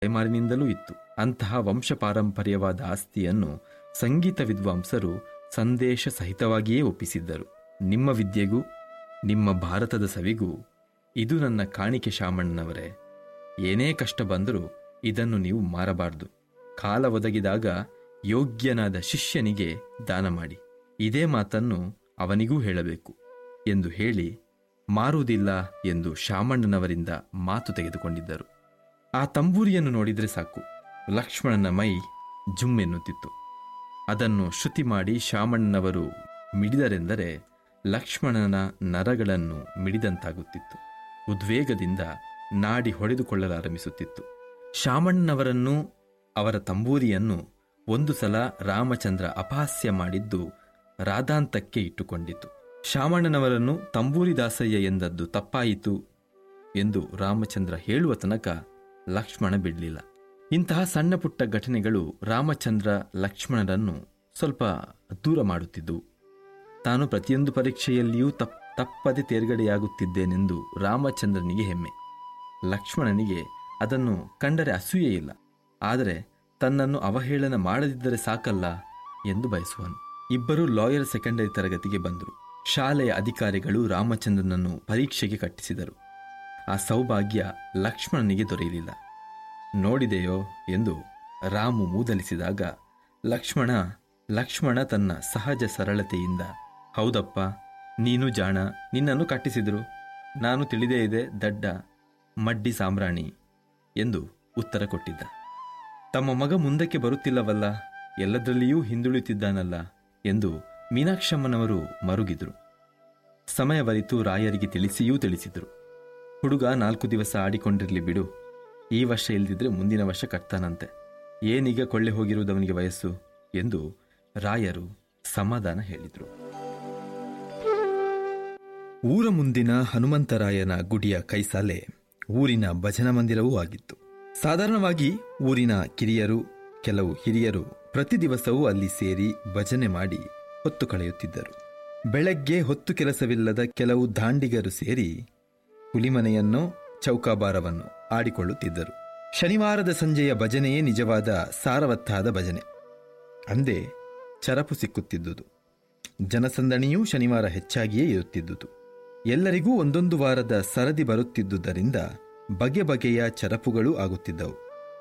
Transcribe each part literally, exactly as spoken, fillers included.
ತಲೆಮಾರಿನಿಂದಲೂ ಇತ್ತು. ಅಂತಹ ವಂಶ ಪಾರಂಪರ್ಯವಾದ ಆಸ್ತಿಯನ್ನು ಸಂಗೀತ ವಿದ್ವಾಂಸರು ಸಂದೇಶ ಸಹಿತವಾಗಿಯೇ ಒಪ್ಪಿಸಿದ್ದರು. ನಿಮ್ಮ ವಿದ್ಯೆಗೂ ನಿಮ್ಮ ಭಾರತದ ಸವಿಗೂ ಇದು ನನ್ನ ಕಾಣಿಕೆ ಶಾಮಣ್ಣನವರೇ. ಏನೇ ಕಷ್ಟ ಬಂದರೂ ಇದನ್ನು ನೀವು ಮಾರಬಾರದು. ಕಾಲ ಒದಗಿದಾಗ ಯೋಗ್ಯನಾದ ಶಿಷ್ಯನಿಗೆ ದಾನ ಮಾಡಿ. ಇದೇ ಮಾತನ್ನು ಅವನಿಗೂ ಹೇಳಬೇಕು ಎಂದು ಹೇಳಿ ಮಾರುವುದಿಲ್ಲ ಎಂದು ಶಾಮಣ್ಣನವರಿಂದ ಮಾತು ತೆಗೆದುಕೊಂಡಿದ್ದರು. ಆ ತಂಬೂರಿಯನ್ನು ನೋಡಿದರೆ ಸಾಕು, ಲಕ್ಷ್ಮಣನ ಮೈ ಜುಮ್ಮೆನ್ನುತ್ತಿತ್ತು. ಅದನ್ನು ಶ್ರುತಿ ಮಾಡಿ ಶಾಮಣ್ಣನವರು ಮಿಡಿದರೆಂದರೆ ಲಕ್ಷ್ಮಣನ ನರಗಳನ್ನು ಮಿಡಿದಂತಾಗುತ್ತಿತ್ತು. ಉದ್ವೇಗದಿಂದ ನಾಡಿ ಹೊಡೆದುಕೊಳ್ಳಲಾರಂಭಿಸುತ್ತಿತ್ತು. ಶಾಮಣ್ಣನವರನ್ನು, ಅವರ ತಂಬೂರಿಯನ್ನು ಒಂದು ಸಲ ರಾಮಚಂದ್ರ ಅಪಹಾಸ್ಯ ಮಾಡಿದ್ದು ರಾಧಾಂತಕ್ಕೆ ಇಟ್ಟುಕೊಂಡಿತು. ಶಾಮಣ್ಣನವರನ್ನು ತಂಬೂರಿ ದಾಸಯ್ಯ ಎಂದದ್ದು ತಪ್ಪಾಯಿತು ಎಂದು ರಾಮಚಂದ್ರ ಹೇಳುವ ತನಕ ಲಕ್ಷ್ಮಣ ಬಿಡಲಿಲ್ಲ. ಇಂತಹ ಸಣ್ಣ ಪುಟ್ಟ ಘಟನೆಗಳು ರಾಮಚಂದ್ರ ಲಕ್ಷ್ಮಣರನ್ನು ಸ್ವಲ್ಪ ದೂರ ಮಾಡುತ್ತಿದ್ದವು. ತಾನು ಪ್ರತಿಯೊಂದು ಪರೀಕ್ಷೆಯಲ್ಲಿಯೂ ತಪ್ ತಪ್ಪದೆ ತೇರ್ಗಡೆಯಾಗುತ್ತಿದ್ದೇನೆಂದು ರಾಮಚಂದ್ರನಿಗೆ ಹೆಮ್ಮೆ. ಲಕ್ಷ್ಮಣನಿಗೆ ಅದನ್ನು ಕಂಡರೆ ಅಸೂಯೆ ಇಲ್ಲ. ಆದರೆ ತನ್ನನ್ನು ಅವಹೇಳನ ಮಾಡದಿದ್ದರೆ ಸಾಕಲ್ಲ ಎಂದು ಬಯಸುವನು. ಇಬ್ಬರು ಲಾಯರ್ ಸೆಕೆಂಡರಿ ತರಗತಿಗೆ ಬಂದರು. ಶಾಲೆಯ ಅಧಿಕಾರಿಗಳು ರಾಮಚಂದ್ರನನ್ನು ಪರೀಕ್ಷೆಗೆ ಕಟ್ಟಿಸಿದರು. ಆ ಸೌಭಾಗ್ಯ ಲಕ್ಷ್ಮಣನಿಗೆ ದೊರೆಯಲಿಲ್ಲ. ನೋಡಿದೆಯೋ ಎಂದು ರಾಮು ಮೂದಲಿಸಿದಾಗ ಲಕ್ಷ್ಮಣ ಲಕ್ಷ್ಮಣ ತನ್ನ ಸಹಜ ಸರಳತೆಯಿಂದ, ಹೌದಪ್ಪ, ನೀನು ಜಾಣ, ನಿನ್ನನ್ನು ಕಟ್ಟಿಸಿದರು, ನಾನು ತಿಳಿದೇ ಇದೆ ದಡ್ಡ ಮಡ್ಡಿ ಸಾಮ್ರಾಣಿ ಎಂದು ಉತ್ತರ ಕೊಟ್ಟಿದ್ದ. ತಮ್ಮ ಮಗ ಮುಂದಕ್ಕೆ ಬರುತ್ತಿಲ್ಲವಲ್ಲ, ಎಲ್ಲದರಲ್ಲಿಯೂ ಹಿಂದುಳಿಯುತ್ತಿದ್ದಾನಲ್ಲ ಎಂದು ಮೀನಾಕ್ಷಮ್ಮನವರು ಮರುಗಿದರು. ಸಮಯವರಿತು ರಾಯರಿಗೆ ತಿಳಿಸಿಯೂ ತಿಳಿಸಿದರು. ಹುಡುಗ ನಾಲ್ಕು ದಿವಸ ಆಡಿಕೊಂಡಿರಲಿ ಬಿಡು, ಈ ವರ್ಷ ಇಲ್ದಿದ್ರೆ ಮುಂದಿನ ವರ್ಷ ಕಟ್ತಾನಂತೆ, ಏನೀಗ ಕೊಳ್ಳೆ ಹೋಗಿರುವುದವನಿಗೆ ವಯಸ್ಸು ಎಂದು ರಾಯರು ಸಮಾಧಾನ ಹೇಳಿದರು. ಊರ ಮುಂದಿನ ಹನುಮಂತರಾಯನ ಗುಡಿಯ ಕೈಸಾಲೆ ಊರಿನ ಭಜನಾ ಮಂದಿರವೂ ಆಗಿತ್ತು. ಸಾಧಾರಣವಾಗಿ ಊರಿನ ಕಿರಿಯರು, ಕೆಲವು ಹಿರಿಯರು ಪ್ರತಿ ದಿವಸವೂ ಅಲ್ಲಿ ಸೇರಿ ಭಜನೆ ಮಾಡಿ ಹೊತ್ತು ಕಳೆಯುತ್ತಿದ್ದರು. ಬೆಳಗ್ಗೆ ಹೊತ್ತು ಕೆಲಸವಿಲ್ಲದ ಕೆಲವು ದಾಂಡಿಗರು ಸೇರಿ ಹುಲಿಮನೆಯನ್ನು, ಚೌಕಾಬಾರವನ್ನು ಆಡಿಕೊಳ್ಳುತ್ತಿದ್ದರು. ಶನಿವಾರದ ಸಂಜೆಯ ಭಜನೆಯೇ ನಿಜವಾದ ಸಾರವತ್ತಾದ ಭಜನೆ. ಅಂದೇ ಚರಪು ಸಿಕ್ಕುತ್ತಿದ್ದುದು. ಜನಸಂದಣಿಯೂ ಶನಿವಾರ ಹೆಚ್ಚಾಗಿಯೇ ಇರುತ್ತಿದ್ದುದು. ಎಲ್ಲರಿಗೂ ಒಂದೊಂದು ವಾರದ ಸರದಿ ಬರುತ್ತಿದ್ದುದರಿಂದ ಬಗೆ ಬಗೆಯ ಚರಪುಗಳೂ ಆಗುತ್ತಿದ್ದವು.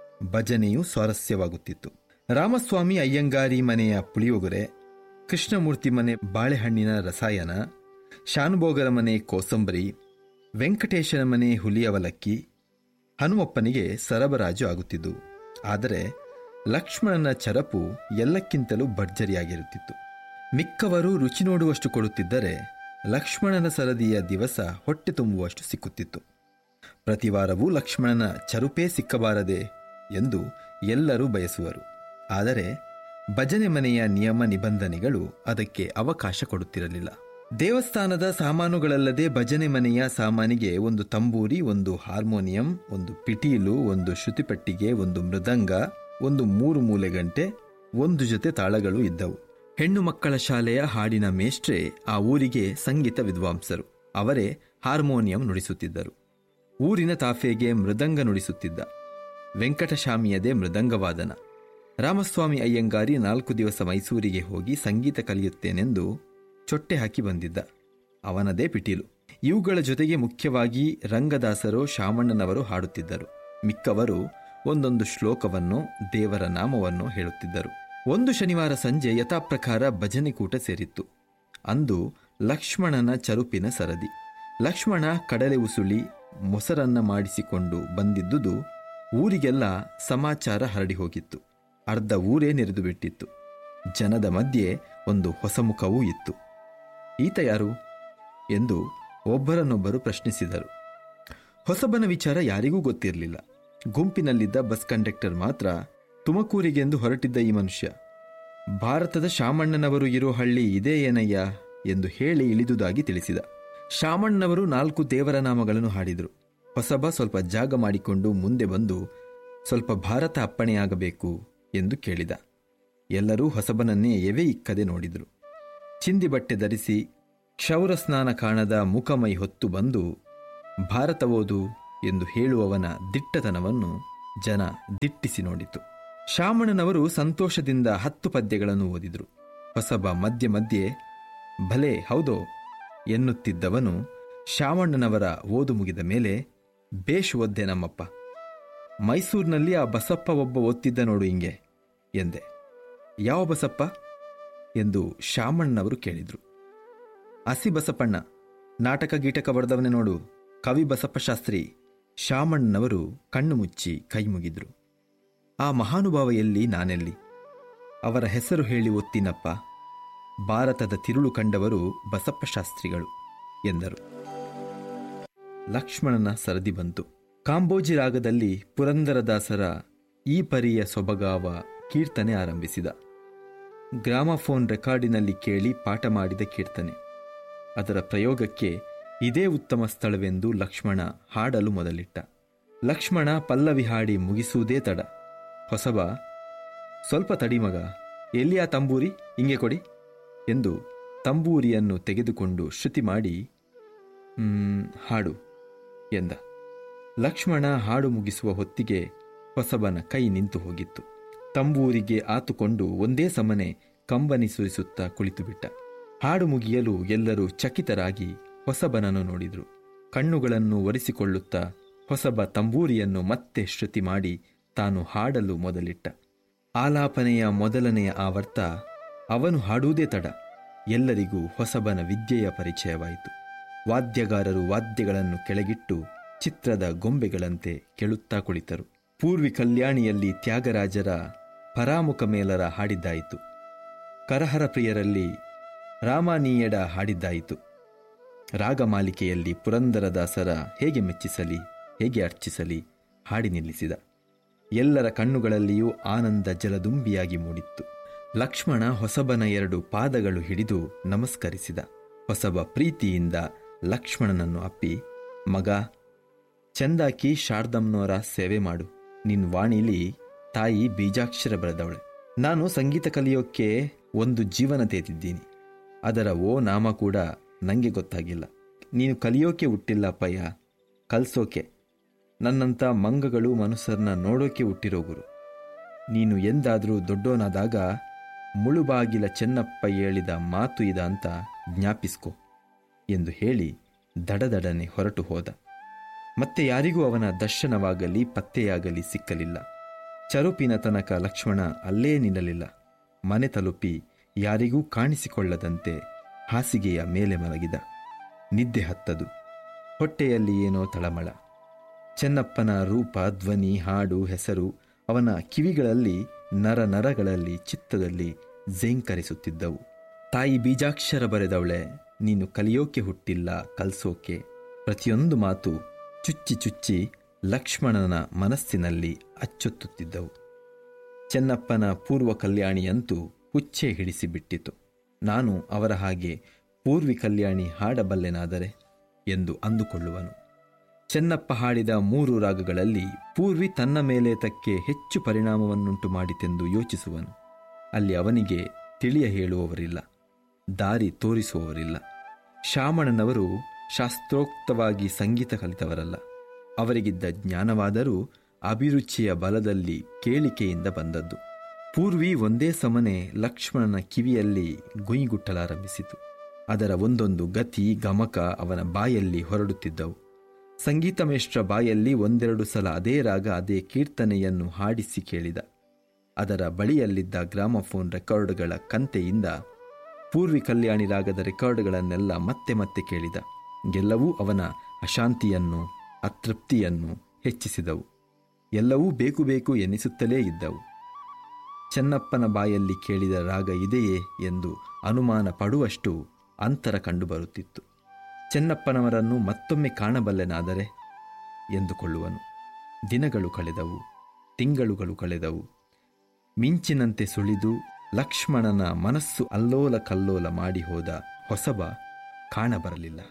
ಭಜನೆಯೂ ಸ್ವಾರಸ್ಯವಾಗುತ್ತಿತ್ತು. ರಾಮಸ್ವಾಮಿ ಅಯ್ಯಂಗಾರಿ ಮನೆಯ ಪುಳಿಯೋಗರೆ, ಕೃಷ್ಣಮೂರ್ತಿ ಮನೆ ಬಾಳೆಹಣ್ಣಿನ ರಸಾಯನ, ಶಾನುಭೋಗರ ಮನೆ ಕೋಸಂಬರಿ, ವೆಂಕಟೇಶನ ಮನೆ ಹುಲಿಯವಲಕ್ಕಿ ಹನುಮಪ್ಪನಿಗೆ ಸರಬರಾಜು ಆಗುತ್ತಿದ್ದು. ಆದರೆ ಲಕ್ಷ್ಮಣನ ಚರಪು ಎಲ್ಲಕ್ಕಿಂತಲೂ ಭರ್ಜರಿಯಾಗಿರುತ್ತಿತ್ತು. ಮಿಕ್ಕವರು ರುಚಿ ನೋಡುವಷ್ಟು ಕೊಡುತ್ತಿದ್ದರೆ ಲಕ್ಷ್ಮಣನ ಸರದಿಯ ದಿವಸ ಹೊಟ್ಟೆ ತುಂಬುವಷ್ಟು ಸಿಕ್ಕುತ್ತಿತ್ತು. ಪ್ರತಿವಾರವೂ ಲಕ್ಷ್ಮಣನ ಚರುಪೇ ಸಿಕ್ಕಬಾರದೆ ಎಂದು ಎಲ್ಲರೂ ಬಯಸುವರು. ಆದರೆ ಭಜನೆ ಮನೆಯ ನಿಯಮ ನಿಬಂಧನೆಗಳು ಅದಕ್ಕೆ ಅವಕಾಶ ಕೊಡುತ್ತಿರಲಿಲ್ಲ. ದೇವಸ್ಥಾನದ ಸಾಮಾನುಗಳಲ್ಲದೆ ಭಜನೆ ಮನೆಯ ಸಾಮಾನಿಗೆ ಒಂದು ತಂಬೂರಿ, ಒಂದು ಹಾರ್ಮೋನಿಯಂ, ಒಂದು ಪಿಟೀಲು, ಒಂದು ಶ್ರುತಿಪಟ್ಟಿಗೆ, ಒಂದು ಮೃದಂಗ, ಒಂದು ಮೂರು ಮೂಲೆಗಂಟೆ, ಒಂದು ಜೊತೆ ತಾಳಗಳು ಇದ್ದವು. ಹೆಣ್ಣು ಮಕ್ಕಳ ಶಾಲೆಯ ಹಾಡಿನ ಮೇಷ್ಟ್ರೆ ಆ ಊರಿಗೆ ಸಂಗೀತ ವಿದ್ವಾಂಸರು. ಅವರೇ ಹಾರ್ಮೋನಿಯಂ ನುಡಿಸುತ್ತಿದ್ದರು. ಊರಿನ ತಾಫೆಗೆ ಮೃದಂಗ ನುಡಿಸುತ್ತಿದ್ದ. ವೆಂಕಟಶಾಮಿಯದೇ ಮೃದಂಗವಾದನ. ರಾಮಸ್ವಾಮಿ ಅಯ್ಯಂಗಾರಿ ನಾಲ್ಕು ದಿವಸ ಮೈಸೂರಿಗೆ ಹೋಗಿ ಸಂಗೀತ ಕಲಿಯುತ್ತೇನೆಂದು ಚೊಟ್ಟೆ ಹಾಕಿ ಬಂದಿದ್ದ. ಅವನದೇ ಪಿಟೀಲು. ಇವುಗಳ ಜೊತೆಗೆ ಮುಖ್ಯವಾಗಿ ರಂಗದಾಸರು, ಶಾಮಣ್ಣನವರು ಹಾಡುತ್ತಿದ್ದರು. ಮಿಕ್ಕವರು ಒಂದೊಂದು ಶ್ಲೋಕವನ್ನು, ದೇವರ ನಾಮವನ್ನು ಹೇಳುತ್ತಿದ್ದರು. ಒಂದು ಶನಿವಾರ ಸಂಜೆ ಯಥಾಪ್ರಕಾರ ಭಜನೆ ಕೂಟ ಸೇರಿತ್ತು. ಅಂದು ಲಕ್ಷ್ಮಣನ ಚರುಪಿನ ಸರದಿ. ಲಕ್ಷ್ಮಣ ಕಡಲೆ ಉಸುಳಿ ಮೊಸರನ್ನ ಮಾಡಿಸಿಕೊಂಡು ಬಂದಿದ್ದುದು ಊರಿಗೆಲ್ಲ ಸಮಾಚಾರ ಹರಡಿ ಹೋಗಿತ್ತು. ಅರ್ಧ ಊರೇ ನೆರೆದು ಬಿಟ್ಟಿತ್ತು. ಜನದ ಮಧ್ಯೆ ಒಂದು ಹೊಸ ಮುಖವೂ ಇತ್ತು. ಈತ ಯಾರು ಎಂದು ಒಬ್ಬರನ್ನೊಬ್ಬರು ಪ್ರಶ್ನಿಸಿದರು. ಹೊಸಬನ ವಿಚಾರ ಯಾರಿಗೂ ಗೊತ್ತಿರಲಿಲ್ಲ. ಗುಂಪಿನಲ್ಲಿದ್ದ ಬಸ್ ಕಂಡಕ್ಟರ್ ಮಾತ್ರ ತುಮಕೂರಿಗೆಂದು ಹೊರಟಿದ್ದ ಈ ಮನುಷ್ಯ, ಭಾರತದ ಶಾಮಣ್ಣನವರು ಇರೋ ಹಳ್ಳಿ ಇದೇ ಏನಯ್ಯ ಎಂದು ಹೇಳಿ ಇಳಿದುದಾಗಿ ತಿಳಿಸಿದ. ಶಾಮಣ್ಣನವರು ನಾಲ್ಕು ದೇವರ ನಾಮಗಳನ್ನು ಹಾಡಿದರು. ಹೊಸಬ ಸ್ವಲ್ಪ ಜಾಗ ಮಾಡಿಕೊಂಡು ಮುಂದೆ ಬಂದು ಸ್ವಲ್ಪ ಭಾರತ ಅಪ್ಪಣೆಯಾಗಬೇಕು ಎಂದು ಕೇಳಿದ. ಎಲ್ಲರೂ ಹೊಸಬನನ್ನೇ ಎವೆ ಇಕ್ಕದೆ ನೋಡಿದರು. ಚಿಂದಿ ಬಟ್ಟೆ ಧರಿಸಿ ಕ್ಷೌರ ಸ್ನಾನ ಕಾಣದ ಮುಖಮೈ ಹೊತ್ತು ಬಂದು ಭಾರತ ಓದು ಎಂದು ಹೇಳುವವನ ದಿಟ್ಟತನವನ್ನು ಜನ ದಿಟ್ಟಿಸಿ ನೋಡಿತು. ಶಾಮಣ್ಣನವರು ಸಂತೋಷದಿಂದ ಹತ್ತು ಪದ್ಯಗಳನ್ನು ಓದಿದ್ರು. ಹೊಸಬ ಮಧ್ಯೆ ಮಧ್ಯೆ ಭಲೆ ಹೌದೋ ಎನ್ನುತ್ತಿದ್ದವನು ಶಾಮಣ್ಣನವರ ಓದು ಮುಗಿದ ಮೇಲೆ, ಬೇಷ್ ಓದ್ದೆ ನಮ್ಮಪ್ಪ, ಮೈಸೂರಿನಲ್ಲಿ ಆ ಬಸಪ್ಪ ಒಬ್ಬ ಓದ್ತಿದ್ದ ನೋಡು ಹಿಂಗೆ ಎಂದೆ. ಯಾವ ಬಸಪ್ಪ ಎಂದು ಶಾಮಣ್ಣನವರು ಕೇಳಿದ್ರು. ಹಸಿ ಬಸಪ್ಪಣ್ಣ, ನಾಟಕ ಗೀಟಕ ಬರೆದವನೇ ನೋಡು, ಕವಿ ಬಸಪ್ಪ ಶಾಸ್ತ್ರಿ. ಶಾಮಣ್ಣನವರು ಕಣ್ಣು ಮುಚ್ಚಿ ಕೈ ಮುಗಿದ್ರು. ಆ ಮಹಾನುಭಾವ ಎಲ್ಲಿ, ನಾನೆಲ್ಲಿ? ಅವರ ಹೆಸರು ಹೇಳಿ ಒತ್ತಿನಪ್ಪ, ಭಾರತದ ತಿರುಳು ಕಂಡವರು ಬಸಪ್ಪ ಶಾಸ್ತ್ರಿಗಳು ಎಂದರು. ಲಕ್ಷ್ಮಣನ ಸರದಿ ಬಂತು. ಕಾಂಬೋಜಿ ರಾಗದಲ್ಲಿ ಪುರಂದರದಾಸರ ಈ ಪರಿಯ ಸೊಬಗಾವ ಕೀರ್ತನೆ ಆರಂಭಿಸಿದ. ಗ್ರಾಮಫೋನ್ ರೆಕಾರ್ಡಿನಲ್ಲಿ ಕೇಳಿ ಪಾಠ ಮಾಡಿದ ಕೀರ್ತನೆ. ಅದರ ಪ್ರಯೋಗಕ್ಕೆ ಇದೇ ಉತ್ತಮ ಸ್ಥಳವೆಂದು ಲಕ್ಷ್ಮಣ ಹಾಡಲು ಮೊದಲಿಟ್ಟ. ಲಕ್ಷ್ಮಣ ಪಲ್ಲವಿ ಹಾಡಿ ಮುಗಿಸುವುದೇ ತಡ. ಹೊಸಬ, ಸ್ವಲ್ಪ ತಡಿ ಮಗ, ಎಲ್ಲಿ ಆ ತಂಬೂರಿ, ಹಿಂಗೆ ಕೊಡಿ ಎಂದು ತಂಬೂರಿಯನ್ನು ತೆಗೆದುಕೊಂಡು ಶ್ರುತಿ ಮಾಡಿ ಹ್ಮ್ ಹಾಡು ಎಂದ. ಲಕ್ಷ್ಮಣ ಹಾಡು ಮುಗಿಸುವ ಹೊತ್ತಿಗೆ ಹೊಸಬನ ಕೈ ನಿಂತು ಹೋಗಿತ್ತು. ತಂಬೂರಿಗೆ ಆತುಕೊಂಡು ಒಂದೇ ಸಮನೆ ಕಂಬನಿ ಸುರಿಸುತ್ತಾ ಕುಳಿತುಬಿಟ್ಟ. ಹಾಡು ಮುಗಿಯಲು ಎಲ್ಲರೂ ಚಕಿತರಾಗಿ ಹೊಸಬನನ್ನು ನೋಡಿದ್ರು. ಕಣ್ಣುಗಳನ್ನು ಒರೆಸಿಕೊಳ್ಳುತ್ತಾ ಹೊಸಬ ತಂಬೂರಿಯನ್ನು ಮತ್ತೆ ಶ್ರುತಿ ಮಾಡಿ ತಾನು ಹಾಡಲು ಮೊದಲಿಟ್ಟ. ಆಲಾಪನೆಯ ಮೊದಲನೆಯ ಆವರ್ತ ಅವನು ಹಾಡುವುದೇ ತಡ. ಎಲ್ಲರಿಗೂ ಹೊಸಬನ ವಿದ್ಯೆಯ ಪರಿಚಯವಾಯಿತು. ವಾದ್ಯಗಾರರು ವಾದ್ಯಗಳನ್ನು ಕೆಳಗಿಟ್ಟು ಚಿತ್ರದ ಗೊಂಬೆಗಳಂತೆ ಕೆಳುತ್ತಾ ಕುಳಿತರು. ಪೂರ್ವಿ ಕಲ್ಯಾಣಿಯಲ್ಲಿ ತ್ಯಾಗರಾಜರ ಪರಾಮುಖ ಮೇಲರ ಹಾಡಿದ್ದಾಯಿತು. ಕರಹರ ಪ್ರಿಯರಲ್ಲಿ ರಾಮಾನೀಯಡ ಹಾಡಿದ್ದಾಯಿತು. ರಾಗಮಾಲಿಕೆಯಲ್ಲಿ ಪುರಂದರದಾಸರ ಹೇಗೆ ಮೆಚ್ಚಿಸಲಿ, ಹೇಗೆ ಅರ್ಚಿಸಲಿ ಹಾಡಿ ನಿಲ್ಲಿಸಿದ. ಎಲ್ಲರ ಕಣ್ಣುಗಳಲ್ಲಿಯೂ ಆನಂದ ಜಲದುಂಬಿಯಾಗಿ ಮೂಡಿತ್ತು. ಲಕ್ಷ್ಮಣ ಹೊಸಬನ ಎರಡು ಪಾದಗಳು ಹಿಡಿದು ನಮಸ್ಕರಿಸಿದ. ಹೊಸಬ ಪ್ರೀತಿಯಿಂದ ಲಕ್ಷ್ಮಣನನ್ನು ಅಪ್ಪಿ, ಮಗ, ಚಂದಾಕಿ ಶಾರದಮ್ಮನವರ ಸೇವೆ ಮಾಡು. ನಿನ್ ವಾಣಿಲಿ ತಾಯಿ ಬೀಜಾಕ್ಷರ ಬರೆದವಳೆ. ನಾನು ಸಂಗೀತ ಕಲಿಯೋಕ್ಕೆ ಒಂದು ಜೀವನ ತೇತಿದ್ದೀನಿ. ಅದರ ಓ ನಾಮ ಕೂಡ ನನಗೆ ಗೊತ್ತಾಗಿಲ್ಲ. ನೀನು ಕಲಿಯೋಕೆ ಹುಟ್ಟಿಲ್ಲ ಅಪ್ಪಯ್ಯ, ಕಲ್ಸೋಕೆ. ನನ್ನಂಥ ಮಂಗಗಳು ಮನುಷ್ಯರನ್ನ ನೋಡೋಕೆ ಹುಟ್ಟಿರೋ ಗುರು. ನೀನು ಎಂದಾದರೂ ದೊಡ್ಡೋನಾದಾಗ ಮುಳುಬಾಗಿಲ ಚೆನ್ನಪ್ಪ ಹೇಳಿದ ಮಾತು ಇದ ಅಂತ ಜ್ಞಾಪಿಸ್ಕೊ ಎಂದು ಹೇಳಿ ದಡದಡನೆ ಹೊರಟು ಹೋದ. ಮತ್ತೆ ಯಾರಿಗೂ ಅವನ ದರ್ಶನವಾಗಲಿ ಪತ್ತೆಯಾಗಲಿ ಸಿಕ್ಕಲಿಲ್ಲ. ಚರುಪಿನ ತನಕ ಲಕ್ಷ್ಮಣ ಅಲ್ಲೇ ನಿಲ್ಲಲಿಲ್ಲ. ಮನೆ ತಲುಪಿ ಯಾರಿಗೂ ಕಾಣಿಸಿಕೊಳ್ಳದಂತೆ ಹಾಸಿಗೆಯ ಮೇಲೆ ಮಲಗಿದ. ನಿದ್ದೆ ಹತ್ತದು. ಹೊಟ್ಟೆಯಲ್ಲಿ ಏನೋ ತಳಮಳ. ಚೆನ್ನಪ್ಪನ ರೂಪ, ಧ್ವನಿ, ಹಾಡು, ಹೆಸರು ಅವನ ಕಿವಿಗಳಲ್ಲಿ, ನರ ನರಗಳಲ್ಲಿ, ಚಿತ್ತದಲ್ಲಿ ಝೇಂಕರಿಸುತ್ತಿದ್ದವು. ತಾಯಿ ಬೀಜಾಕ್ಷರ ಬರೆದವಳೆ, ನೀನು ಕಲಿಯೋಕೆ ಹುಟ್ಟಿಲ್ಲ, ಕಲ್ಸೋಕೆ. ಪ್ರತಿಯೊಂದು ಮಾತು ಚುಚ್ಚಿ ಚುಚ್ಚಿ ಲಕ್ಷ್ಮಣನ ಮನಸ್ಸಿನಲ್ಲಿ ಅಚ್ಚೊತ್ತುತ್ತಿದ್ದವು. ಚೆನ್ನಪ್ಪನ ಪೂರ್ವ ಕಲ್ಯಾಣಿಯಂತೂ ಹುಚ್ಚೆ ಹಿಡಿಸಿಬಿಟ್ಟಿತು. ನಾನು ಅವರ ಹಾಗೆ ಪೂರ್ವಿ ಕಲ್ಯಾಣಿ ಹಾಡಬಲ್ಲೆನಾದರೆ ಎಂದು ಅಂದುಕೊಳ್ಳುವನು. ಚೆನ್ನಪ್ಪ ಹಾಡಿದ ಮೂರು ರಾಗಗಳಲ್ಲಿ ಪೂರ್ವಿ ತನ್ನ ಮೇಲೆ ತಕ್ಕೆ ಹೆಚ್ಚು ಪರಿಣಾಮವನ್ನುಂಟು ಮಾಡಿತೆಂದು ಯೋಚಿಸುವನು. ಅಲ್ಲಿ ಅವನಿಗೆ ತಿಳಿಯ ಹೇಳುವವರಿಲ್ಲ, ದಾರಿ ತೋರಿಸುವವರಿಲ್ಲ. ಶಾಮಣ್ಣನವರು ಶಾಸ್ತ್ರೋಕ್ತವಾಗಿ ಸಂಗೀತ ಕಲಿತವರಲ್ಲ. ಅವರಿಗಿದ್ದ ಜ್ಞಾನವಾದರೂ ಅಭಿರುಚಿಯ ಬಲದಲ್ಲಿ ಕೇಳಿಕೆಯಿಂದ ಬಂದದ್ದು. ಪೂರ್ವಿ ಒಂದೇ ಸಮನೆ ಲಕ್ಷ್ಮಣನ ಕಿವಿಯಲ್ಲಿ ಗುಯಿಗುಟ್ಟಲಾರಂಭಿಸಿತು. ಅದರ ಒಂದೊಂದು ಗತಿ ಗಮಕ ಅವನ ಬಾಯಲ್ಲಿ ಹೊರಡುತ್ತಿದ್ದವು. ಸಂಗೀತ ಮೇಷ್ಟ್ರ ಬಾಯಲ್ಲಿ ಒಂದೆರಡು ಸಲ ಅದೇ ರಾಗ, ಅದೇ ಕೀರ್ತನೆಯನ್ನು ಹಾಡಿಸಿ ಕೇಳಿದ. ಅದರ ಬಳಿಯಲ್ಲಿದ್ದ ಗ್ರಾಮಫೋನ್ ರೆಕಾರ್ಡ್ಗಳ ಕಂತೆಯಿಂದ ಪೂರ್ವಿ ಕಲ್ಯಾಣಿ ರಾಗದ ರೆಕಾರ್ಡ್ಗಳನ್ನೆಲ್ಲ ಮತ್ತೆ ಮತ್ತೆ ಕೇಳಿದ. ಎಲ್ಲವೂ ಅವನ ಅಶಾಂತಿಯನ್ನು, ಅತೃಪ್ತಿಯನ್ನು ಹೆಚ್ಚಿಸಿದವು. ಎಲ್ಲವೂ ಬೇಕು ಬೇಕು ಎನ್ನಿಸುತ್ತಲೇ ಇದ್ದವು. ಚೆನ್ನಪ್ಪನ ಬಾಯಲ್ಲಿ ಕೇಳಿದ ರಾಗ ಇದೆಯೇ ಎಂದು ಅನುಮಾನ ಪಡುವಷ್ಟು ಅಂತರ ಕಂಡುಬರುತ್ತಿತ್ತು. ಚೆನ್ನಪ್ಪನವರನ್ನು ಮತ್ತೊಮ್ಮೆ ಕಾಣಬಲ್ಲೆನಾದರೆ ಎಂದುಕೊಳ್ಳುವನು. ದಿನಗಳು ಕಳೆದವು, ತಿಂಗಳುಗಳು ಕಳೆದವು. ಮಿಂಚಿನಂತೆ ಸುಳಿದು ಲಕ್ಷ್ಮಣನ ಮನಸ್ಸು ಅಲ್ಲೋಲ ಕಲ್ಲೋಲ ಮಾಡಿ ಹೋದ ಹೊಸಬ ಕಾಣಬರಲಿಲ್ಲ.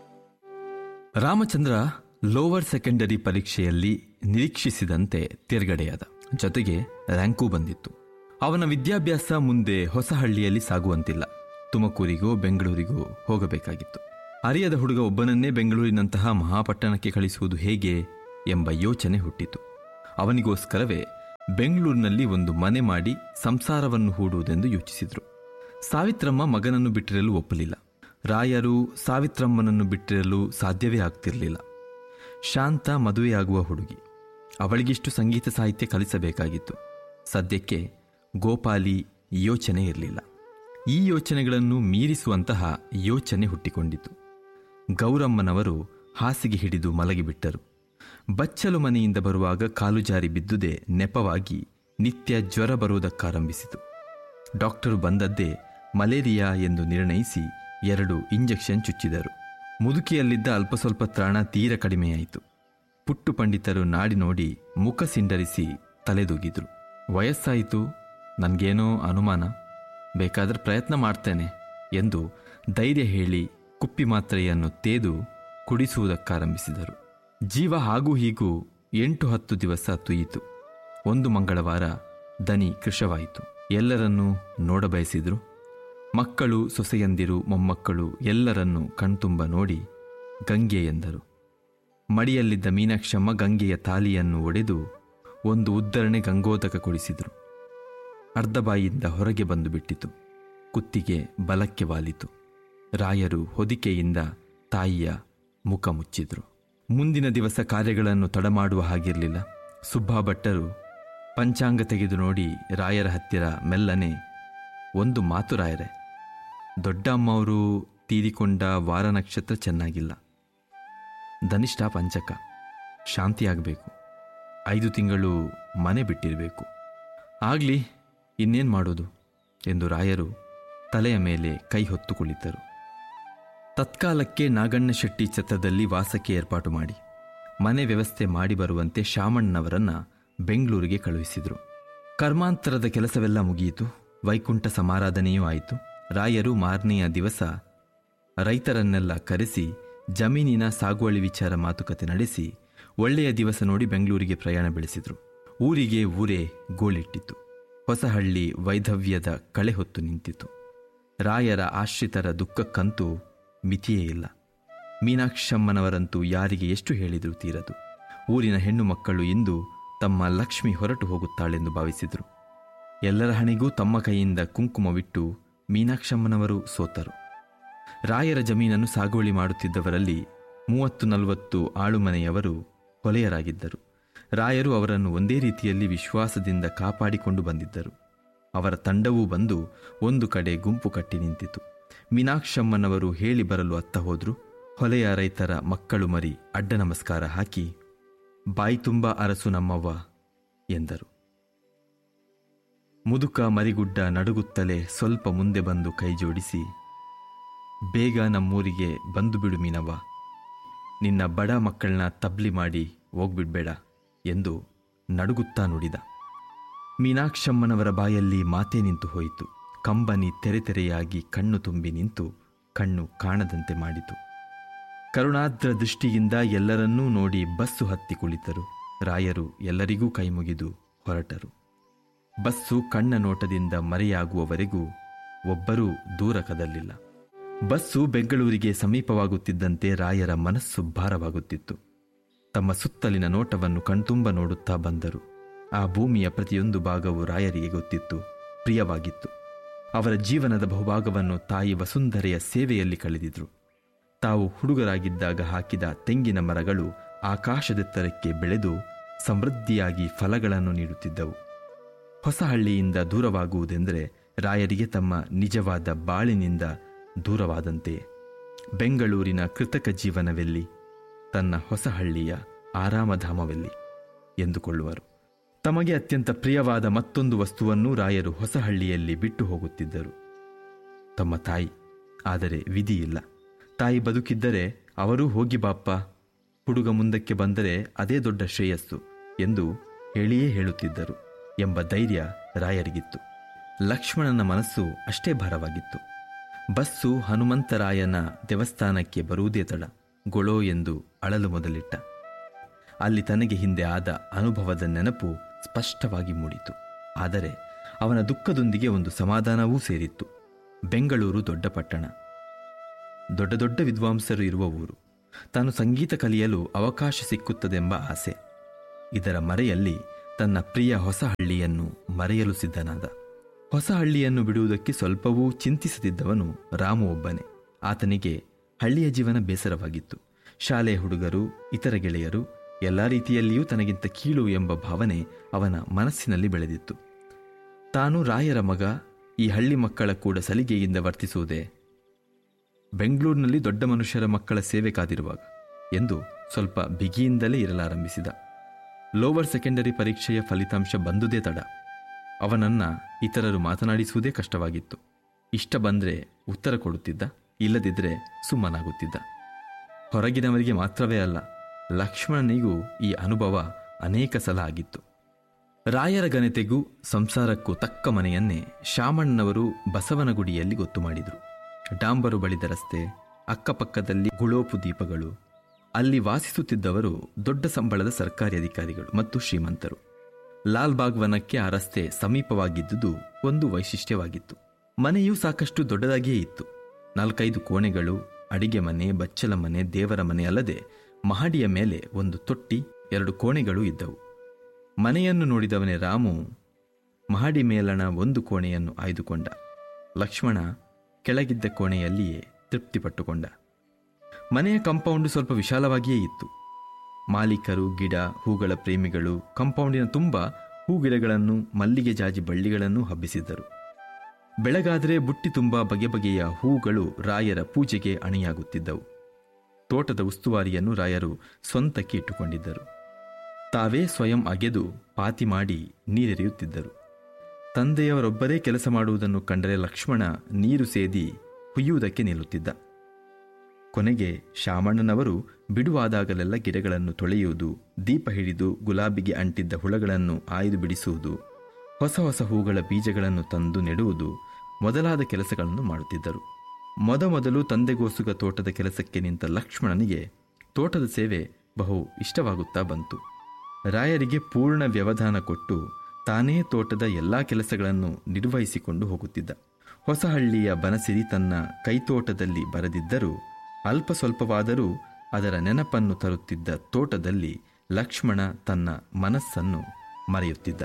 ರಾಮಚಂದ್ರ ಲೋವರ್ ಸೆಕೆಂಡರಿ ಪರೀಕ್ಷೆಯಲ್ಲಿ ನಿರೀಕ್ಷಿಸಿದಂತೆ ತೇರ್ಗಡೆಯಾದ. ಜೊತೆಗೆ ರ್ಯಾಂಕೂ ಬಂದಿತ್ತು. ಅವನ ವಿದ್ಯಾಭ್ಯಾಸ ಮುಂದೆ ಹೊಸಹಳ್ಳಿಯಲ್ಲಿ ಸಾಗುವಂತಿಲ್ಲ. ತುಮಕೂರಿಗೋ ಬೆಂಗಳೂರಿಗೋ ಹೋಗಬೇಕಾಗಿತ್ತು. ಅರಿಯದ ಹುಡುಗ ಒಬ್ಬನನ್ನೇ ಬೆಂಗಳೂರಿನಂತಹ ಮಹಾಪಟ್ಟಣಕ್ಕೆ ಕಳಿಸುವುದು ಹೇಗೆ ಎಂಬ ಯೋಚನೆ ಹುಟ್ಟಿತು. ಅವನಿಗೋಸ್ಕರವೇ ಬೆಂಗಳೂರಿನಲ್ಲಿ ಒಂದು ಮನೆ ಮಾಡಿ ಸಂಸಾರವನ್ನು ಹೂಡುವುದೆಂದು ಯೋಚಿಸಿದರು. ಸಾವಿತ್ರಮ್ಮ ಮಗನನ್ನು ಬಿಟ್ಟಿರಲು ಒಪ್ಪಲಿಲ್ಲ. ರಾಯರು ಸಾವಿತ್ರಮ್ಮನನ್ನು ಬಿಟ್ಟಿರಲು ಸಾಧ್ಯವೇ ಆಗ್ತಿರಲಿಲ್ಲ. ಶಾಂತ ಮದುವೆಯಾಗುವ ಹುಡುಗಿ, ಅವಳಿಗಿಷ್ಟು ಸಂಗೀತ ಸಾಹಿತ್ಯ ಕಲಿಸಬೇಕಾಗಿತ್ತು. ಸದ್ಯಕ್ಕೆ ಗೋಪಾಲಿ ಯೋಚನೆ ಇರಲಿಲ್ಲ. ಈ ಯೋಚನೆಗಳನ್ನು ಮೀರಿಸುವಂತಹ ಯೋಚನೆ ಹುಟ್ಟಿಕೊಂಡಿತು. ಗೌರಮ್ಮನವರು ಹಾಸಿಗೆ ಹಿಡಿದು ಮಲಗಿಬಿಟ್ಟರು. ಬಚ್ಚಲು ಮನೆಯಿಂದ ಬರುವಾಗ ಕಾಲು ಜಾರಿ ಬಿದ್ದುದೇ ನೆಪವಾಗಿ ನಿತ್ಯ ಜ್ವರ ಬರುವುದಕ್ಕಾರಂಭಿಸಿತು. ಡಾಕ್ಟರು ಬಂದದ್ದೇ ಮಲೇರಿಯಾ ಎಂದು ನಿರ್ಣಯಿಸಿ ಎರಡು ಇಂಜೆಕ್ಷನ್ ಚುಚ್ಚಿದರು. ಮುದುಕಿಯಲ್ಲಿದ್ದ ಅಲ್ಪ ಸ್ವಲ್ಪ ತ್ರಾಣ ತೀರ ಕಡಿಮೆಯಾಯಿತು. ಪುಟ್ಟು ಪಂಡಿತರು ನಾಡಿ ನೋಡಿ ಮುಖ ಸಿಂಡರಿಸಿ ತಲೆದೂಗಿದ್ರು. ವಯಸ್ಸಾಯಿತು, ನನಗೇನೋ ಅನುಮಾನ, ಬೇಕಾದ್ರೆ ಪ್ರಯತ್ನ ಮಾಡ್ತೇನೆ ಎಂದು ಧೈರ್ಯ ಹೇಳಿ ಕುಪ್ಪಿ ಮಾತ್ರೆಯನ್ನು ತೇದು ಕುಡಿಸುವುದಕ್ಕಾರಂಭಿಸಿದರು. ಜೀವ ಹಾಗೂ ಹೀಗೂ ಎಂಟು ಹತ್ತು ದಿವಸ ತುಯಿತು. ಒಂದು ಮಂಗಳವಾರ ದನಿ ಕೃಶವಾಯಿತು. ಎಲ್ಲರನ್ನೂ ನೋಡಬಯಸಿದ್ರು. ಮಕ್ಕಳು, ಸೊಸೆಯಂದಿರು, ಮೊಮ್ಮಕ್ಕಳು ಎಲ್ಲರನ್ನೂ ಕಣ್ತುಂಬ ನೋಡಿ ಗಂಗೆ ಎಂದರು. ಮಡಿಯಲ್ಲಿದ್ದ ಮೀನಾಕ್ಷಮ್ಮ ಗಂಗೆಯ ತಾಲಿಯನ್ನು ಒಡೆದು ಒಂದು ಉದ್ದರಣೆ ಗಂಗೋದಕ ಕುಡಿಸಿದರು. ಅರ್ಧ ಬಾಯಿಯಿಂದ ಹೊರಗೆ ಬಂದು ಬಿಟ್ಟಿತು. ಕುತ್ತಿಗೆ ಬಲಕ್ಕೆ ವಾಲಿತು. ರಾಯರು ಹೊದಿಕೆಯಿಂದ ತಾಯಿಯ ಮುಖ ಮುಚ್ಚಿದ್ರು. ಮುಂದಿನ ದಿವಸ ಕಾರ್ಯಗಳನ್ನು ತಡಮಾಡುವ ಹಾಗಿರಲಿಲ್ಲ. ಸುಬ್ಬಾ ಭಟ್ಟರು ಪಂಚಾಂಗ ತೆಗೆದು ನೋಡಿ ರಾಯರ ಹತ್ತಿರ ಮೆಲ್ಲನೆ, ಒಂದು ಮಾತು ರಾಯರೇ, ದೊಡ್ಡ ಅಮ್ಮವರು ತೀರಿಕೊಂಡ ವಾರ ನಕ್ಷತ್ರ ಚೆನ್ನಾಗಿಲ್ಲ. ಧನಿಷ್ಠ ಪಂಚಕ, ಶಾಂತಿಯಾಗಬೇಕು. ಐದು ತಿಂಗಳು ಮನೆ ಬಿಟ್ಟಿರಬೇಕು. ಆಗಲಿ, ಇನ್ನೇನು ಮಾಡೋದು ಎಂದು ರಾಯರು ತಲೆಯ ಮೇಲೆ ಕೈ ಹೊತ್ತು ಕುಳಿತರು. ತತ್ಕಾಲಕ್ಕೆ ನಾಗಣ್ಣ ಶೆಟ್ಟಿ ಛತ್ರದಲ್ಲಿ ವಾಸಕ್ಕೆ ಏರ್ಪಾಟು ಮಾಡಿ ಮನೆ ವ್ಯವಸ್ಥೆ ಮಾಡಿ ಬರುವಂತೆ ಶಾಮಣ್ಣನವರನ್ನು ಬೆಂಗಳೂರಿಗೆ ಕಳುಹಿಸಿದರು. ಕರ್ಮಾಂತರದ ಕೆಲಸವೆಲ್ಲ ಮುಗಿಯಿತು. ವೈಕುಂಠ ಸಮಾರಾಧನೆಯೂ ಆಯಿತು. ರಾಯರು ಮಾರನೆಯ ದಿವಸ ರೈತರನ್ನೆಲ್ಲ ಕರೆಸಿ ಜಮೀನಿನ ಸಾಗುವಳಿ ವಿಚಾರ ಮಾತುಕತೆ ನಡೆಸಿ ಒಳ್ಳೆಯ ದಿವಸ ನೋಡಿ ಬೆಂಗಳೂರಿಗೆ ಪ್ರಯಾಣ ಬೆಳೆಸಿದರು. ಊರಿಗೆ ಊರೇ ಗೋಳಿಟ್ಟಿತು. ಹೊಸಹಳ್ಳಿ ವೈಧವ್ಯದ ಕಳೆ ಹೊತ್ತು ನಿಂತಿತು. ರಾಯರ ಆಶ್ರಿತರ ದುಃಖಕ್ಕಂತೂ ಮಿತಿಯೇ ಇಲ್ಲ. ಮೀನಾಕ್ಷಮ್ಮನವರಂತೂ ಯಾರಿಗೆ ಎಷ್ಟು ಹೇಳಿದರೂ ತೀರದು. ಊರಿನ ಹೆಣ್ಣು ಮಕ್ಕಳು ಇಂದು ತಮ್ಮ ಲಕ್ಷ್ಮಿ ಹೊರಟು ಹೋಗುತ್ತಾಳೆಂದು ಭಾವಿಸಿದರು. ಎಲ್ಲರ ಹಣೆಗೂ ತಮ್ಮ ಕೈಯಿಂದ ಕುಂಕುಮವಿಟ್ಟು ಮೀನಾಕ್ಷಮ್ಮನವರು ಸೋತರು. ರಾಯರ ಜಮೀನನ್ನು ಸಾಗುವಳಿ ಮಾಡುತ್ತಿದ್ದವರಲ್ಲಿ ಮೂವತ್ತು ನಲವತ್ತು ಆಳುಮನೆಯವರು ಹೊಲೆಯರಾಗಿದ್ದರು. ರಾಯರು ಅವರನ್ನು ಒಂದೇ ರೀತಿಯಲ್ಲಿ ವಿಶ್ವಾಸದಿಂದ ಕಾಪಾಡಿಕೊಂಡು ಬಂದಿದ್ದರು. ಅವರ ತಂಡವೂ ಬಂದು ಒಂದು ಕಡೆ ಗುಂಪು ಕಟ್ಟಿ ನಿಂತಿತು. ಮೀನಾಕ್ಷಮ್ಮನವರು ಹೇಳಿ ಬರಲು ಅತ್ತ ಹೋದ್ರು. ಹೊಲೆಯ ರೈತರ ಮಕ್ಕಳು ಮರಿ ಅಡ್ಡ ನಮಸ್ಕಾರ ಹಾಕಿ, ಬಾಯಿ ತುಂಬ ಅರಸು ನಮ್ಮವ್ವ ಎಂದರು. ಮುದುಕ ಮರಿಗುಡ್ಡ ನಡುಗುತ್ತಲೇ ಸ್ವಲ್ಪ ಮುಂದೆ ಬಂದು ಕೈ ಜೋಡಿಸಿ, ಬೇಗ ನಮ್ಮೂರಿಗೆ ಬಂದು ಬಿಡು ಮೀನವ್ವ, ನಿನ್ನ ಬಡ ಮಕ್ಕಳನ್ನ ತಬ್ಲಿ ಮಾಡಿ ಹೋಗ್ಬಿಡ್ಬೇಡ ಎಂದು ನಡುಗುತ್ತಾ ನುಡಿದ. ಮೀನಾಕ್ಷಮ್ಮನವರ ಬಾಯಲ್ಲಿ ಮಾತೇ ನಿಂತು ಹೋಯಿತು. ಕಂಬನಿ ತೆರೆ ತೆರೆಯಾಗಿ ಕಣ್ಣು ತುಂಬಿ ನಿಂತು ಕಣ್ಣು ಕಾಣದಂತೆ ಮಾಡಿತು. ಕರುಣಾದ್ರ ದೃಷ್ಟಿಯಿಂದ ಎಲ್ಲರನ್ನೂ ನೋಡಿ ಬಸ್ಸು ಹತ್ತಿ ಕುಳಿತರು. ರಾಯರು ಎಲ್ಲರಿಗೂ ಕೈಮುಗಿದು ಹೊರಟರು. ಬಸ್ಸು ಕಣ್ಣ ನೋಟದಿಂದ ಮರೆಯಾಗುವವರೆಗೂ ಒಬ್ಬರೂ ದೂರ ಕದಲಿಲ್ಲ. ಬಸ್ಸು ಬೆಂಗಳೂರಿಗೆ ಸಮೀಪವಾಗುತ್ತಿದ್ದಂತೆ ರಾಯರ ಮನಸ್ಸು ಭಾರವಾಗುತ್ತಿತ್ತು. ತಮ್ಮ ಸುತ್ತಲಿನ ನೋಟವನ್ನು ಕಣ್ತುಂಬ ನೋಡುತ್ತಾ ಬಂದರು. ಆ ಭೂಮಿಯ ಪ್ರತಿಯೊಂದು ಭಾಗವು ರಾಯರಿಗೆ ಗೊತ್ತಿತ್ತು, ಪ್ರಿಯವಾಗಿತ್ತು. ಅವರ ಜೀವನದ ಬಹುಭಾಗವನ್ನು ತಾಯಿ ವಸುಂಧರೆಯ ಸೇವೆಯಲ್ಲಿ ಕಳೆದಿದ್ರು. ತಾವು ಹುಡುಗರಾಗಿದ್ದಾಗ ಹಾಕಿದ ತೆಂಗಿನ ಮರಗಳು ಆಕಾಶದೆತ್ತರಕ್ಕೆ ಬೆಳೆದು ಸಮೃದ್ಧಿಯಾಗಿ ಫಲಗಳನ್ನು ನೀಡುತ್ತಿದ್ದವು. ಹೊಸಹಳ್ಳಿಯಿಂದ ದೂರವಾಗುವುದೆಂದರೆ ರಾಯರಿಗೆ ತಮ್ಮ ನಿಜವಾದ ಬಾಳಿನಿಂದ ದೂರವಾದಂತೆ. ಬೆಂಗಳೂರಿನ ಕೃತಕ ಜೀವನವೆಲ್ಲಿ, ತನ್ನ ಹೊಸಹಳ್ಳಿಯ ಆರಾಮಧಾಮವೆಲ್ಲಿ ಎಂದುಕೊಳ್ಳುವರು. ತಮಗೆ ಅತ್ಯಂತ ಪ್ರಿಯವಾದ ಮತ್ತೊಂದು ವಸ್ತುವನ್ನು ರಾಯರು ಹೊಸಹಳ್ಳಿಯಲ್ಲಿ ಬಿಟ್ಟು ಹೋಗುತ್ತಿದ್ದರು, ತಮ್ಮ ತಾಯಿ. ಆದರೆ ವಿಧಿಯಿಲ್ಲ. ತಾಯಿ ಬದುಕಿದ್ದರೆ ಅವರೂ ಹೋಗಿ ಬಾಪ್ಪ, ಹುಡುಗ ಮುಂದಕ್ಕೆ ಬಂದರೆ ಅದೇ ದೊಡ್ಡ ಶ್ರೇಯಸ್ಸು ಎಂದು ಹೇಳಿಯೇ ಹೇಳುತ್ತಿದ್ದರು ಎಂಬ ಧೈರ್ಯ ರಾಯರಿಗಿತ್ತು. ಲಕ್ಷ್ಮಣನ ಮನಸ್ಸು ಅಷ್ಟೇ ಭಾರವಾಗಿತ್ತು. ಬಸ್ಸು ಹನುಮಂತರಾಯನ ದೇವಸ್ಥಾನಕ್ಕೆ ಬರುವುದೇ ತಡ, ಗೊಳೋ ಎಂದು ಅಳಲು ಮೊದಲಿಟ್ಟ. ಅಲ್ಲಿ ತನಗೆ ಹಿಂದೆ ಆದ ಅನುಭವದ ನೆನಪು ಸ್ಪಷ್ಟವಾಗಿ ಮೂಡಿತು. ಆದರೆ ಅವನ ದುಃಖದೊಂದಿಗೆ ಒಂದು ಸಮಾಧಾನವೂ ಸೇರಿತ್ತು. ಬೆಂಗಳೂರು ದೊಡ್ಡ ಪಟ್ಟಣ, ದೊಡ್ಡ ದೊಡ್ಡ ವಿದ್ವಾಂಸರು ಇರುವ ಊರು. ತಾನು ಸಂಗೀತ ಕಲಿಯಲು ಅವಕಾಶ ಸಿಕ್ಕುತ್ತದೆಂಬ ಆಸೆ. ಇದರ ಮರೆಯಲ್ಲಿ ತನ್ನ ಪ್ರಿಯ ಹೊಸ ಹಳ್ಳಿಯನ್ನು ಮರೆಯಲು ಸಿದ್ಧನಾದ. ಹೊಸ ಹಳ್ಳಿಯನ್ನು ಬಿಡುವುದಕ್ಕೆ ಸ್ವಲ್ಪವೂ ಚಿಂತಿಸದಿದ್ದವನು ರಾಮು ಒಬ್ಬನೇ. ಆತನಿಗೆ ಹಳ್ಳಿಯ ಜೀವನ ಬೇಸರವಾಗಿತ್ತು. ಶಾಲೆಯ ಹುಡುಗರು, ಇತರ ಗೆಳೆಯರು, ಎಲ್ಲ ರೀತಿಯಲ್ಲಿಯೂ ತನಗಿಂತ ಕೀಳು ಎಂಬ ಭಾವನೆ ಅವನ ಮನಸ್ಸಿನಲ್ಲಿ ಬೆಳೆದಿತ್ತು. ತಾನು ರಾಯರ ಮಗ, ಈ ಹಳ್ಳಿ ಮಕ್ಕಳ ಕೂಡ ಸಲಿಗೆಯಿಂದ ವರ್ತಿಸುವುದೇ, ಬೆಂಗಳೂರಿನಲ್ಲಿ ದೊಡ್ಡ ಮನುಷ್ಯರ ಮಕ್ಕಳ ಸೇವೆ ಕಾದಿರುವಾಗ ಎಂದು ಸ್ವಲ್ಪ ಬಿಗಿಯಿಂದಲೇ ಇರಲಾರಂಭಿಸಿದ. ಲೋವರ್ ಸೆಕೆಂಡರಿ ಪರೀಕ್ಷೆಯ ಫಲಿತಾಂಶ ಬಂದುದೇ ತಡ. ಅವನನ್ನ ಇತರರು ಮಾತನಾಡಿಸುವುದೇ ಕಷ್ಟವಾಗಿತ್ತು. ಇಷ್ಟ ಬಂದರೆ ಉತ್ತರ ಕೊಡುತ್ತಿದ್ದ, ಇಲ್ಲದಿದ್ದರೆ ಸುಮ್ಮನಾಗುತ್ತಿದ್ದ. ಹೊರಗಿನವರಿಗೆ ಮಾತ್ರವೇ ಅಲ್ಲ, ಲಕ್ಷ್ಮಣನಿಗೂ ಈ ಅನುಭವ ಅನೇಕ ಸಲ ಆಗಿತ್ತು. ರಾಯರ ಘನತೆಗೂ ಸಂಸಾರಕ್ಕೂ ತಕ್ಕ ಮನೆಯನ್ನೇ ಶಾಮಣ್ಣನವರು ಬಸವನಗುಡಿಯಲ್ಲಿ ಗೊತ್ತು ಮಾಡಿದರು. ಡಾಂಬರು ಬಳಿದ ರಸ್ತೆ, ಅಕ್ಕಪಕ್ಕದಲ್ಲಿ ಗುಳೋಪು ದೀಪಗಳು. ಅಲ್ಲಿ ವಾಸಿಸುತ್ತಿದ್ದವರು ದೊಡ್ಡ ಸಂಬಳದ ಸರ್ಕಾರಿ ಅಧಿಕಾರಿಗಳು ಮತ್ತು ಶ್ರೀಮಂತರು. ಲಾಲ್ಬಾಗ್ ವನಕ್ಕೆ ಆ ರಸ್ತೆ ಸಮೀಪವಾಗಿದ್ದುದು ಒಂದು ವೈಶಿಷ್ಟ್ಯವಾಗಿತ್ತು. ಮನೆಯೂ ಸಾಕಷ್ಟು ದೊಡ್ಡದಾಗಿಯೇ ಇತ್ತು. ನಾಲ್ಕೈದು ಕೋಣೆಗಳು, ಅಡಿಗೆ ಮನೆ, ಬಚ್ಚಲ ಮನೆ, ದೇವರ ಮನೆ ಅಲ್ಲದೆ ಮಹಡಿಯ ಮೇಲೆ ಒಂದು ತೊಟ್ಟಿ, ಎರಡು ಕೋಣೆಗಳು ಇದ್ದವು. ಮನೆಯನ್ನು ನೋಡಿದವನೇ ರಾಮು ಮಹಡಿ ಮೇಲಣ ಒಂದು ಕೋಣೆಯನ್ನು ಆಯ್ದುಕೊಂಡ. ಲಕ್ಷ್ಮಣ ಕೆಳಗಿದ್ದ ಕೋಣೆಯಲ್ಲಿಯೇ ತೃಪ್ತಿಪಟ್ಟುಕೊಂಡ. ಮನೆಯ ಕಾಂಪೌಂಡು ಸ್ವಲ್ಪ ವಿಶಾಲವಾಗಿಯೇ ಇತ್ತು. ಮಾಲೀಕರು ಗಿಡ, ಹೂಗಳ ಪ್ರೇಮಿಗಳು ಕಾಂಪೌಂಡಿನ ತುಂಬ ಹೂಗಿಡಗಳನ್ನು, ಮಲ್ಲಿಗೆ ಜಾಜಿ ಬಳ್ಳಿಗಳನ್ನು ಹಬ್ಬಿಸಿದ್ದರು. ಬೆಳಗಾದರೆ ಬುಟ್ಟಿ ತುಂಬ ಬಗೆ ಬಗೆಯ ಹೂಗಳು ರಾಯರ ಪೂಜೆಗೆ ಅಣಿಯಾಗುತ್ತಿದ್ದವು. ತೋಟದ ಉಸ್ತುವಾರಿಯನ್ನು ರಾಯರು ಸ್ವಂತಕ್ಕೆ ಇಟ್ಟುಕೊಂಡಿದ್ದರು. ತಾವೇ ಸ್ವಯಂ ಅಗೆದು ಪಾತಿ ಮಾಡಿ ನೀರೆರೆಯುತ್ತಿದ್ದರು. ತಂದೆಯವರೊಬ್ಬರೇ ಕೆಲಸ ಮಾಡುವುದನ್ನು ಕಂಡರೆ ಲಕ್ಷ್ಮಣ ನೀರು ಸೇದಿ ಹುಯ್ಯುವುದಕ್ಕೆ ನಿಲ್ಲುತ್ತಿದ್ದ. ಕೊನೆಗೆ ಶಾಮಣ್ಣನವರು ಬಿಡುವಾದಾಗಲೆಲ್ಲ ಗಿಡಗಳನ್ನು ತೊಳೆಯುವುದು, ದೀಪ ಹಿಡಿದು ಗುಲಾಬಿಗೆ ಅಂಟಿದ್ದ ಹುಳಗಳನ್ನು ಆಯ್ದು ಬಿಡಿಸುವುದು, ಹೊಸ ಹೊಸ ಹೂಗಳ ಬೀಜಗಳನ್ನು ತಂದು ನೆಡುವುದು ಮೊದಲಾದ ಕೆಲಸಗಳನ್ನು ಮಾಡುತ್ತಿದ್ದರು. ಮೊದಮೊದಲು ತಂದೆಗೋಸುಗ ತೋಟದ ಕೆಲಸಕ್ಕೆ ನಿಂತ ಲಕ್ಷ್ಮಣನಿಗೆ ತೋಟದ ಸೇವೆ ಬಹು ಇಷ್ಟವಾಗುತ್ತಾ ಬಂತು. ರಾಯರಿಗೆ ಪೂರ್ಣ ವ್ಯವಧಾನ ಕೊಟ್ಟು ತಾನೇ ತೋಟದ ಎಲ್ಲಾ ಕೆಲಸಗಳನ್ನು ನಿರ್ವಹಿಸಿಕೊಂಡು ಹೋಗುತ್ತಿದ್ದ. ಹೊಸಹಳ್ಳಿಯ ಬನಸಿರಿ ತನ್ನ ಕೈತೋಟದಲ್ಲಿ ಬರದಿದ್ದರೂ ಅಲ್ಪ ಸ್ವಲ್ಪವಾದರೂ ಅದರ ನೆನಪನ್ನು ತರುತ್ತಿದ್ದ ತೋಟದಲ್ಲಿ ಲಕ್ಷ್ಮಣ ತನ್ನ ಮನಸ್ಸನ್ನು ಮರೆಯುತ್ತಿದ್ದ.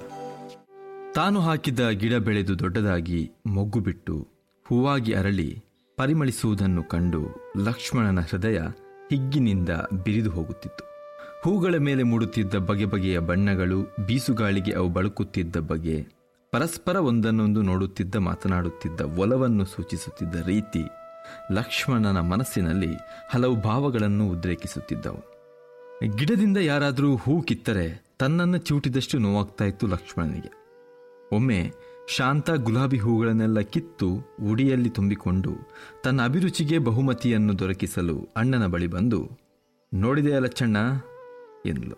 ತಾನು ಹಾಕಿದ ಗಿಡ ಬೆಳೆದು ದೊಡ್ಡದಾಗಿ ಮೊಗ್ಗು ಬಿಟ್ಟು ಹೂವಾಗಿ ಅರಳಿ ಪರಿಮಳಿಸುವುದನ್ನು ಕಂಡು ಲಕ್ಷ್ಮಣನ ಹೃದಯ ಹಿಗ್ಗಿನಿಂದ ಬಿರಿದು ಹೋಗುತ್ತಿತ್ತು. ಹೂಗಳ ಮೇಲೆ ಮೂಡುತ್ತಿದ್ದ ಬಗೆ ಬಗೆಯ ಬಣ್ಣಗಳು, ಬೀಸುಗಾಳಿಗೆ ಅವು ಬಳುಕುತ್ತಿದ್ದ ಬಗೆ, ಪರಸ್ಪರ ಒಂದನ್ನೊಂದು ನೋಡುತ್ತಿದ್ದ, ಮಾತನಾಡುತ್ತಿದ್ದ ಒಲವನ್ನು ಸೂಚಿಸುತ್ತಿದ್ದ ರೀತಿ ಲಕ್ಷ್ಮಣನ ಮನಸ್ಸಿನಲ್ಲಿ ಹಲವು ಭಾವಗಳನ್ನು ಉದ್ರೇಕಿಸುತ್ತಿದ್ದವು. ಗಿಡದಿಂದ ಯಾರಾದರೂ ಹೂ ಕಿತ್ತರೆ ತನ್ನನ್ನು ಚಿವುಟಿದಷ್ಟು ನೋವಾಗ್ತಾ ಇತ್ತು ಲಕ್ಷ್ಮಣನಿಗೆ. ಒಮ್ಮೆ ಶಾಂತ ಗುಲಾಬಿ ಹೂಗಳನ್ನೆಲ್ಲ ಕಿತ್ತು ಉಡಿಯಲ್ಲಿ ತುಂಬಿಕೊಂಡು ತನ್ನ ಅಭಿರುಚಿಗೆ ಬಹುಮತಿಯನ್ನು ದೊರಕಿಸಲು ಅಣ್ಣನ ಬಳಿ ಬಂದು, ನೋಡಿದೆಯ ಲಚ್ಚಣ್ಣ ಎಂದಳು.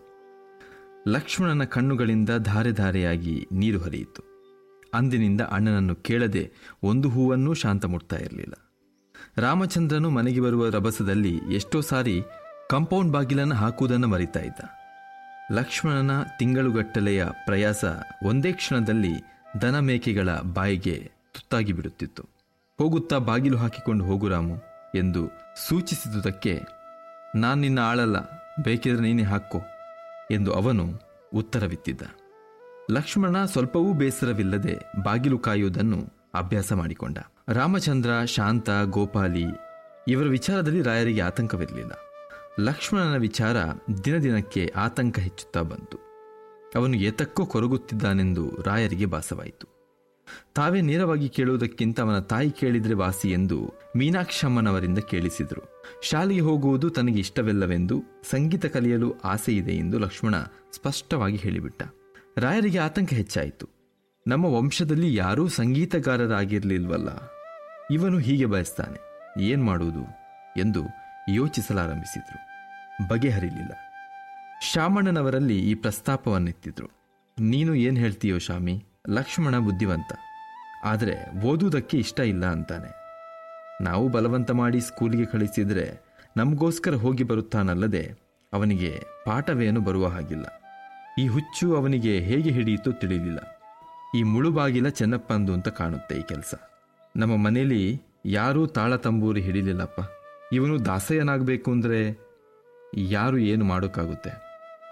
ಲಕ್ಷ್ಮಣನ ಕಣ್ಣುಗಳಿಂದ ಧಾರೆ ಧಾರೆಯಾಗಿ ನೀರು ಹರಿಯಿತು. ಅಂದಿನಿಂದ ಅಣ್ಣನನ್ನು ಕೇಳದೆ ಒಂದು ಹೂವನ್ನೂ ಶಾಂತ ಮುಟ್ತಾ ಇರಲಿಲ್ಲ. ರಾಮಚಂದ್ರನು ಮನೆಗೆ ಬರುವ ರಭಸದಲ್ಲಿ ಎಷ್ಟೋ ಸಾರಿ ಕಾಂಪೌಂಡ್ ಬಾಗಿಲನ್ನು ಹಾಕುವುದನ್ನು ಮರಿತಾ ಇದ್ದ. ಲಕ್ಷ್ಮಣನ ತಿಂಗಳುಗಟ್ಟಲೆಯ ಪ್ರಯಾಸ ಒಂದೇ ಕ್ಷಣದಲ್ಲಿ ದನ ಮೇಕೆಗಳ ಬಾಯಿಗೆ ತುತ್ತಾಗಿ ಬಿಡುತ್ತಿತ್ತು. ಹೋಗುತ್ತಾ ಬಾಗಿಲು ಹಾಕಿಕೊಂಡು ಹೋಗು ರಾಮು ಎಂದು ಸೂಚಿಸಿದುದಕ್ಕೆ, ನಾನು ನಿನ್ನ ಆಳಲ್ಲ, ಬೇಕಿದ್ರೆ ನೀನೇ ಹಾಕೋ ಎಂದು ಅವನು ಉತ್ತರವಿತ್ತಿದ್ದ. ಲಕ್ಷ್ಮಣ ಸ್ವಲ್ಪವೂ ಬೇಸರವಿಲ್ಲದೆ ಬಾಗಿಲು ಕಾಯುವುದನ್ನು ಅಭ್ಯಾಸ ಮಾಡಿಕೊಂಡ. ರಾಮಚಂದ್ರ, ಶಾಂತ, ಗೋಪಾಲಿ ಇವರ ವಿಚಾರದಲ್ಲಿ ರಾಯರಿಗೆ ಆತಂಕವಿರಲಿಲ್ಲ. ಲಕ್ಷ್ಮಣನ ವಿಚಾರ ದಿನದಿನಕ್ಕೆ ಆತಂಕ ಹೆಚ್ಚುತ್ತಾ ಬಂತು. ಅವನು ಏತಕ್ಕೋ ಕೊರಗುತ್ತಿದ್ದಾನೆಂದು ರಾಯರಿಗೆ ಭಾಸವಾಯಿತು. ತಾವೇ ನೇರವಾಗಿ ಕೇಳುವುದಕ್ಕಿಂತ ಅವನ ತಾಯಿ ಕೇಳಿದ್ರೆ ವಾಸಿ ಎಂದು ಮೀನಾಕ್ಷಮ್ಮನವರಿಂದ ಕೇಳಿಸಿದರು. ಶಾಲೆಗೆ ಹೋಗುವುದು ತನಗೆ ಇಷ್ಟವಿಲ್ಲವೆಂದು, ಸಂಗೀತ ಕಲಿಯಲು ಆಸೆ ಇದೆ ಎಂದು ಲಕ್ಷ್ಮಣ ಸ್ಪಷ್ಟವಾಗಿ ಹೇಳಿಬಿಟ್ಟ. ರಾಯರಿಗೆ ಆತಂಕ ಹೆಚ್ಚಾಯಿತು. ನಮ್ಮ ವಂಶದಲ್ಲಿ ಯಾರೂ ಸಂಗೀತಗಾರರಾಗಿರಲಿಲ್ವಲ್ಲ, ಇವನು ಹೀಗೆ ಬಯಸ್ತಾನೆ, ಏನ್ ಮಾಡುವುದು ಎಂದು ಯೋಚಿಸಲಾರಂಭಿಸಿದ್ರು. ಬಗೆಹರಿಲಿಲ್ಲ. ಶಾಮಣ್ಣನವರಲ್ಲಿ ಈ ಪ್ರಸ್ತಾಪವನ್ನೆತ್ತಿದ್ರು. ನೀನು ಏನು ಹೇಳ್ತೀಯೋ ಶಾಮಿ, ಲಕ್ಷ್ಮಣ ಬುದ್ಧಿವಂತ, ಆದರೆ ಓದುವುದಕ್ಕೆ ಇಷ್ಟ ಇಲ್ಲ ಅಂತಾನೆ. ನಾವು ಬಲವಂತ ಮಾಡಿ ಸ್ಕೂಲಿಗೆ ಕಳಿಸಿದರೆ ನಮಗೋಸ್ಕರ ಹೋಗಿ ಬರುತ್ತಾನಲ್ಲದೆ ಅವನಿಗೆ ಪಾಠವೇನು ಬರುವ ಹಾಗಿಲ್ಲ. ಈ ಹುಚ್ಚು ಅವನಿಗೆ ಹೇಗೆ ಹಿಡಿಯಿತೋ ತಿಳಿಲಿಲ್ಲ. ಈ ಮುಳುಬಾಗಿಲ ಚೆನ್ನಪ್ಪಂದು ಅಂತ ಕಾಣುತ್ತೆ ಈ ಕೆಲಸ. ನಮ್ಮ ಮನೇಲಿ ಯಾರೂ ತಾಳ ತಂಬೂರಿ ಹಿಡಿಲಿಲ್ಲಪ್ಪ. ಇವನು ದಾಸಯ್ಯನಾಗಬೇಕು ಅಂದರೆ ಯಾರು ಏನು ಮಾಡೋಕ್ಕಾಗುತ್ತೆ.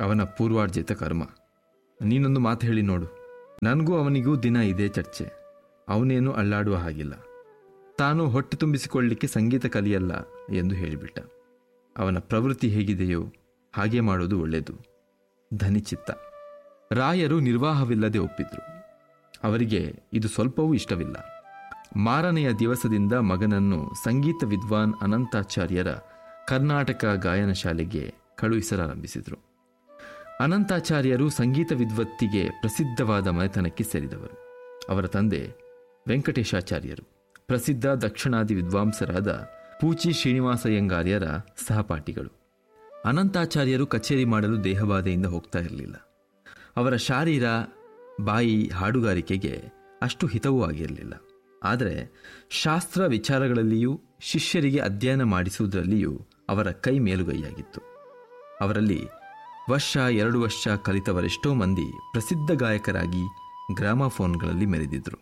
ಅವನ ಪೂರ್ವಾರ್ಜಿತ ಕರ್ಮ. ನೀನೊಂದು ಮಾತು ಹೇಳಿ ನೋಡು. ನನಗೂ ಅವನಿಗೂ ದಿನ ಇದೇ ಚರ್ಚೆ. ಅವನೇನು ಅಳ್ಳಾಡುವ ಹಾಗಿಲ್ಲ. ತಾನು ಹೊಟ್ಟೆ ತುಂಬಿಸಿಕೊಳ್ಳಲಿಕ್ಕೆ ಸಂಗೀತ ಕಲಿಯಲ್ಲ ಎಂದು ಹೇಳಿಬಿಟ್ಟ. ಅವನ ಪ್ರವೃತ್ತಿ ಹೇಗಿದೆಯೋ ಹಾಗೆ ಮಾಡೋದು ಒಳ್ಳೆಯದು. ಧನಿಚಿತ್ತ. ರಾಯರು ನಿರ್ವಾಹವಿಲ್ಲದೆ ಒಪ್ಪಿದ್ರು. ಅವರಿಗೆ ಇದು ಸ್ವಲ್ಪವೂ ಇಷ್ಟವಿಲ್ಲ. ಮಾರನೆಯ ದಿವಸದಿಂದ ಮಗನನ್ನು ಸಂಗೀತ ವಿದ್ವಾನ್ ಅನಂತಾಚಾರ್ಯರ ಕರ್ನಾಟಕ ಗಾಯನ ಶಾಲೆಗೆ ಕಳುಹಿಸಲಾರಂಭಿಸಿದರು. ಅನಂತಾಚಾರ್ಯರು ಸಂಗೀತ ವಿದ್ವತ್ತಿಗೆ ಪ್ರಸಿದ್ಧವಾದ ಮನೆತನಕ್ಕೆ ಸೇರಿದವರು. ಅವರ ತಂದೆ ವೆಂಕಟೇಶಾಚಾರ್ಯರು ಪ್ರಸಿದ್ಧ ದಕ್ಷಿಣಾದಿ ವಿದ್ವಾಂಸರಾದ ಪೂಚಿ ಶ್ರೀನಿವಾಸಯ್ಯಂಗಾರ್ಯರ ಸಹಪಾಠಿಗಳು. ಅನಂತಾಚಾರ್ಯರು ಕಚೇರಿ ಮಾಡಲು ದೇಹಬಾಧೆಯಿಂದ ಹೋಗ್ತಾ ಇರಲಿಲ್ಲ. ಅವರ ಶಾರೀರ, ಬಾಯಿ ಹಾಡುಗಾರಿಕೆಗೆ ಅಷ್ಟು ಹಿತವೂ ಆಗಿರಲಿಲ್ಲ. ಆದರೆ ಶಾಸ್ತ್ರ ವಿಚಾರಗಳಲ್ಲಿಯೂ ಶಿಷ್ಯರಿಗೆ ಅಧ್ಯಯನ ಮಾಡಿಸುವುದರಲ್ಲಿಯೂ ಅವರ ಕೈ ಮೇಲುಗೈಯಾಗಿತ್ತು. ಅವರಲ್ಲಿ ವರ್ಷ ಎರಡು ವರ್ಷ ಕಲಿತವರೆಷ್ಟೋ ಮಂದಿ ಪ್ರಸಿದ್ಧ ಗಾಯಕರಾಗಿ ಗ್ರಾಮಾಫೋನ್ಗಳಲ್ಲಿ ಮೆರೆದಿದ್ರು.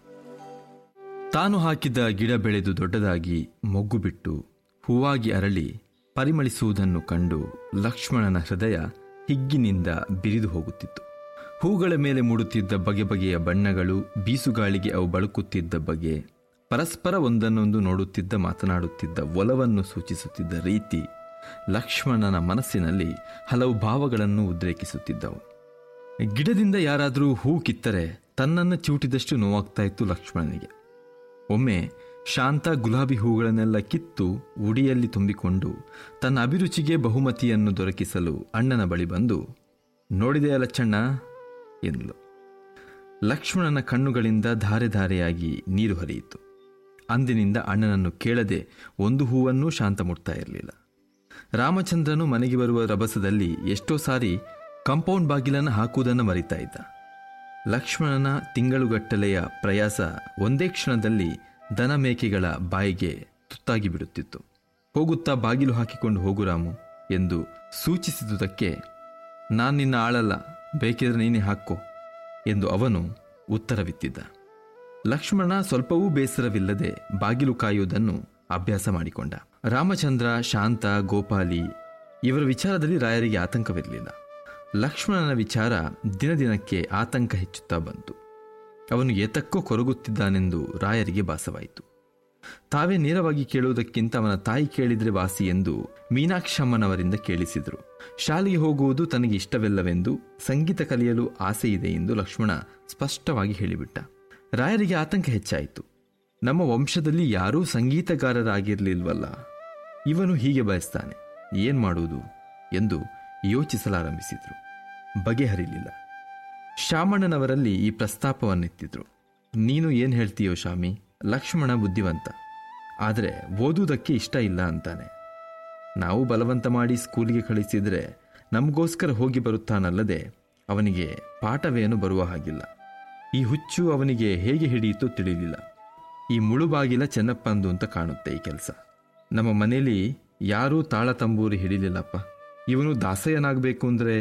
ತಾನು ಹಾಕಿದ ಗಿಡ ಬೆಳೆದು ದೊಡ್ಡದಾಗಿ ಮೊಗ್ಗು ಬಿಟ್ಟು ಹೂವಾಗಿ ಅರಳಿ ಪರಿಮಳಿಸುವುದನ್ನು ಕಂಡು ಲಕ್ಷ್ಮಣನ ಹೃದಯ ಹಿಗ್ಗಿನಿಂದ ಬಿರಿದು ಹೋಗುತ್ತಿತ್ತು. ಹೂಗಳ ಮೇಲೆ ಮೂಡುತ್ತಿದ್ದ ಬಗೆ ಬಗೆಯ ಬಣ್ಣಗಳು, ಬೀಸುಗಾಳಿಗೆ ಅವು ಬಳುಕುತ್ತಿದ್ದ ಬಗೆ, ಪರಸ್ಪರ ಒಂದನ್ನೊಂದು ನೋಡುತ್ತಿದ್ದ ಮಾತನಾಡುತ್ತಿದ್ದ ಒಲವನ್ನು ಸೂಚಿಸುತ್ತಿದ್ದ ರೀತಿ ಲಕ್ಷ್ಮಣನ ಮನಸ್ಸಿನಲ್ಲಿ ಹಲವು ಭಾವಗಳನ್ನು ಉದ್ರೇಕಿಸುತ್ತಿದ್ದವು. ಗಿಡದಿಂದ ಯಾರಾದರೂ ಹೂ ಕಿತ್ತರೆ ತನ್ನನ್ನು ಚಿವುಟಿದಷ್ಟು ನೋವಾಗ್ತಾ ಇತ್ತು ಲಕ್ಷ್ಮಣನಿಗೆ. ಒಮ್ಮೆ ಶಾಂತ ಗುಲಾಬಿ ಹೂಗಳನ್ನೆಲ್ಲ ಕಿತ್ತು ಉಡಿಯಲ್ಲಿ ತುಂಬಿಕೊಂಡು ತನ್ನ ಅಭಿರುಚಿಗೆ ಬಹುಮತಿಯನ್ನು ದೊರಕಿಸಲು ಅಣ್ಣನ ಬಳಿ ಬಂದು, ನೋಡಿದೆಯ ಲಚ್ಚಣ್ಣ ಎಂದಳು. ಲಕ್ಷ್ಮಣನ ಕಣ್ಣುಗಳಿಂದ ಧಾರೆ ಧಾರೆಯಾಗಿ ನೀರು ಹರಿಯಿತು. ಅಂದಿನಿಂದ ಅಣ್ಣನನ್ನು ಕೇಳದೆ ಒಂದು ಹೂವನ್ನೂ ಶಾಂತ ಮುಟ್ತಾ ಇರಲಿಲ್ಲ. ರಾಮಚಂದ್ರನು ಮನೆಗೆ ಬರುವ ರಭಸದಲ್ಲಿ ಎಷ್ಟೋ ಸಾರಿ ಕಾಂಪೌಂಡ್ ಬಾಗಿಲನ್ನು ಹಾಕುವುದನ್ನು ಮರಿತಾ ಇದ್ದ. ಲಕ್ಷ್ಮಣನ ತಿಂಗಳುಗಟ್ಟಲೆಯ ಪ್ರಯಾಸ ಒಂದೇ ಕ್ಷಣದಲ್ಲಿ ದನ ಮೇಕೆಗಳ ಬಾಯಿಗೆ ತುತ್ತಾಗಿ ಬಿಡುತ್ತಿತ್ತು. ಹೋಗುತ್ತಾ ಬಾಗಿಲು ಹಾಕಿಕೊಂಡು ಹೋಗು ರಾಮು ಎಂದು ಸೂಚಿಸಿದುದಕ್ಕೆ, ನಾನು ನಿನ್ನ ಆಳಲ್ಲ, ಬೇಕಿದ್ರೆ ನೀನೇ ಹಾಕೋ ಎಂದು ಅವನು ಉತ್ತರವಿತ್ತಿದ್ದ. ಲಕ್ಷ್ಮಣ ಸ್ವಲ್ಪವೂ ಬೇಸರವಿಲ್ಲದೆ ಬಾಗಿಲು ಕಾಯುವುದನ್ನು ಅಭ್ಯಾಸ ಮಾಡಿಕೊಂಡ. ರಾಮಚಂದ್ರ, ಶಾಂತ, ಗೋಪಾಲಿ ಇವರ ವಿಚಾರದಲ್ಲಿ ರಾಯರಿಗೆ ಆತಂಕವಿರಲಿಲ್ಲ. ಲಕ್ಷ್ಮಣನ ವಿಚಾರ ದಿನದಿನಕ್ಕೆ ಆತಂಕ ಹೆಚ್ಚುತ್ತಾ ಬಂತು. ಅವನು ಏತಕ್ಕೋ ಕೊರಗುತ್ತಿದ್ದಾನೆಂದು ರಾಯರಿಗೆ ಭಾಸವಾಯಿತು. ತಾವೇ ನೇರವಾಗಿ ಕೇಳುವುದಕ್ಕಿಂತ ಅವನ ತಾಯಿ ಕೇಳಿದ್ರೆ ವಾಸಿ ಎಂದು ಮೀನಾಕ್ಷಮ್ಮನವರಿಂದ ಕೇಳಿಸಿದರು. ಶಾಲೆಗೆ ಹೋಗುವುದು ತನಗೆ ಇಷ್ಟವಿಲ್ಲವೆಂದು, ಸಂಗೀತ ಕಲಿಯಲು ಆಸೆ ಇದೆ ಎಂದು ಲಕ್ಷ್ಮಣ ಸ್ಪಷ್ಟವಾಗಿ ಹೇಳಿಬಿಟ್ಟ. ರಾಯರಿಗೆ ಆತಂಕ ಹೆಚ್ಚಾಯಿತು. ನಮ್ಮ ವಂಶದಲ್ಲಿ ಯಾರೂ ಸಂಗೀತಗಾರರಾಗಿರಲಿಲ್ವಲ್ಲ, ಇವನು ಹೀಗೆ ಬಯಸ್ತಾನೆ, ಏನ್ ಮಾಡುವುದು ಎಂದು ಯೋಚಿಸಲಾರಂಭಿಸಿದ್ರು. ಬಗೆಹರಿಲಿಲ್ಲ. ಶಾಮಣ್ಣನವರಲ್ಲಿ ಈ ಪ್ರಸ್ತಾಪವನ್ನೆತ್ತಿದ್ರು. ನೀನು ಏನು ಹೇಳ್ತೀಯೋ ಶಾಮಿ, ಲಕ್ಷ್ಮಣ ಬುದ್ಧಿವಂತ, ಆದರೆ ಓದುವುದಕ್ಕೆ ಇಷ್ಟ ಇಲ್ಲ ಅಂತಾನೆ. ನಾವು ಬಲವಂತ ಮಾಡಿ ಸ್ಕೂಲಿಗೆ ಕಳಿಸಿದರೆ ನಮಗೋಸ್ಕರ ಹೋಗಿ ಬರುತ್ತಾನಲ್ಲದೆ ಅವನಿಗೆ ಪಾಠವೇನು ಬರುವ ಹಾಗಿಲ್ಲ. ಈ ಹುಚ್ಚು ಅವನಿಗೆ ಹೇಗೆ ಹಿಡಿಯಿತೋ ತಿಳಿಲಿಲ್ಲ. ಈ ಮುಳುಬಾಗಿಲ ಚೆನ್ನಪ್ಪಂದು ಅಂತ ಕಾಣುತ್ತೆ ಈ ಕೆಲಸ. ನಮ್ಮ ಮನೇಲಿ ಯಾರೂ ತಾಳ ತಂಬೂರಿ ಹಿಡಿಲಿಲ್ಲಪ್ಪ. ಇವನು ದಾಸಯ್ಯನಾಗಬೇಕು ಅಂದರೆ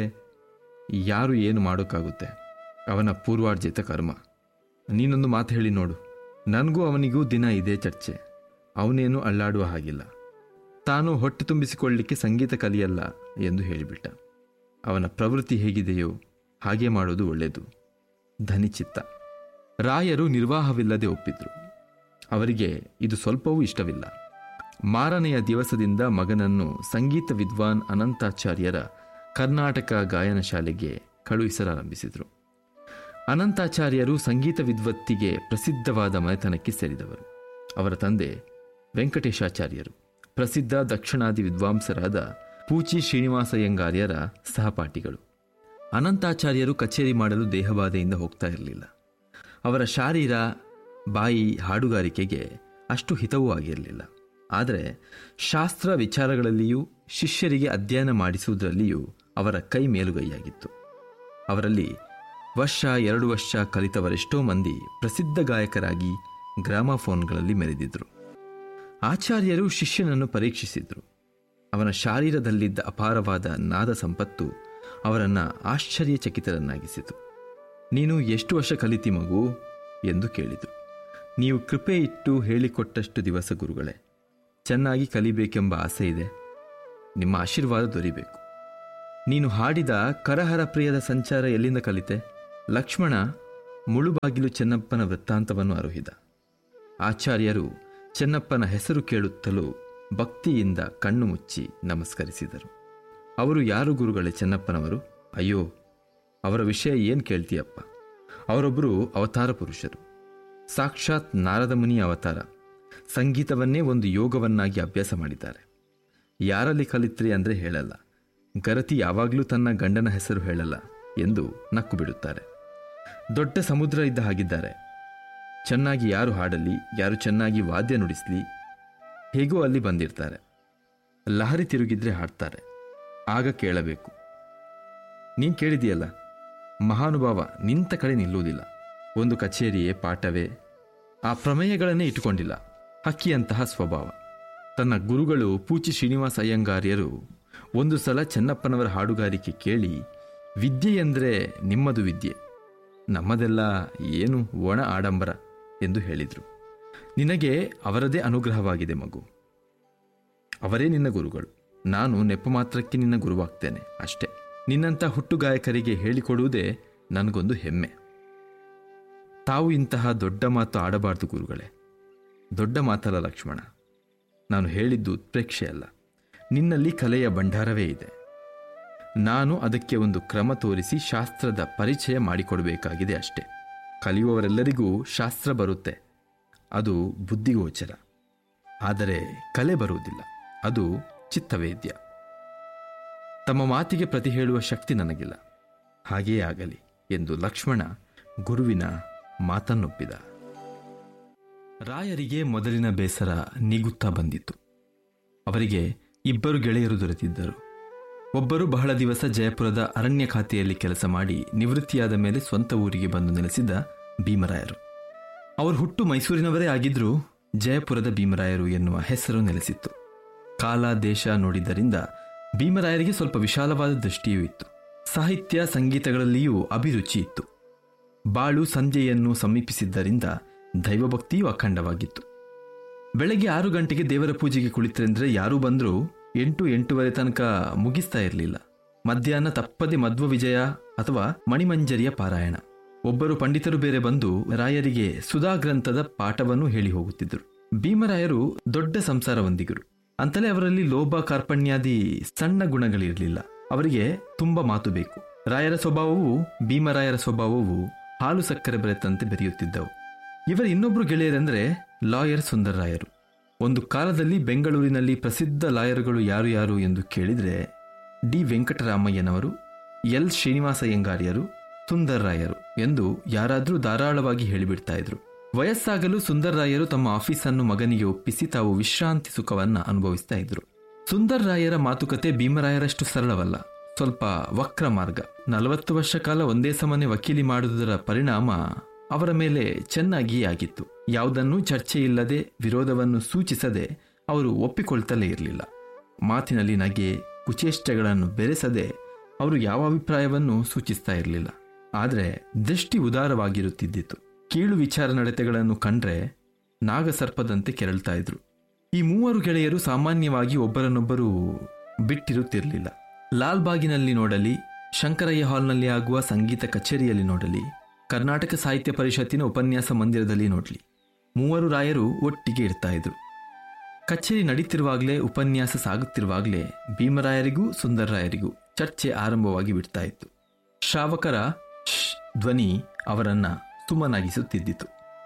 ಯಾರು ಏನು ಮಾಡೋಕ್ಕಾಗುತ್ತೆ? ಅವನ ಪೂರ್ವಾರ್ಜಿತ ಕರ್ಮ. ನೀನೊಂದು ಮಾತು ಹೇಳಿ ನೋಡು. ನನಗೂ ಅವನಿಗೂ ದಿನ ಇದೇ ಚರ್ಚೆ. ಅವನೇನು ಅಳ್ಳಾಡುವ ಹಾಗಿಲ್ಲ. ತಾನು ಹೊಟ್ಟೆ ತುಂಬಿಸಿಕೊಳ್ಳಲಿಕ್ಕೆ ಸಂಗೀತ ಕಲಿಯಲ್ಲ ಎಂದು ಹೇಳಿಬಿಟ್ಟ. ಅವನ ಪ್ರವೃತ್ತಿ ಹೇಗಿದೆಯೋ ಹಾಗೆ ಮಾಡೋದು ಒಳ್ಳೆಯದು. ಧನಿಚಿತ್ತ. ರಾಯರು ನಿರ್ವಾಹವಿಲ್ಲದೆ ಒಪ್ಪಿದ್ರು. ಅವರಿಗೆ ಇದು ಸ್ವಲ್ಪವೂ ಇಷ್ಟವಿಲ್ಲ. ಮಾರನೆಯ ದಿವಸದಿಂದ ಮಗನನ್ನು ಸಂಗೀತ ವಿದ್ವಾನ್ ಅನಂತಾಚಾರ್ಯರ ಕರ್ನಾಟಕ ಗಾಯನ ಶಾಲೆಗೆ ಕಳುಹಿಸಲಾರಂಭಿಸಿದರು. ಅನಂತಾಚಾರ್ಯರು ಸಂಗೀತ ವಿದ್ವತ್ತಿಗೆ ಪ್ರಸಿದ್ಧವಾದ ಮನೆತನಕ್ಕೆ ಸೇರಿದವರು. ಅವರ ತಂದೆ ವೆಂಕಟೇಶಾಚಾರ್ಯರು ಪ್ರಸಿದ್ಧ ದಕ್ಷಿಣಾದಿ ವಿದ್ವಾಂಸರಾದ ಪೂಚಿ ಶ್ರೀನಿವಾಸಯ್ಯಂಗಾರ್ಯರ ಸಹಪಾಠಿಗಳು. ಅನಂತಾಚಾರ್ಯರು ಕಚೇರಿ ಮಾಡಲು ದೇಹಬಾಧೆಯಿಂದ ಹೋಗ್ತಾ ಇರಲಿಲ್ಲ. ಅವರ ಶಾರೀರ, ಬಾಯಿ ಹಾಡುಗಾರಿಕೆಗೆ ಅಷ್ಟು ಹಿತವೂ ಆಗಿರಲಿಲ್ಲ. ಆದರೆ ಶಾಸ್ತ್ರ ವಿಚಾರಗಳಲ್ಲಿಯೂ ಶಿಷ್ಯರಿಗೆ ಅಧ್ಯಯನ ಮಾಡಿಸುವುದರಲ್ಲಿಯೂ ಅವರ ಕೈ ಮೇಲುಗೈಯಾಗಿತ್ತು. ಅವರಲ್ಲಿ ವರ್ಷ ಎರಡು ವರ್ಷ ಕಲಿತವರೆಷ್ಟೋ ಮಂದಿ ಪ್ರಸಿದ್ಧ ಗಾಯಕರಾಗಿ ಗ್ರಾಮಾಫೋನ್ಗಳಲ್ಲಿ ಮೆರೆದಿದ್ರು. ಆಚಾರ್ಯರು ಶಿಷ್ಯನನ್ನು ಪರೀಕ್ಷಿಸಿದ್ರು. ಅವನ ಶಾರೀರದಲ್ಲಿದ್ದ ಅಪಾರವಾದ ನಾದ ಸಂಪತ್ತು ಅವರನ್ನು ಆಶ್ಚರ್ಯಚಕಿತರನ್ನಾಗಿಸಿತು. ನೀನು ಎಷ್ಟು ವರ್ಷ ಕಲಿತಿ ಮಗು ಎಂದು ಕೇಳಿದರು. ನೀವು ಕೃಪೆ ಇಟ್ಟು ಹೇಳಿಕೊಟ್ಟಷ್ಟು ದಿವಸ ಗುರುಗಳೇ. ಚೆನ್ನಾಗಿ ಕಲಿಬೇಕೆಂಬ ಆಸೆ ಇದೆ. ನಿಮ್ಮ ಆಶೀರ್ವಾದ ದೊರಿಬೇಕು. ನೀನು ಹಾಡಿದ ಕರಹರ ಪ್ರಿಯದ ಸಂಚಾರ ಎಲ್ಲಿಂದ ಕಲಿತೆ? ಲಕ್ಷ್ಮಣ ಮುಳುಬಾಗಿಲು ಚೆನ್ನಪ್ಪನ ವೃತ್ತಾಂತವನ್ನು ಅರುಹಿದ. ಆಚಾರ್ಯರು ಚೆನ್ನಪ್ಪನ ಹೆಸರು ಕೇಳುತ್ತಲೂ ಭಕ್ತಿಯಿಂದ ಕಣ್ಣು ಮುಚ್ಚಿ ನಮಸ್ಕರಿಸಿದರು. ಅವರು ಯಾರು ಗುರುಗಳೇ ಚೆನ್ನಪ್ಪನವರು? ಅಯ್ಯೋ, ಅವರ ವಿಷಯ ಏನು ಕೇಳ್ತೀಯಪ್ಪ. ಅವರೊಬ್ಬರು ಅವತಾರ ಪುರುಷರು, ಸಾಕ್ಷಾತ್ ನಾರದ ಮುನಿಯ ಅವತಾರ. ಸಂಗೀತವನ್ನೇ ಒಂದು ಯೋಗವನ್ನಾಗಿ ಅಭ್ಯಾಸ ಮಾಡಿದ್ದಾರೆ. ಯಾರಲ್ಲಿ ಕಲಿತ್ರಿ ಅಂದರೆ ಹೇಳಲ್ಲ, ಗರತಿ ಯಾವಾಗಲೂ ತನ್ನ ಗಂಡನ ಹೆಸರು ಹೇಳಲ್ಲ ಎಂದು ನಕ್ಕು ಬಿಡುತ್ತಾರೆ. ದೊಡ್ಡ ಸಮುದ್ರ ಇದ್ದ ಹಾಗಿದ್ದಾರೆ. ಚೆನ್ನಾಗಿ ಯಾರು ಹಾಡಲಿ, ಯಾರು ಚೆನ್ನಾಗಿ ವಾದ್ಯ ನುಡಿಸಲಿ, ಹೇಗೋ ಅಲ್ಲಿ ಬಂದಿರ್ತಾರೆ. ಲಹರಿ ತಿರುಗಿದ್ರೆ ಹಾಡ್ತಾರೆ, ಆಗ ಕೇಳಬೇಕು. ನೀನು ಕೇಳಿದೆಯಲ್ಲ, ಮಹಾನುಭಾವ ನಿಂತ ಕಡೆ ನಿಲ್ಲುವುದಿಲ್ಲ. ಒಂದು ಕಚೇರಿಯೇ, ಪಾಠವೇ, ಆ ಪ್ರಮೇಯಗಳನ್ನೇ ಇಟ್ಟುಕೊಂಡಿಲ್ಲ. ಹಕ್ಕಿಯಂತಹ ಸ್ವಭಾವ. ತನ್ನ ಗುರುಗಳು ಪೂಚಿ ಶ್ರೀನಿವಾಸ ಅಯ್ಯಂಗಾರ್ಯರು ಒಂದು ಸಲ ಚೆನ್ನಪ್ಪನವರ ಹಾಡುಗಾರಿಕೆ ಕೇಳಿ, ವಿದ್ಯೆ ಎಂದರೆ ನಿಮ್ಮದು ವಿದ್ಯೆ, ನಮ್ಮದೆಲ್ಲ ಏನು ಒಣ ಆಡಂಬರ ಎಂದು ಹೇಳಿದರು. ನಿನಗೆ ಅವರದೇ ಅನುಗ್ರಹವಾಗಿದೆ ಮಗು. ಅವರೇ ನಿನ್ನ ಗುರುಗಳು. ನಾನು ನೆಪ ಮಾತ್ರಕ್ಕೆ ನಿನ್ನ ಗುರುವಾಗ್ತೇನೆ ಅಷ್ಟೇ. ನಿನ್ನಂಥ ಹುಟ್ಟು ಗಾಯಕರಿಗೆ ಹೇಳಿಕೊಡುವುದೇ ನನಗೊಂದು ಹೆಮ್ಮೆ. ತಾವು ಇಂತಹ ದೊಡ್ಡ ಮಾತು ಆಡಬಾರ್ದು ಗುರುಗಳೇ. ದೊಡ್ಡ ಮಾತಲ್ಲ ಲಕ್ಷ್ಮಣ, ನಾನು ಹೇಳಿದ್ದು ಉತ್ಪ್ರೇಕ್ಷೆ ಅಲ್ಲ. ನಿನ್ನಲ್ಲಿ ಕಲೆಯ ಭಂಡಾರವೇ ಇದೆ. ನಾನು ಅದಕ್ಕೆ ಒಂದು ಕ್ರಮ ತೋರಿಸಿ ಶಾಸ್ತ್ರದ ಪರಿಚಯ ಮಾಡಿಕೊಡಬೇಕಾಗಿದೆ ಅಷ್ಟೇ. ಕಲಿಯುವವರೆಲ್ಲರಿಗೂ ಶಾಸ್ತ್ರ ಬರುತ್ತೆ, ಅದು ಬುದ್ಧಿಗೋಚರ. ಆದರೆ ಕಲೆ ಬರುವುದಿಲ್ಲ, ಅದು ಚಿತ್ತವೇದ್ಯ. ತಮ್ಮ ಮಾತಿಗೆ ಪ್ರತಿ ಹೇಳುವ ಶಕ್ತಿ ನನಗಿಲ್ಲ. ಹಾಗೆಯೇ ಆಗಲಿ ಎಂದು ಲಕ್ಷ್ಮಣ ಗುರುವಿನ ಮಾತನ್ನೊಪ್ಪಿದ. ರಾಯರಿಗೆ ಮೊದಲಿನ ಬೇಸರ ನೀಗುತ್ತಾ ಬಂದಿತ್ತು. ಅವರಿಗೆ ಇಬ್ಬರು ಗೆಳೆಯರು ದೊರೆತಿದ್ದರು. ಒಬ್ಬರು ಬಹಳ ದಿವಸ ಜಯಪುರದ ಅರಣ್ಯ ಖಾತೆಯಲ್ಲಿ ಕೆಲಸ ಮಾಡಿ ನಿವೃತ್ತಿಯಾದ ಮೇಲೆ ಸ್ವಂತ ಊರಿಗೆ ಬಂದು ನೆಲೆಸಿದ್ದ ಭೀಮರಾಯರು. ಅವರು ಹುಟ್ಟು ಮೈಸೂರಿನವರೇ ಆಗಿದ್ರೂ ಜಯಪುರದ ಭೀಮರಾಯರು ಎನ್ನುವ ಹೆಸರು ನೆಲೆಸಿತ್ತು. ಕಾಲ ದೇಶ ನೋಡಿದ್ದರಿಂದ ಭೀಮರಾಯರಿಗೆ ಸ್ವಲ್ಪ ವಿಶಾಲವಾದ ದೃಷ್ಟಿಯೂ ಇತ್ತು. ಸಾಹಿತ್ಯ ಸಂಗೀತಗಳಲ್ಲಿಯೂ ಅಭಿರುಚಿ ಇತ್ತು. ಬಾಳು ಸಂಜೆಯನ್ನು ಸಮೀಪಿಸಿದ್ದರಿಂದ ದೈವಭಕ್ತಿಯೂ ಅಖಂಡವಾಗಿತ್ತು. ಬೆಳಗ್ಗೆ ಆರು ಗಂಟೆಗೆ ದೇವರ ಪೂಜೆಗೆ ಕುಳಿತರೆಂದರೆ ಯಾರೂ ಬಂದರೂ ಎಂಟು ಎಂಟೂವರೆ ತನಕ ಮುಗಿಸ್ತಾ ಇರಲಿಲ್ಲ. ಮಧ್ಯಾಹ್ನ ತಪ್ಪದೆ ಮಧ್ವ ವಿಜಯ ಅಥವಾ ಮಣಿಮಂಜರಿಯ ಪಾರಾಯಣ. ಒಬ್ಬರು ಪಂಡಿತರು ಬೇರೆ ಬಂದು ರಾಯರಿಗೆ ಸುಧಾ ಗ್ರಂಥದ ಪಾಠವನ್ನು ಹೇಳಿ ಹೋಗುತ್ತಿದ್ದರು. ಭೀಮರಾಯರು ದೊಡ್ಡ ಸಂಸಾರವಂದಿಗರು. ಅಂತಲೇ ಅವರಲ್ಲಿ ಲೋಭ ಕಾರ್ಪಣ್ಯಾದಿ ಸಣ್ಣ ಗುಣಗಳಿರಲಿಲ್ಲ. ಅವರಿಗೆ ತುಂಬ ಮಾತು ಬೇಕು. ರಾಯರ ಸ್ವಭಾವವು ಭೀಮರಾಯರ ಸ್ವಭಾವವು ಹಾಲು ಸಕ್ಕರೆ ಬೆರೆತಂತೆ ಬೆರೆಯುತ್ತಿದ್ದವು. ಇವರ ಇನ್ನೊಬ್ಬರು ಗೆಳೆಯರೆಂದರೆ ಲಾಯರ್ ಸುಂದರರಾಯರು. ಒಂದು ಕಾಲದಲ್ಲಿ ಬೆಂಗಳೂರಿನಲ್ಲಿ ಪ್ರಸಿದ್ಧ ಲಾಯರ್ಗಳು ಯಾರು ಯಾರು ಎಂದು ಕೇಳಿದರೆ ಡಿ ವೆಂಕಟರಾಮಯ್ಯನವರು, ಎಲ್ ಶ್ರೀನಿವಾಸಯ್ಯಂಗಾರ್ಯರು, ಸುಂದರರಾಯರು ಎಂದು ಯಾರಾದರೂ ಧಾರಾಳವಾಗಿ ಹೇಳಿಬಿಡ್ತಾ ಇದ್ರು. ವಯಸ್ಸಾಗಲು ಸುಂದರರಾಯರು ತಮ್ಮ ಆಫೀಸನ್ನು ಮಗನಿಗೆ ಒಪ್ಪಿಸಿ ತಾವು ವಿಶ್ರಾಂತಿ ಸುಖವನ್ನು ಅನುಭವಿಸ್ತಾ ಇದ್ರು. ಸುಂದರರಾಯರ ಮಾತುಕತೆ ಭೀಮರಾಯರಷ್ಟು ಸರಳವಲ್ಲ, ಸ್ವಲ್ಪ ವಕ್ರ ಮಾರ್ಗ. ನಲವತ್ತು ವರ್ಷ ಕಾಲ ಒಂದೇ ಸಮನೆ ವಕೀಲಿ ಮಾಡುವುದರ ಪರಿಣಾಮ ಅವರ ಮೇಲೆ ಚೆನ್ನಾಗಿಯೇ ಆಗಿತ್ತು. ಯಾವುದನ್ನೂ ಚರ್ಚೆಯಿಲ್ಲದೆ, ವಿರೋಧವನ್ನು ಸೂಚಿಸದೆ ಅವರು ಒಪ್ಪಿಕೊಳ್ತಲೇ ಇರಲಿಲ್ಲ. ಮಾತಿನಲ್ಲಿ ನಗೆ ಕುಚೇಷ್ಟೆಗಳನ್ನು ಬೆರೆಸದೆ ಅವರು ಯಾವ ಅಭಿಪ್ರಾಯವನ್ನು ಸೂಚಿಸ್ತಾ ಇರಲಿಲ್ಲ. ಆದರೆ ದೃಷ್ಟಿ ಉದಾರವಾಗಿರುತ್ತಿದ್ದಿತು. ಕೀಳು ವಿಚಾರ ನಡತೆಗಳನ್ನು ಕಂಡ್ರೆ ನಾಗಸರ್ಪದಂತೆ ಕೆರಳ್ತಾ ಇದ್ರು. ಈ ಮೂವರು ಗೆಳೆಯರು ಸಾಮಾನ್ಯವಾಗಿ ಒಬ್ಬರನ್ನೊಬ್ಬರು ಬಿಟ್ಟಿರುತ್ತಿರಲಿಲ್ಲ. ಲಾಲ್ಬಾಗಿನಲ್ಲಿ ನೋಡಲಿ, ಶಂಕರಯ್ಯ ಹಾಲ್ನಲ್ಲಿ ಆಗುವ ಸಂಗೀತ ಕಚೇರಿಯಲ್ಲಿ ನೋಡಲಿ, ಕರ್ನಾಟಕ ಸಾಹಿತ್ಯ ಪರಿಷತ್ತಿನ ಉಪನ್ಯಾಸ ಮಂದಿರದಲ್ಲಿ ನೋಡಲಿ, ಮೂವರು ರಾಯರು ಒಟ್ಟಿಗೆ ಇರ್ತಾ ಇದ್ರು. ಕಚೇರಿ ನಡೀತಿರುವಾಗಲೇ, ಉಪನ್ಯಾಸ ಸಾಗುತ್ತಿರುವಾಗಲೇ ಭೀಮರಾಯರಿಗೂ ಸುಂದರರಾಯರಿಗೂ ಚರ್ಚೆ ಆರಂಭವಾಗಿ ಬಿಡ್ತಾ ಇತ್ತು. ಶ್ರಾವಕರ ಧ್ವನಿ ಅವರನ್ನ ಸುಮ್ಮನಾಗಿಸುತ್ತಿದ್ದಿತು.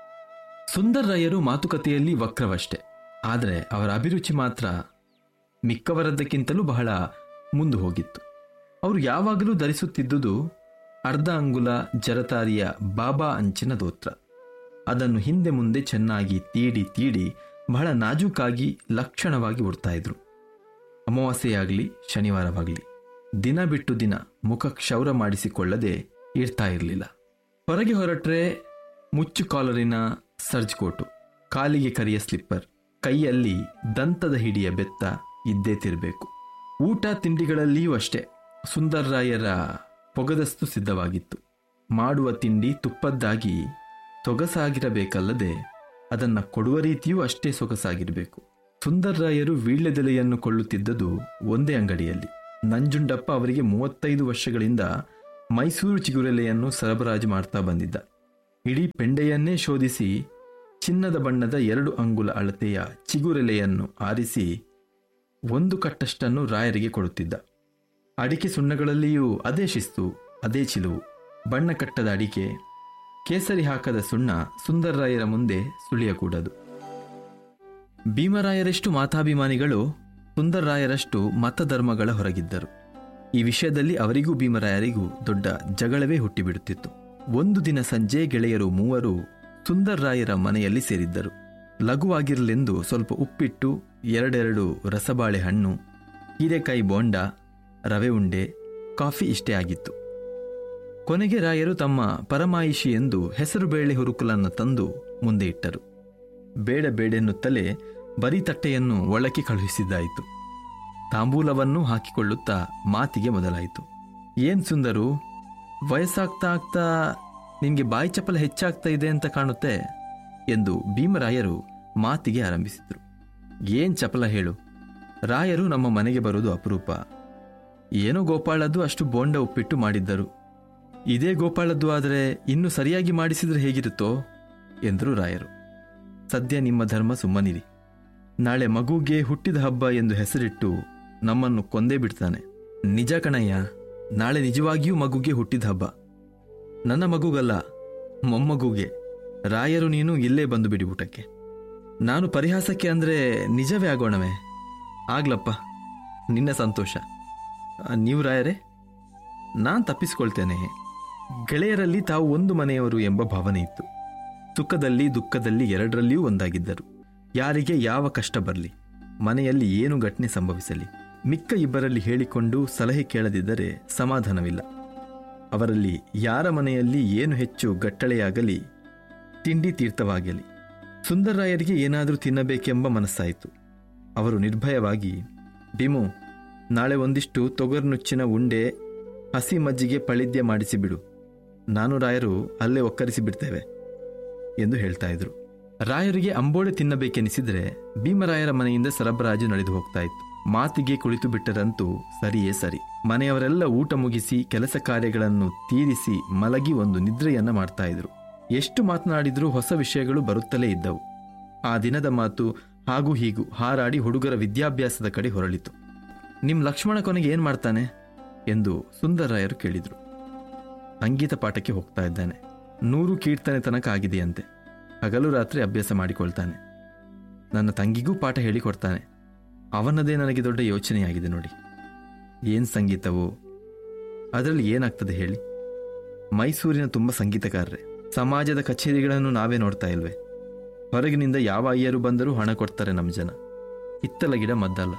ಸುಂದರರಾಯರು ಮಾತುಕತೆಯಲ್ಲಿ ವಕ್ರವಷ್ಟೆ, ಆದರೆ ಅವರ ಅಭಿರುಚಿ ಮಾತ್ರ ಮಿಕ್ಕವರದ್ದಕ್ಕಿಂತಲೂ ಬಹಳ ಮುಂದೆ ಹೋಗಿತ್ತು. ಅವರು ಯಾವಾಗಲೂ ಧರಿಸುತ್ತಿದ್ದುದು ಅರ್ಧ ಅಂಗುಲ ಜರತಾರಿಯ ಬಾಬಾ ಅಂಚಿನ ದೋತ್ರ. ಅದನ್ನು ಹಿಂದೆ ಮುಂದೆ ಚೆನ್ನಾಗಿ ತೀಡಿ ತೀಡಿ ಬಹಳ ನಾಜೂಕಾಗಿ ಲಕ್ಷಣವಾಗಿ ಉಡ್ತಾ ಇದ್ರು. ಅಮಾವಾಸ್ಯೆಯಾಗಲಿ ಶನಿವಾರವಾಗಲಿ ದಿನ ಬಿಟ್ಟು ದಿನ ಮುಖ ಕ್ಷೌರ ಮಾಡಿಸಿಕೊಳ್ಳದೆ ಇರ್ತಾ ಇರಲಿಲ್ಲ. ಹೊರಗೆ ಹೊರಟ್ರೆ ಮುಚ್ಚು ಕಾಲರಿನ ಸರ್ಜ್ ಕೋಟು, ಕಾಲಿಗೆ ಕರಿಯ ಸ್ಲಿಪ್ಪರ್, ಕೈಯಲ್ಲಿ ದಂತದ ಹಿಡಿಯ ಬೆತ್ತ ಇದ್ದೇ ತಿರಬೇಕು. ಊಟ ತಿಂಡಿಗಳಲ್ಲಿಯೂ ಅಷ್ಟೇ ಸುಂದರರಾಯರ ಪೊಗದಸ್ತು ಸಿದ್ಧವಾಗಿತ್ತು. ಮಾಡುವ ತಿಂಡಿ ತುಪ್ಪದ್ದಾಗಿ ಸೊಗಸಾಗಿರಬೇಕಲ್ಲದೆ ಅದನ್ನು ಕೊಡುವ ರೀತಿಯೂ ಅಷ್ಟೇ ಸೊಗಸಾಗಿರಬೇಕು. ಸುಂದರರಾಯರು ವೀಳ್ಯದೆಲೆಯನ್ನು ಕೊಳ್ಳುತ್ತಿದ್ದುದು ಒಂದೇ ಅಂಗಡಿಯಲ್ಲಿ. ನಂಜುಂಡಪ್ಪ ಅವರಿಗೆ ಮೂವತ್ತೈದು ವರ್ಷಗಳಿಂದ ಮೈಸೂರು ಚಿಗುರೆಲೆಯನ್ನು ಸರಬರಾಜು ಮಾಡ್ತಾ ಬಂದಿದ್ದ. ಇಡೀ ಪೆಂಡೆಯನ್ನೇ ಶೋಧಿಸಿ ಚಿನ್ನದ ಬಣ್ಣದ ಎರಡು ಅಂಗುಲ ಅಳತೆಯ ಚಿಗುರೆಲೆಯನ್ನು ಆರಿಸಿ ಒಂದು ಕಟ್ಟಷ್ಟನ್ನು ರಾಯರಿಗೆ ಕೊಡುತ್ತಿದ್ದ. ಅಡಿಕೆ ಸುಣ್ಣಗಳಲ್ಲಿಯೂ ಅದೇ ಶಿಸ್ತು, ಅದೇ ಚಿಲುವು. ಬಣ್ಣ ಕಟ್ಟದ ಅಡಿಕೆ, ಕೇಸರಿ ಹಾಕದ ಸುಣ್ಣ ಸುಂದರರಾಯರ ಮುಂದೆ ಸುಳಿಯಕೂಡದು. ಭೀಮರಾಯರೆಷ್ಟು ಮಾತಾಭಿಮಾನಿಗಳು ಸುಂದರರಾಯರಷ್ಟು ಮತಧರ್ಮಗಳ ಹೊರಗಿದ್ದರು. ಈ ವಿಷಯದಲ್ಲಿ ಅವರಿಗೂ ಭೀಮರಾಯರಿಗೂ ದೊಡ್ಡ ಜಗಳವೇ ಹುಟ್ಟಿಬಿಡುತ್ತಿತ್ತು. ಒಂದು ದಿನ ಸಂಜೆ ಗೆಳೆಯರು ಮೂವರು ಸುಂದರರಾಯರ ಮನೆಯಲ್ಲಿ ಸೇರಿದ್ದರು. ಲಘುವಾಗಿರಲೆಂದು ಸ್ವಲ್ಪ ಉಪ್ಪಿಟ್ಟು, ಎರಡೆರಡು ರಸಬಾಳೆ ಹಣ್ಣು, ಹೀರೆಕಾಯಿ ಬೋಂಡ, ರವೆ ಉಂಡೆ, ಕಾಫಿ ಇಷ್ಟೇ ಆಗಿತ್ತು. ಕೊನೆಗೆ ರಾಯರು ತಮ್ಮ ಪರಮಾಯಿಷಿ ಎಂದು ಹೆಸರು ಬೇಳೆ ಹುರುಕುಲನ್ನು ತಂದು ಮುಂದೆ ಇಟ್ಟರು. ಬೇಡ ಬೇಡೆನ್ನುತ್ತಲೇ ಬರೀ ತಟ್ಟೆಯನ್ನು ಒಳಕ್ಕೆ ಕಳುಹಿಸಿದ್ದಾಯಿತು. ತಾಂಬೂಲವನ್ನು ಹಾಕಿಕೊಳ್ಳುತ್ತಾ ಮಾತಿಗೆ ಮೊದಲಾಯಿತು. ಏನ್ ಸುಂದರು, ವಯಸ್ಸಾಗ್ತಾ ಆಗ್ತಾ ನಿನಗೆ ಬಾಯಿ ಚಪಲ ಹೆಚ್ಚಾಗ್ತಾ ಇದೆ ಅಂತ ಕಾಣುತ್ತೆ ಎಂದು ಭೀಮರಾಯರು ಮಾತಿಗೆ ಆರಂಭಿಸಿದರು. ಏನ್ ಚಪಲ ಹೇಳು, ರಾಯರು ನಮ್ಮ ಮನೆಗೆ ಬರುವುದು ಅಪರೂಪ. ಏನೋ ಗೋಪಾಳದ್ದು ಅಷ್ಟು ಬೋಂಡ ಉಪ್ಪಿಟ್ಟು ಮಾಡಿದ್ದರು. ಇದೇ ಗೋಪಾಳದ್ದು ಆದರೆ ಇನ್ನೂ ಸರಿಯಾಗಿ ಮಾಡಿಸಿದ್ರೆ ಹೇಗಿರುತ್ತೋ ಎಂದರು ರಾಯರು. ಸದ್ಯ ನಿಮ್ಮ ಧರ್ಮ ಸುಮ್ಮನಿರಿ. ನಾಳೆ ಮಗುಗೆ ಹುಟ್ಟಿದ ಹಬ್ಬ ಎಂದು ಹೆಸರಿಟ್ಟು ನಮ್ಮನ್ನು ಕೊಂದೇ ಬಿಡ್ತಾನೆ. ನಿಜ ಕಣಯ್ಯ, ನಾಳೆ ನಿಜವಾಗಿಯೂ ಮಗುಗೆ ಹುಟ್ಟಿದ ಹಬ್ಬ. ನನ್ನ ಮಗುಗಲ್ಲ, ಮೊಮ್ಮಗುಗೆ. ರಾಯರು ನೀನು ಇಲ್ಲೇ ಬಂದು ಬಿಡಿ ಊಟಕ್ಕೆ. ನಾನು ಪರಿಹಾಸಕ್ಕೆ ಅಂದರೆ ನಿಜವೇ ಆಗೋಣವೇ? ಆಗ್ಲಪ್ಪ, ನಿನ್ನ ಸಂತೋಷ. ನೀವು ರಾಯರೇ? ನಾನು ತಪ್ಪಿಸ್ಕೊಳ್ತೇನೆ. ಗೆಳೆಯರಲ್ಲಿ ತಾವು ಒಂದು ಮನೆಯವರು ಎಂಬ ಭಾವನೆ ಇತ್ತು. ಸುಖದಲ್ಲಿ ದುಃಖದಲ್ಲಿ ಎರಡರಲ್ಲಿಯೂ ಒಂದಾಗಿದ್ದರು. ಯಾರಿಗೆ ಯಾವ ಕಷ್ಟ ಬರಲಿ, ಮನೆಯಲ್ಲಿ ಏನು ಘಟನೆ ಸಂಭವಿಸಲಿ, ಮಿಕ್ಕ ಇಬ್ಬರಲ್ಲಿ ಹೇಳಿಕೊಂಡು ಸಲಹೆ ಕೇಳದಿದ್ದರೆ ಸಮಾಧಾನವಿಲ್ಲ. ಅವರಲ್ಲಿ ಯಾರ ಮನೆಯಲ್ಲಿ ಏನು ಹೆಚ್ಚು ಗಟ್ಟಳೆಯಾಗಲಿ, ತಿಂಡಿ ತೀರ್ಥವಾಗಲಿ, ಸುಂದರರಾಯರಿಗೆ ಏನಾದರೂ ತಿನ್ನಬೇಕೆಂಬ ಮನಸ್ಸಾಯಿತು. ಅವರು ನಿರ್ಭಯವಾಗಿ, ಭೀಮು, ನಾಳೆ ಒಂದಿಷ್ಟು ತೊಗರ್ನುಚ್ಚಿನ ಉಂಡೆ, ಹಸಿ ಮಜ್ಜಿಗೆ ಪಳಿದ್ಯ ಮಾಡಿಸಿಬಿಡು. ನಾನು ರಾಯರು ಅಲ್ಲೇ ಒಕ್ಕರಿಸಿ ಬಿಡ್ತೇವೆ ಎಂದು ಹೇಳ್ತಾ ಇದ್ರು. ರಾಯರಿಗೆ ಅಂಬೋಡೆ ತಿನ್ನಬೇಕೆನಿಸಿದರೆ ಭೀಮರಾಯರ ಮನೆಯಿಂದ ಸರಬರಾಜು ನಡೆದು ಹೋಗ್ತಾ ಇತ್ತು. ಮಾತಿಗೆ ಕುಳಿತು ಬಿಟ್ಟರಂತೂ ಸರಿಯೇ ಸರಿ. ಮನೆಯವರೆಲ್ಲ ಊಟ ಮುಗಿಸಿ ಕೆಲಸ ಕಾರ್ಯಗಳನ್ನು ತೀರಿಸಿ ಮಲಗಿ ಒಂದು ನಿದ್ರೆಯನ್ನ ಮಾಡ್ತಾ ಇದ್ರು. ಎಷ್ಟು ಮಾತನಾಡಿದ್ರೂ ಹೊಸ ವಿಷಯಗಳು ಬರುತ್ತಲೇ ಇದ್ದವು. ಆ ದಿನದ ಮಾತು ಹಾಗೂ ಹೀಗೂ ಹಾರಾಡಿ ಹುಡುಗರ ವಿದ್ಯಾಭ್ಯಾಸದ ಕಡೆ ಹೊರಳಿತು. ನಿಮ್ ಲಕ್ಷ್ಮಣ ಕೊನೆಗೆ ಏನ್ ಮಾಡ್ತಾನೆ ಎಂದು ಸುಂದರರಾಯರು ಕೇಳಿದ್ರು. ಸಂಗೀತ ಪಾಠಕ್ಕೆ ಹೋಗ್ತಾ ಇದ್ದಾನೆ. ನೂರು ಕೀರ್ತನೆ ತನಕ ಆಗಿದೆಯಂತೆ. ಹಗಲು ರಾತ್ರಿ ಅಭ್ಯಾಸ ಮಾಡಿಕೊಳ್ತಾನೆ. ನನ್ನ ತಂಗಿಗೂ ಪಾಠ ಹೇಳಿಕೊಡ್ತಾನೆ. ಅವನದೇ ನನಗೆ ದೊಡ್ಡ ಯೋಚನೆಯಾಗಿದೆ ನೋಡಿ. ಏನ್ ಸಂಗೀತವೋ, ಅದರಲ್ಲಿ ಏನಾಗ್ತದೆ ಹೇಳಿ? ಮೈಸೂರಿನ ತುಂಬ ಸಂಗೀತಗಾರರೇ. ಸಮಾಜದ ಕಚೇರಿಗಳನ್ನು ನಾವೇ ನೋಡ್ತಾ ಇಲ್ವೇ? ಹೊರಗಿನಿಂದ ಯಾವ ಅಯ್ಯರು ಬಂದರೂ ಹಣ ಕೊಡ್ತಾರೆ ನಮ್ಮ ಜನ. ಹಿತ್ತಲ ಗಿಡ ಮದ್ದಲ್ಲ.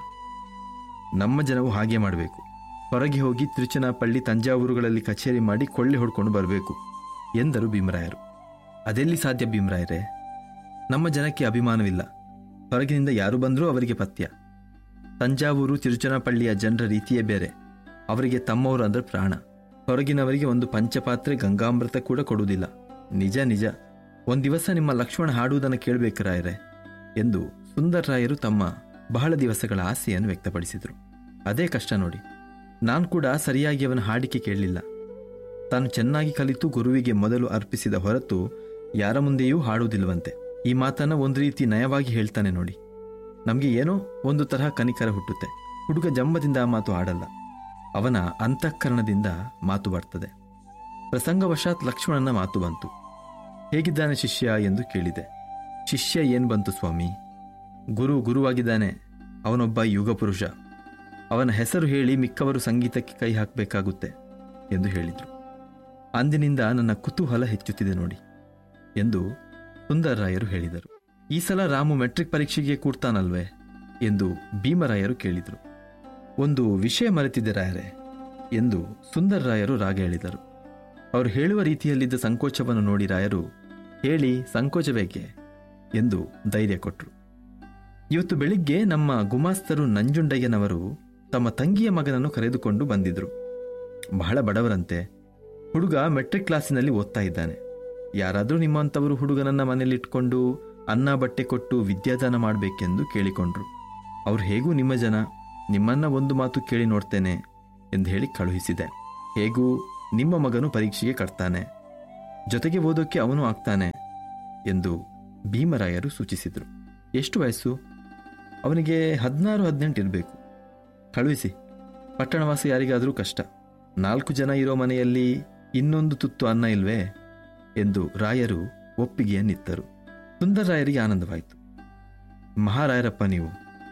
ನಮ್ಮ ಜನವು ಹಾಗೆ ಮಾಡಬೇಕು. ಹೊರಗೆ ಹೋಗಿ ತಿರುಚನಾಪಳ್ಳಿ, ತಂಜಾವೂರುಗಳಲ್ಲಿ ಕಚೇರಿ ಮಾಡಿ ಕೊಳ್ಳೆ ಹೊಡ್ಕೊಂಡು ಬರಬೇಕು ಎಂದರು ಭೀಮರಾಯರು. ಅದೆಲ್ಲಿ ಸಾಧ್ಯ ಭೀಮರಾಯರೇ? ನಮ್ಮ ಜನಕ್ಕೆ ಅಭಿಮಾನವಿಲ್ಲ. ಹೊರಗಿನಿಂದ ಯಾರು ಬಂದರೂ ಅವರಿಗೆ ಪಥ್ಯ. ತಂಜಾವೂರು, ತಿರುಚನಾಪಳ್ಳಿಯ ಜನರ ರೀತಿಯೇ ಬೇರೆ. ಅವರಿಗೆ ತಮ್ಮವರು ಅಂದರೆ ಪ್ರಾಣ. ಹೊರಗಿನವರಿಗೆ ಒಂದು ಪಂಚಪಾತ್ರೆ ಗಂಗಾಮೃತ ಕೂಡ ಕೊಡುವುದಿಲ್ಲ. ನಿಜ ನಿಜ. ಒಂದು ದಿವಸ ನಿಮ್ಮ ಲಕ್ಷ್ಮಣ ಹಾಡುವುದನ್ನು ಕೇಳಬೇಕು ರಾಯರೇ ಎಂದು ಸುಂದರರಾಯರು ತಮ್ಮ ಬಹಳ ದಿವಸಗಳ ಆಸೆಯನ್ನು ವ್ಯಕ್ತಪಡಿಸಿದರು. ಅದೇ ಕಷ್ಟ ನೋಡಿ. ನಾನು ಕೂಡ ಸರಿಯಾಗಿ ಅವನ ಹಾಡಿಕೆ ಕೇಳಲಿಲ್ಲ. ತಾನು ಚೆನ್ನಾಗಿ ಕಲಿತು ಗುರುವಿಗೆ ಮೊದಲು ಅರ್ಪಿಸಿದ ಹೊರತು ಯಾರ ಮುಂದೆಯೂ ಹಾಡುವುದಿಲ್ಲವಂತೆ. ಈ ಮಾತನ್ನು ಒಂದು ರೀತಿ ನಯವಾಗಿ ಹೇಳ್ತಾನೆ ನೋಡಿ. ನಮಗೆ ಏನೋ ಒಂದು ತರಹ ಕನಿಕರ ಹುಟ್ಟುತ್ತೆ. ಹುಡುಗ ಜಂಬದಿಂದ ಆ ಮಾತು ಆಡಲ್ಲ. ಅವನ ಅಂತಃಕರಣದಿಂದ ಮಾತು ಬರ್ತದೆ. ಪ್ರಸಂಗವಶಾತ್ ಲಕ್ಷ್ಮಣನ ಮಾತು ಬಂತು. ಹೇಗಿದ್ದಾನೆ ಶಿಷ್ಯ ಎಂದು ಕೇಳಿದೆ. ಶಿಷ್ಯ ಏನು ಬಂತು ಸ್ವಾಮಿ, ಗುರು ಗುರುವಾಗಿದ್ದಾನೆ. ಅವನೊಬ್ಬ ಯುಗ ಪುರುಷ. ಅವನ ಹೆಸರು ಹೇಳಿ ಮಿಕ್ಕವರು ಸಂಗೀತಕ್ಕೆ ಕೈ ಹಾಕಬೇಕಾಗುತ್ತೆ ಎಂದು ಹೇಳಿದರು. ಅಂದಿನಿಂದ ನನ್ನ ಕುತೂಹಲ ಹೆಚ್ಚುತ್ತಿದೆ ನೋಡಿ ಎಂದು ಸುಂದರರಾಯರು ಹೇಳಿದರು. ಈ ಸಲ ರಾಮು ಮೆಟ್ರಿಕ್ ಪರೀಕ್ಷೆಗೆ ಕೂರ್ತಾನಲ್ವೇ ಎಂದು ಭೀಮರಾಯರು ಕೇಳಿದರು. ಒಂದು ವಿಷಯ ಮರೆತಿದ್ದೆ ರಾಯರೇ ಎಂದು ಸುಂದರರಾಯರು ರಾಗ ಹೇಳಿದರು. ಅವರು ಹೇಳುವ ರೀತಿಯಲ್ಲಿದ್ದ ಸಂಕೋಚವನ್ನು ನೋಡಿ ರಾಯರು, ಹೇಳಿ, ಸಂಕೋಚ ಬೇಕೆ ಎಂದು ಧೈರ್ಯ ಕೊಟ್ಟರು. ಇವತ್ತು ಬೆಳಿಗ್ಗೆ ನಮ್ಮ ಗುಮಾಸ್ತರು ನಂಜುಂಡಯ್ಯನವರು ತಮ್ಮ ತಂಗಿಯ ಮಗನನ್ನು ಕರೆದುಕೊಂಡು ಬಂದಿದ್ರು. ಬಹಳ ಬಡವರಂತೆ. ಹುಡುಗ ಮೆಟ್ರಿಕ್ ಕ್ಲಾಸಿನಲ್ಲಿ ಓದ್ತಾ ಇದ್ದಾನೆ. ಯಾರಾದರೂ ನಿಮ್ಮಂಥವರು ಹುಡುಗನನ್ನ ಮನೇಲಿಟ್ಕೊಂಡು ಅನ್ನ ಬಟ್ಟೆ ಕೊಟ್ಟು ವಿದ್ಯಾದಾನ ಮಾಡಬೇಕೆಂದು ಕೇಳಿಕೊಂಡ್ರು. ಅವ್ರು ಹೇಗೂ ನಿಮ್ಮ ಜನ, ನಿಮ್ಮನ್ನ ಒಂದು ಮಾತು ಕೇಳಿ ನೋಡ್ತೇನೆ ಎಂದು ಹೇಳಿ ಕಳುಹಿಸಿದೆ. ಹೇಗೂ ನಿಮ್ಮ ಮಗನು ಪರೀಕ್ಷೆಗೆ ಕಟ್ತಾನೆ, ಜೊತೆಗೆ ಓದೋಕ್ಕೆ ಅವನು ಆಗ್ತಾನೆ ಎಂದು ಭೀಮರಾಯರು ಸೂಚಿಸಿದರು. ಎಷ್ಟು ವಯಸ್ಸು? ಅವನಿಗೆ ಹದಿನಾರು ಹದಿನೆಂಟು ಇರಬೇಕು. ಕಳುಹಿಸಿ. ಪಟ್ಟಣವಾಸ ಯಾರಿಗಾದರೂ ಕಷ್ಟ. ನಾಲ್ಕು ಜನ ಇರೋ ಮನೆಯಲ್ಲಿ ಇನ್ನೊಂದು ತುತ್ತು ಅನ್ನ ಇಲ್ವೇ ಎಂದು ರಾಯರು ಒಪ್ಪಿಗೆಯನ್ನಿತ್ತರು. ಸುಂದರರಾಯರಿಗೆ ಆನಂದವಾಯಿತು. ಮಹಾರಾಯರಪ್ಪ, ನೀವು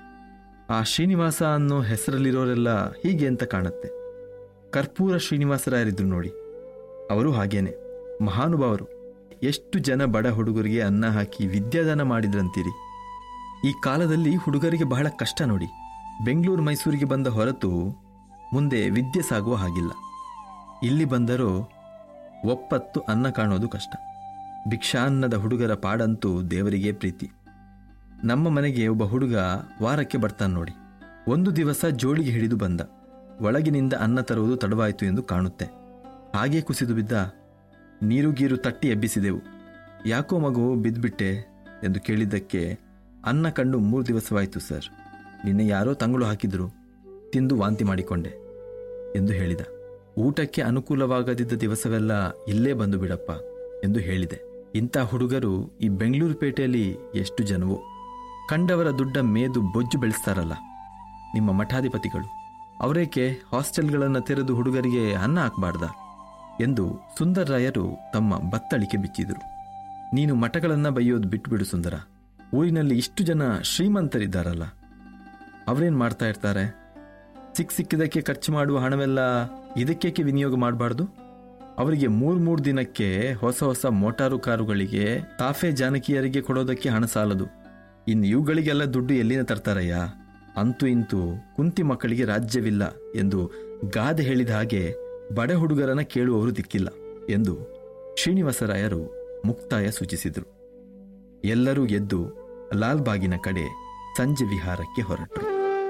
ಆ ಶ್ರೀನಿವಾಸ ಅನ್ನೋ ಹೆಸರಲ್ಲಿರೋರೆಲ್ಲ ಹೀಗೆ ಅಂತ ಕಾಣುತ್ತೆ. ಕರ್ಪೂರ ಶ್ರೀನಿವಾಸರಾಯರಿದ್ರು ನೋಡಿ, ಅವರು ಹಾಗೇನೆ ಮಹಾನುಭಾವರು. ಎಷ್ಟು ಜನ ಬಡ ಹುಡುಗರಿಗೆ ಅನ್ನ ಹಾಕಿ ವಿದ್ಯಾದಾನ ಮಾಡಿದ್ರಂತೀರಿ. ಈ ಕಾಲದಲ್ಲಿ ಹುಡುಗರಿಗೆ ಬಹಳ ಕಷ್ಟ ನೋಡಿ. ಬೆಂಗಳೂರು ಮೈಸೂರಿಗೆ ಬಂದ ಹೊರತು ಮುಂದೆ ವಿದ್ಯೆ ಸಾಗುವ ಹಾಗಿಲ್ಲ. ಇಲ್ಲಿ ಬಂದರೂ ಒಪ್ಪತ್ತು ಅನ್ನ ಕಾಣೋದು ಕಷ್ಟ. ಭಿಕ್ಷಾನ್ನದ ಹುಡುಗರ ಪಾಡಂತೂ ದೇವರಿಗೆ ಪ್ರೀತಿ. ನಮ್ಮ ಮನೆಗೆ ಒಬ್ಬ ಹುಡುಗ ವಾರಕ್ಕೆ ಬರ್ತಾನೆ ನೋಡಿ. ಒಂದು ದಿವಸ ಜೋಳಿಗೆ ಹಿಡಿದು ಬಂದ. ಒಳಗಿನಿಂದ ಅನ್ನ ತರುವುದು ತಡವಾಯಿತು ಎಂದು ಕಾಣುತ್ತೆ. ಹಾಗೇ ಕುಸಿದು ಬಿದ್ದ. ನೀರು ಗೀರು ತಟ್ಟಿ ಎಬ್ಬಿಸಿದೆವು. ಯಾಕೋ ಮಗು ಬಿದ್ದುಬಿಟ್ಟೆ ಎಂದು ಕೇಳಿದ್ದಕ್ಕೆ, ಅನ್ನ ಕಂಡು ಮೂರು ದಿವಸವಾಯಿತು ಸರ್. ನಿನ್ನೆ ಯಾರೋ ತಂಗಳು ಹಾಕಿದ್ರು, ತಿಂದು ವಾಂತಿ ಮಾಡಿಕೊಂಡೆ ಎಂದು ಹೇಳಿದ. ಊಟಕ್ಕೆ ಅನುಕೂಲವಾಗದಿದ್ದ ದಿವಸವೆಲ್ಲ ಇಲ್ಲೇ ಬಂದು ಬಿಡಪ್ಪ ಎಂದು ಹೇಳಿದೆ. ಇಂಥ ಹುಡುಗರು ಈ ಬೆಂಗಳೂರು ಪೇಟೆಯಲ್ಲಿ ಎಷ್ಟು ಜನವೋ. ಕಂಡವರ ದುಡ್ಡ ಮೇದು ಬೊಜ್ಜು ಬೆಳೆಸ್ತಾರಲ್ಲ ನಿಮ್ಮ ಮಠಾಧಿಪತಿಗಳು. ಅವರೇಕೆ ಹಾಸ್ಟೆಲ್ಗಳನ್ನು ತೆರೆದು ಹುಡುಗರಿಗೆ ಅನ್ನ ಹಾಕಬಾರ್ದ ಎಂದು ಸುಂದರರಾಯರು ತಮ್ಮ ಬತ್ತಳಿಕೆ ಬಿಚ್ಚಿದರು. ನೀನು ಮಠಗಳನ್ನು ಬೈಯೋದು ಬಿಟ್ಟುಬಿಡು ಸುಂದರ. ಊರಿನಲ್ಲಿ ಇಷ್ಟು ಜನ ಶ್ರೀಮಂತರಿದ್ದಾರಲ್ಲ, ಅವರೇನು ಮಾಡ್ತಾ ಇರ್ತಾರೆ? ಸಿಕ್ಕ ಸಿಕ್ಕಿದ್ದಕ್ಕೆ ಖರ್ಚು ಮಾಡುವ ಹಣವೆಲ್ಲ ಇದಕ್ಕೇಕೆ ವಿನಿಯೋಗ ಮಾಡಬಾರ್ದು? ಅವರಿಗೆ ಮೂರು ಮೂರು ದಿನಕ್ಕೆ ಹೊಸ ಹೊಸ ಮೋಟಾರು ಕಾರುಗಳಿಗೆ, ತಾಫೆ ಜಾನಕಿಯರಿಗೆ ಕೊಡೋದಕ್ಕೆ ಹಣ ಸಾಲದು. ಇನ್ನು ಇವುಗಳಿಗೆಲ್ಲ ದುಡ್ಡು ಎಲ್ಲಿನ ತರ್ತಾರಯ್ಯ? ಅಂತೂ ಇಂತೂ ಕುಂತಿ ಮಕ್ಕಳಿಗೆ ರಾಜ್ಯವಿಲ್ಲ ಎಂದು ಗಾದೆ ಹೇಳಿದ ಹಾಗೆ ಬಡ ಹುಡುಗರನ್ನ ಕೇಳುವವರು ದಿಕ್ಕಿಲ್ಲ ಎಂದು ಶ್ರೀನಿವಾಸರಾಯರು ಮುಕ್ತಾಯ ಸೂಚಿಸಿದರು. ಎಲ್ಲರೂ ಎದ್ದು ಲಾಲ್ಬಾಗಿನ ಕಡೆ ಸಂಜೆ ವಿಹಾರಕ್ಕೆ ಹೊರಟರು.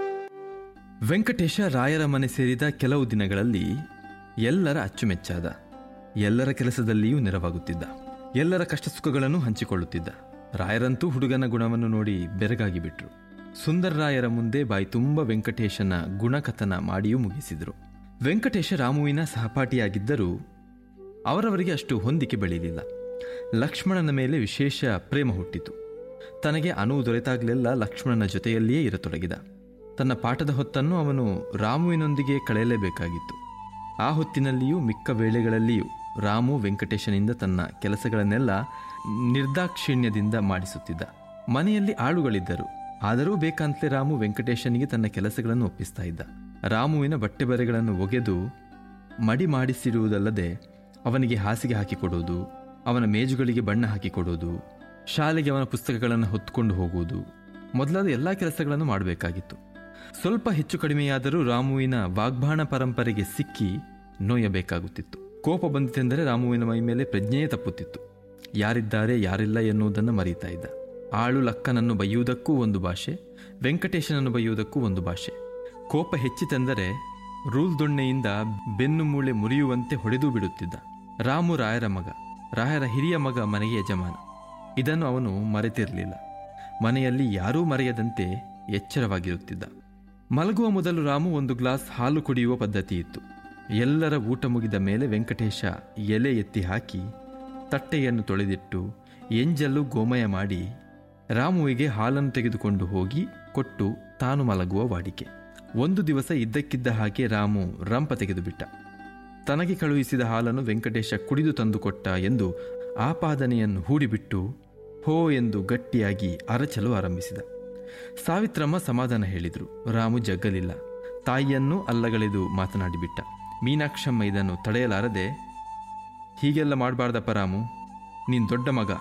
ವೆಂಕಟೇಶ ರಾಯರ ಮನೆ ಸೇರಿದ ಕೆಲವು ದಿನಗಳಲ್ಲಿ ಎಲ್ಲರ ಅಚ್ಚುಮೆಚ್ಚಾದ. ಎಲ್ಲರ ಕೆಲಸದಲ್ಲಿಯೂ ನೆರವಾಗುತ್ತಿದ್ದ. ಎಲ್ಲರ ಕಷ್ಟ ಸುಖಗಳನ್ನು ಹಂಚಿಕೊಳ್ಳುತ್ತಿದ್ದ. ರಾಯರಂತೂ ಹುಡುಗನ ಗುಣವನ್ನು ನೋಡಿ ಬೆರಗಾಗಿ ಬಿಟ್ರು. ಸುಂದರರಾಯರ ಮುಂದೆ ಬಾಯಿ ತುಂಬ ವೆಂಕಟೇಶನ ಗುಣಕಥನ ಮಾಡಿಯೂ ಮುಗಿಸಿದರು. ವೆಂಕಟೇಶ ರಾಮುವಿನ ಸಹಪಾಠಿಯಾಗಿದ್ದರೂ ಅವರವರಿಗೆ ಅಷ್ಟು ಹೊಂದಿಕೆ ಬೆಳೆಯಲಿಲ್ಲ. ಲಕ್ಷ್ಮಣನ ಮೇಲೆ ವಿಶೇಷ ಪ್ರೇಮ ಹುಟ್ಟಿತು. ತನಗೆ ಅನುವು ದೊರೆತಾಗಲೆಲ್ಲ ಲಕ್ಷ್ಮಣನ ಜೊತೆಯಲ್ಲಿಯೇ ಇರತೊಡಗಿದ. ತನ್ನ ಪಾಠದ ಹೊತ್ತನ್ನು ಅವನು ರಾಮುವಿನೊಂದಿಗೆ ಕಳೆಯಲೇಬೇಕಾಗಿತ್ತು. ಆ ಹೊತ್ತಿನಲ್ಲಿಯೂ ಮಿಕ್ಕ ವೇಳೆಗಳಲ್ಲಿಯೂ ರಾಮು ವೆಂಕಟೇಶನಿಂದ ತನ್ನ ಕೆಲಸಗಳನ್ನೆಲ್ಲ ನಿರ್ದಾಕ್ಷಿಣ್ಯದಿಂದ ಮಾಡಿಸುತ್ತಿದ್ದ. ಮನೆಯಲ್ಲಿ ಆಳುಗಳಿದ್ದರು. ಆದರೂ ಬೇಕಂತಲೇ ರಾಮು ವೆಂಕಟೇಶನಿಗೆ ತನ್ನ ಕೆಲಸಗಳನ್ನು ಒಪ್ಪಿಸ್ತಾ ಇದ್ದ. ರಾಮುವಿನ ಬಟ್ಟೆ ಬರೆಗಳನ್ನು ಒಗೆದು ಮಡಿ ಮಾಡಿಸಿರುವುದಲ್ಲದೆ ಅವನಿಗೆ ಹಾಸಿಗೆ ಹಾಕಿಕೊಡುವುದು, ಅವನ ಮೇಜುಗಳಿಗೆ ಬಣ್ಣ ಹಾಕಿಕೊಡುವುದು, ಶಾಲೆಗೆ ಅವನ ಪುಸ್ತಕಗಳನ್ನು ಹೊತ್ತುಕೊಂಡು ಹೋಗುವುದು ಮೊದಲಾದ ಎಲ್ಲ ಕೆಲಸಗಳನ್ನು ಮಾಡಬೇಕಾಗಿತ್ತು. ಸ್ವಲ್ಪ ಹೆಚ್ಚು ಕಡಿಮೆಯಾದರೂ ರಾಮುವಿನ ವಾಗ್ಬಾಣ ಪರಂಪರೆಗೆ ಸಿಕ್ಕಿ ನೋಯಬೇಕಾಗುತ್ತಿತ್ತು. ಕೋಪ ಬಂದಿತೆಂದರೆ ರಾಮುವಿನ ಮೈ ಮೇಲೆ ಪ್ರಜ್ಞೆಯೇ ತಪ್ಪುತ್ತಿತ್ತು. ಯಾರಿದ್ದಾರೆ ಯಾರಿಲ್ಲ ಎನ್ನುವುದನ್ನು ಮರೀತಾ ಇದ್ದ. ಆಳು ಲಕ್ಕನನ್ನು ಬೈಯುವುದಕ್ಕೂ ಒಂದು ಭಾಷೆ, ವೆಂಕಟೇಶನನ್ನು ಬೈಯುವುದಕ್ಕೂ ಒಂದು ಭಾಷೆ. ಕೋಪ ಹೆಚ್ಚಿತೆಂದರೆ ರೂಲ್ ದೊಣ್ಣೆಯಿಂದ ಬೆನ್ನು ಮೂಳೆ ಮುರಿಯುವಂತೆ ಹೊಡೆದು ಬಿಡುತ್ತಿದ್ದ. ರಾಮು ರಾಯರ ಮಗ, ರಾಯರ ಹಿರಿಯ ಮಗ ಮನೆಗೆ ಯಜಮಾನ. ಇದನ್ನು ಅವನು ಮರೆತಿರಲಿಲ್ಲ. ಮನೆಯಲ್ಲಿ ಯಾರೂ ಮರೆಯದಂತೆ ಎಚ್ಚರವಾಗಿರುತ್ತಿದ್ದ. ಮಲಗುವ ಮೊದಲು ರಾಮು ಒಂದು ಗ್ಲಾಸ್ ಹಾಲು ಕುಡಿಯುವ ಪದ್ಧತಿ ಇತ್ತು. ಎಲ್ಲರ ಊಟ ಮುಗಿದ ಮೇಲೆ ವೆಂಕಟೇಶ ಎಲೆ ಎತ್ತಿ ಹಾಕಿ ತಟ್ಟೆಯನ್ನು ತೊಳೆದಿಟ್ಟು ಎಂಜಲು ಗೋಮಯ ಮಾಡಿ ರಾಮುವಿಗೆ ಹಾಲನ್ನು ತೆಗೆದುಕೊಂಡು ಹೋಗಿ ಕೊಟ್ಟು ತಾನು ಮಲಗುವ ವಾಡಿಕೆ. ಒಂದು ದಿವಸ ಇದ್ದಕ್ಕಿದ್ದ ಹಾಗೆ ರಾಮು ರಂಪ ತೆಗೆದುಬಿಟ್ಟ. ತನಗೆ ಕಳುಹಿಸಿದ ಹಾಲನ್ನು ವೆಂಕಟೇಶ ಕುಡಿದು ತಂದುಕೊಟ್ಟ ಎಂದು ಆಪಾದನೆಯನ್ನು ಹೂಡಿಬಿಟ್ಟು ಹೋ ಎಂದು ಗಟ್ಟಿಯಾಗಿ ಅರಚಲು ಆರಂಭಿಸಿದ. ಸಾವಿತ್ರಮ್ಮ ಸಮಾಧಾನ ಹೇಳಿದರು. ರಾಮು ಜಗ್ಗಲಿಲ್ಲ. ತಾಯಿಯನ್ನು ಅಲ್ಲಗಳೆದು ಮಾತನಾಡಿಬಿಟ್ಟ. ಮೀನಾಕ್ಷಮ್ಮ ಇದನ್ನು ತಡೆಯಲಾರದೆ, ಹೀಗೆಲ್ಲ ಮಾಡಬಾರ್ದಪ್ಪ ರಾಮು, ನೀನು ದೊಡ್ಡ ಮಗ.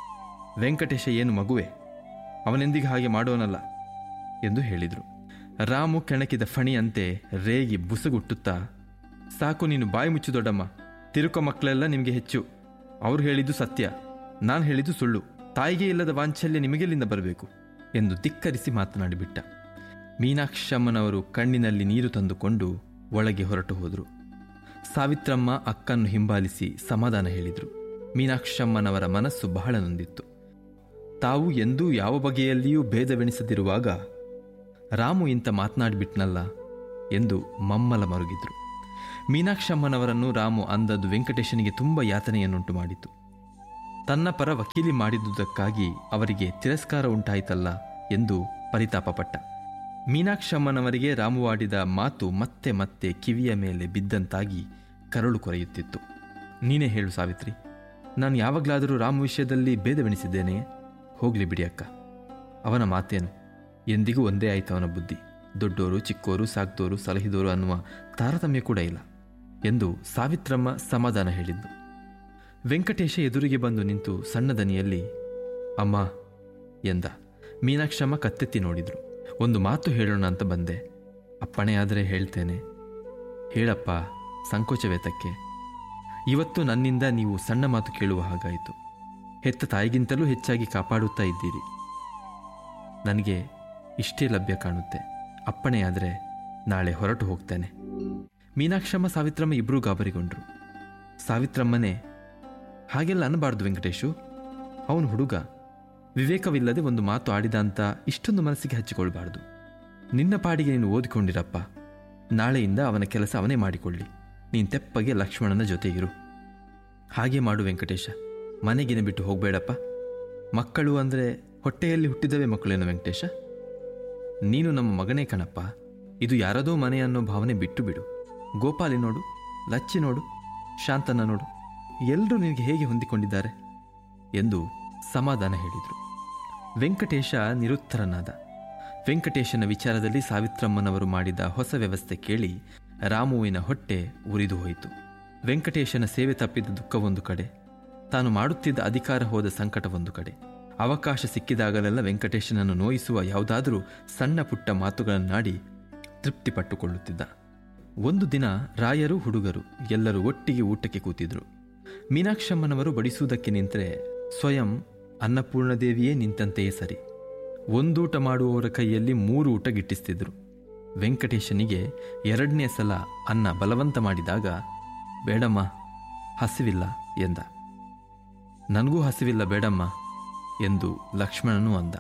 ವೆಂಕಟೇಶ ಏನು ಮಗುವೆ, ಅವನೆಂದಿಗೆ ಹಾಗೆ ಮಾಡೋನಲ್ಲ ಎಂದು ಹೇಳಿದರು. ರಾಮು ಕೆಣಕಿದ ಫಣಿಯಂತೆ ರೇಗಿ ಬುಸಗುಟ್ಟುತ್ತಾ, ಸಾಕು ನೀನು ಬಾಯಿ ಮುಚ್ಚು ದೊಡ್ಡಮ್ಮ. ತಿರುಕೋ ಮಕ್ಕಳೆಲ್ಲ ನಿಮಗೆ ಹೆಚ್ಚು. ಅವ್ರು ಹೇಳಿದ್ದು ಸತ್ಯ, ನಾನು ಹೇಳಿದ್ದು ಸುಳ್ಳು. ತಾಯಿಗೆ ಇಲ್ಲದ ವಾಂಚಲ್ಯ ನಿಮಗೆಲ್ಲಿಂದ ಬರಬೇಕು ಎಂದು ಧಿಕ್ಕರಿಸಿ ಮಾತನಾಡಿಬಿಟ್ಟ. ಮೀನಾಕ್ಷಮ್ಮನವರು ಕಣ್ಣಿನಲ್ಲಿ ನೀರು ತಂದುಕೊಂಡು ಒಳಗೆ ಹೊರಟು ಹೋದರು. ಸಾವಿತ್ರಮ್ಮ ಅಕ್ಕನ್ನು ಹಿಂಬಾಲಿಸಿ ಸಮಾಧಾನ ಹೇಳಿದರು. ಮೀನಾಕ್ಷಮ್ಮನವರ ಮನಸ್ಸು ಬಹಳ ನೊಂದಿತ್ತು. ತಾವು ಎಂದೂ ಯಾವ ಬಗೆಯಲ್ಲಿಯೂ ಭೇದವೆಣಿಸದಿರುವಾಗ ರಾಮು ಇಂಥ ಮಾತನಾಡಿಬಿಟ್ನಲ್ಲ ಎಂದು ಮಮ್ಮಲ ಮರುಗಿದ್ರು. ಮೀನಾಕ್ಷಮ್ಮನವರನ್ನು ರಾಮು ಅಂದದ್ದು ವೆಂಕಟೇಶನಿಗೆ ತುಂಬ ಯಾತನೆಯನ್ನುಂಟು ಮಾಡಿತು. ತನ್ನ ಪರ ವಕೀಲಿ ಮಾಡಿದುದಕ್ಕಾಗಿ ಅವರಿಗೆ ತಿರಸ್ಕಾರ ಉಂಟಾಯಿತಲ್ಲ ಎಂದು ಪರಿತಾಪಪಟ್ಟ. ಮೀನಾಕ್ಷಮ್ಮನವರಿಗೆ ರಾಮುವಾಡಿದ ಮಾತು ಮತ್ತೆ ಮತ್ತೆ ಕಿವಿಯ ಮೇಲೆ ಬಿದ್ದಂತಾಗಿ ಕರಳು ಕೊರೆಯುತ್ತಿತ್ತು. ನೀನೇ ಹೇಳು ಸಾವಿತ್ರಿ, ನಾನು ಯಾವಾಗಲಾದರೂ ರಾಮು ವಿಷಯದಲ್ಲಿ ಭೇದವೆಣಿಸಿದ್ದೇನೆ? ಹೋಗ್ಲಿ ಬಿಡಿ ಅಕ್ಕ, ಅವನ ಮಾತೇನು, ಎಂದಿಗೂ ಒಂದೇ ಆಯ್ತು ಅವನ ಬುದ್ಧಿ. ದೊಡ್ಡೋರು ಚಿಕ್ಕೋರು ಸಾಕ್ತೋರು ಸಲಹಿದೋರು ಅನ್ನುವ ತಾರತಮ್ಯ ಕೂಡ ಇಲ್ಲ ಎಂದು ಸಾವಿತ್ರಮ್ಮ ಸಮಾಧಾನ ಹೇಳಿದ್ದು. ವೆಂಕಟೇಶ ಎದುರಿಗೆ ಬಂದು ನಿಂತು ಸಣ್ಣ ದನಿಯಲ್ಲಿ ಅಮ್ಮ ಎಂದ. ಮೀನಾಕ್ಷಮ್ಮ ಕತ್ತೆತ್ತಿ ನೋಡಿದ್ರು. ಒಂದು ಮಾತು ಹೇಳೋಣ ಅಂತ ಬಂದೆ, ಅಪ್ಪಣೆಯಾದರೆ ಹೇಳ್ತೇನೆ. ಹೇಳಪ್ಪ, ಸಂಕೋಚವೇತಕ್ಕೆ? ಇವತ್ತು ನನ್ನಿಂದ ನೀವು ಸಣ್ಣ ಮಾತು ಕೇಳುವ ಹಾಗಾಯಿತು. ಹೆತ್ತ ತಾಯಿಗಿಂತಲೂ ಹೆಚ್ಚಾಗಿ ಕಾಪಾಡುತ್ತಾ ಇದ್ದೀರಿ. ನನಗೆ ಇಷ್ಟೇ ಲಭ್ಯ ಕಾಣುತ್ತೆ. ಅಪ್ಪಣೆಯಾದರೆ ನಾಳೆ ಹೊರಟು ಹೋಗ್ತೇನೆ. ಮೀನಾಕ್ಷಮ್ಮ ಸಾವಿತ್ರಮ್ಮ ಇಬ್ಬರೂ ಗಾಬರಿಗೊಂಡ್ರು. ಸಾವಿತ್ರಮ್ಮನೇ, ಹಾಗೆಲ್ಲ ಅನ್ನಬಾರ್ದು ವೆಂಕಟೇಶು, ಅವನು ಹುಡುಗ, ವಿವೇಕವಿಲ್ಲದೆ ಒಂದು ಮಾತು ಆಡಿದ ಅಂತ ಇಷ್ಟೊಂದು ಮನಸ್ಸಿಗೆ ಹಚ್ಚಿಕೊಳ್ಬಾರ್ದು. ನಿನ್ನ ಪಾಡಿಗೆ ನೀನು ಓದಿಕೊಂಡಿರಪ್ಪ. ನಾಳೆಯಿಂದ ಅವನ ಕೆಲಸ ಅವನೇ ಮಾಡಿಕೊಳ್ಳಿ. ನೀನು ತೆಪ್ಪಗೆ ಲಕ್ಷ್ಮಣನ ಜೊತೆಗಿರು. ಹಾಗೆ ಮಾಡು ವೆಂಕಟೇಶ, ಮನೆಗಿನ ಬಿಟ್ಟು ಹೋಗಬೇಡಪ್ಪ. ಮಕ್ಕಳು ಅಂದರೆ ಹೊಟ್ಟೆಯಲ್ಲಿ ಹುಟ್ಟಿದವೇ ಮಕ್ಕಳೇನು ವೆಂಕಟೇಶ? ನೀನು ನಮ್ಮ ಮಗನೇ ಕಣಪ್ಪ. ಇದು ಯಾರದೋ ಮನೆ ಅನ್ನೋ ಭಾವನೆ ಬಿಟ್ಟು ಬಿಡು. ಗೋಪಾಲಿ ನೋಡು, ಲಚ್ಚಿ ನೋಡು, ಶಾಂತನ ನೋಡು, ಎಲ್ಲರೂ ನಿನಗೆ ಹೇಗೆ ಹೊಂದಿಕೊಂಡಿದ್ದಾರೆ ಎಂದು ಸಮಾಧಾನ ಹೇಳಿದರು. ವೆಂಕಟೇಶ ನಿರುತ್ತರನಾದ. ವೆಂಕಟೇಶನ ವಿಚಾರದಲ್ಲಿ ಸಾವಿತ್ರಮ್ಮನವರು ಮಾಡಿದ ಹೊಸ ವ್ಯವಸ್ಥೆ ಕೇಳಿ ರಾಮುವಿನ ಹೊಟ್ಟೆ ಉರಿದು ಹೋಯಿತು. ವೆಂಕಟೇಶನ ಸೇವೆ ತಪ್ಪಿದ ದುಃಖವೊಂದು ಕಡೆ, ತಾನು ಮಾಡುತ್ತಿದ್ದ ಅಧಿಕಾರ ಹೋದ ಸಂಕಟವೊಂದು ಕಡೆ. ಅವಕಾಶ ಸಿಕ್ಕಿದಾಗಲೆಲ್ಲ ವೆಂಕಟೇಶನನ್ನು ನೋಯಿಸುವ ಯಾವುದಾದರೂ ಸಣ್ಣ ಪುಟ್ಟ ಮಾತುಗಳನ್ನಾಡಿ ತೃಪ್ತಿಪಟ್ಟುಕೊಳ್ಳುತ್ತಿದ್ದ. ಒಂದು ದಿನ ರಾಯರು ಹುಡುಗರು ಎಲ್ಲರೂ ಒಟ್ಟಿಗೆ ಊಟಕ್ಕೆ ಕೂತಿದ್ರು. ಮೀನಾಕ್ಷಮ್ಮನವರು ಬಡಿಸುವುದಕ್ಕೆ ನಿಂತರೆ ಸ್ವಯಂ ಅನ್ನಪೂರ್ಣದೇವಿಯೇ ನಿಂತಂತೆಯೇ ಸರಿ. ಒಂದೂಟ ಮಾಡುವವರ ಕೈಯಲ್ಲಿ ಮೂರು ಊಟ ಗಿಟ್ಟಿಸ್ತಿದ್ರು. ವೆಂಕಟೇಶನಿಗೆ ಎರಡನೇ ಸಲ ಅನ್ನ ಬಲವಂತ ಮಾಡಿದಾಗ ಬೇಡಮ್ಮ, ಹಸಿವಿಲ್ಲ ಎಂದ. ನನಗೂ ಹಸಿವಿಲ್ಲ ಬೇಡಮ್ಮ ಎಂದು ಲಕ್ಷ್ಮಣನೂ ಅಂದ.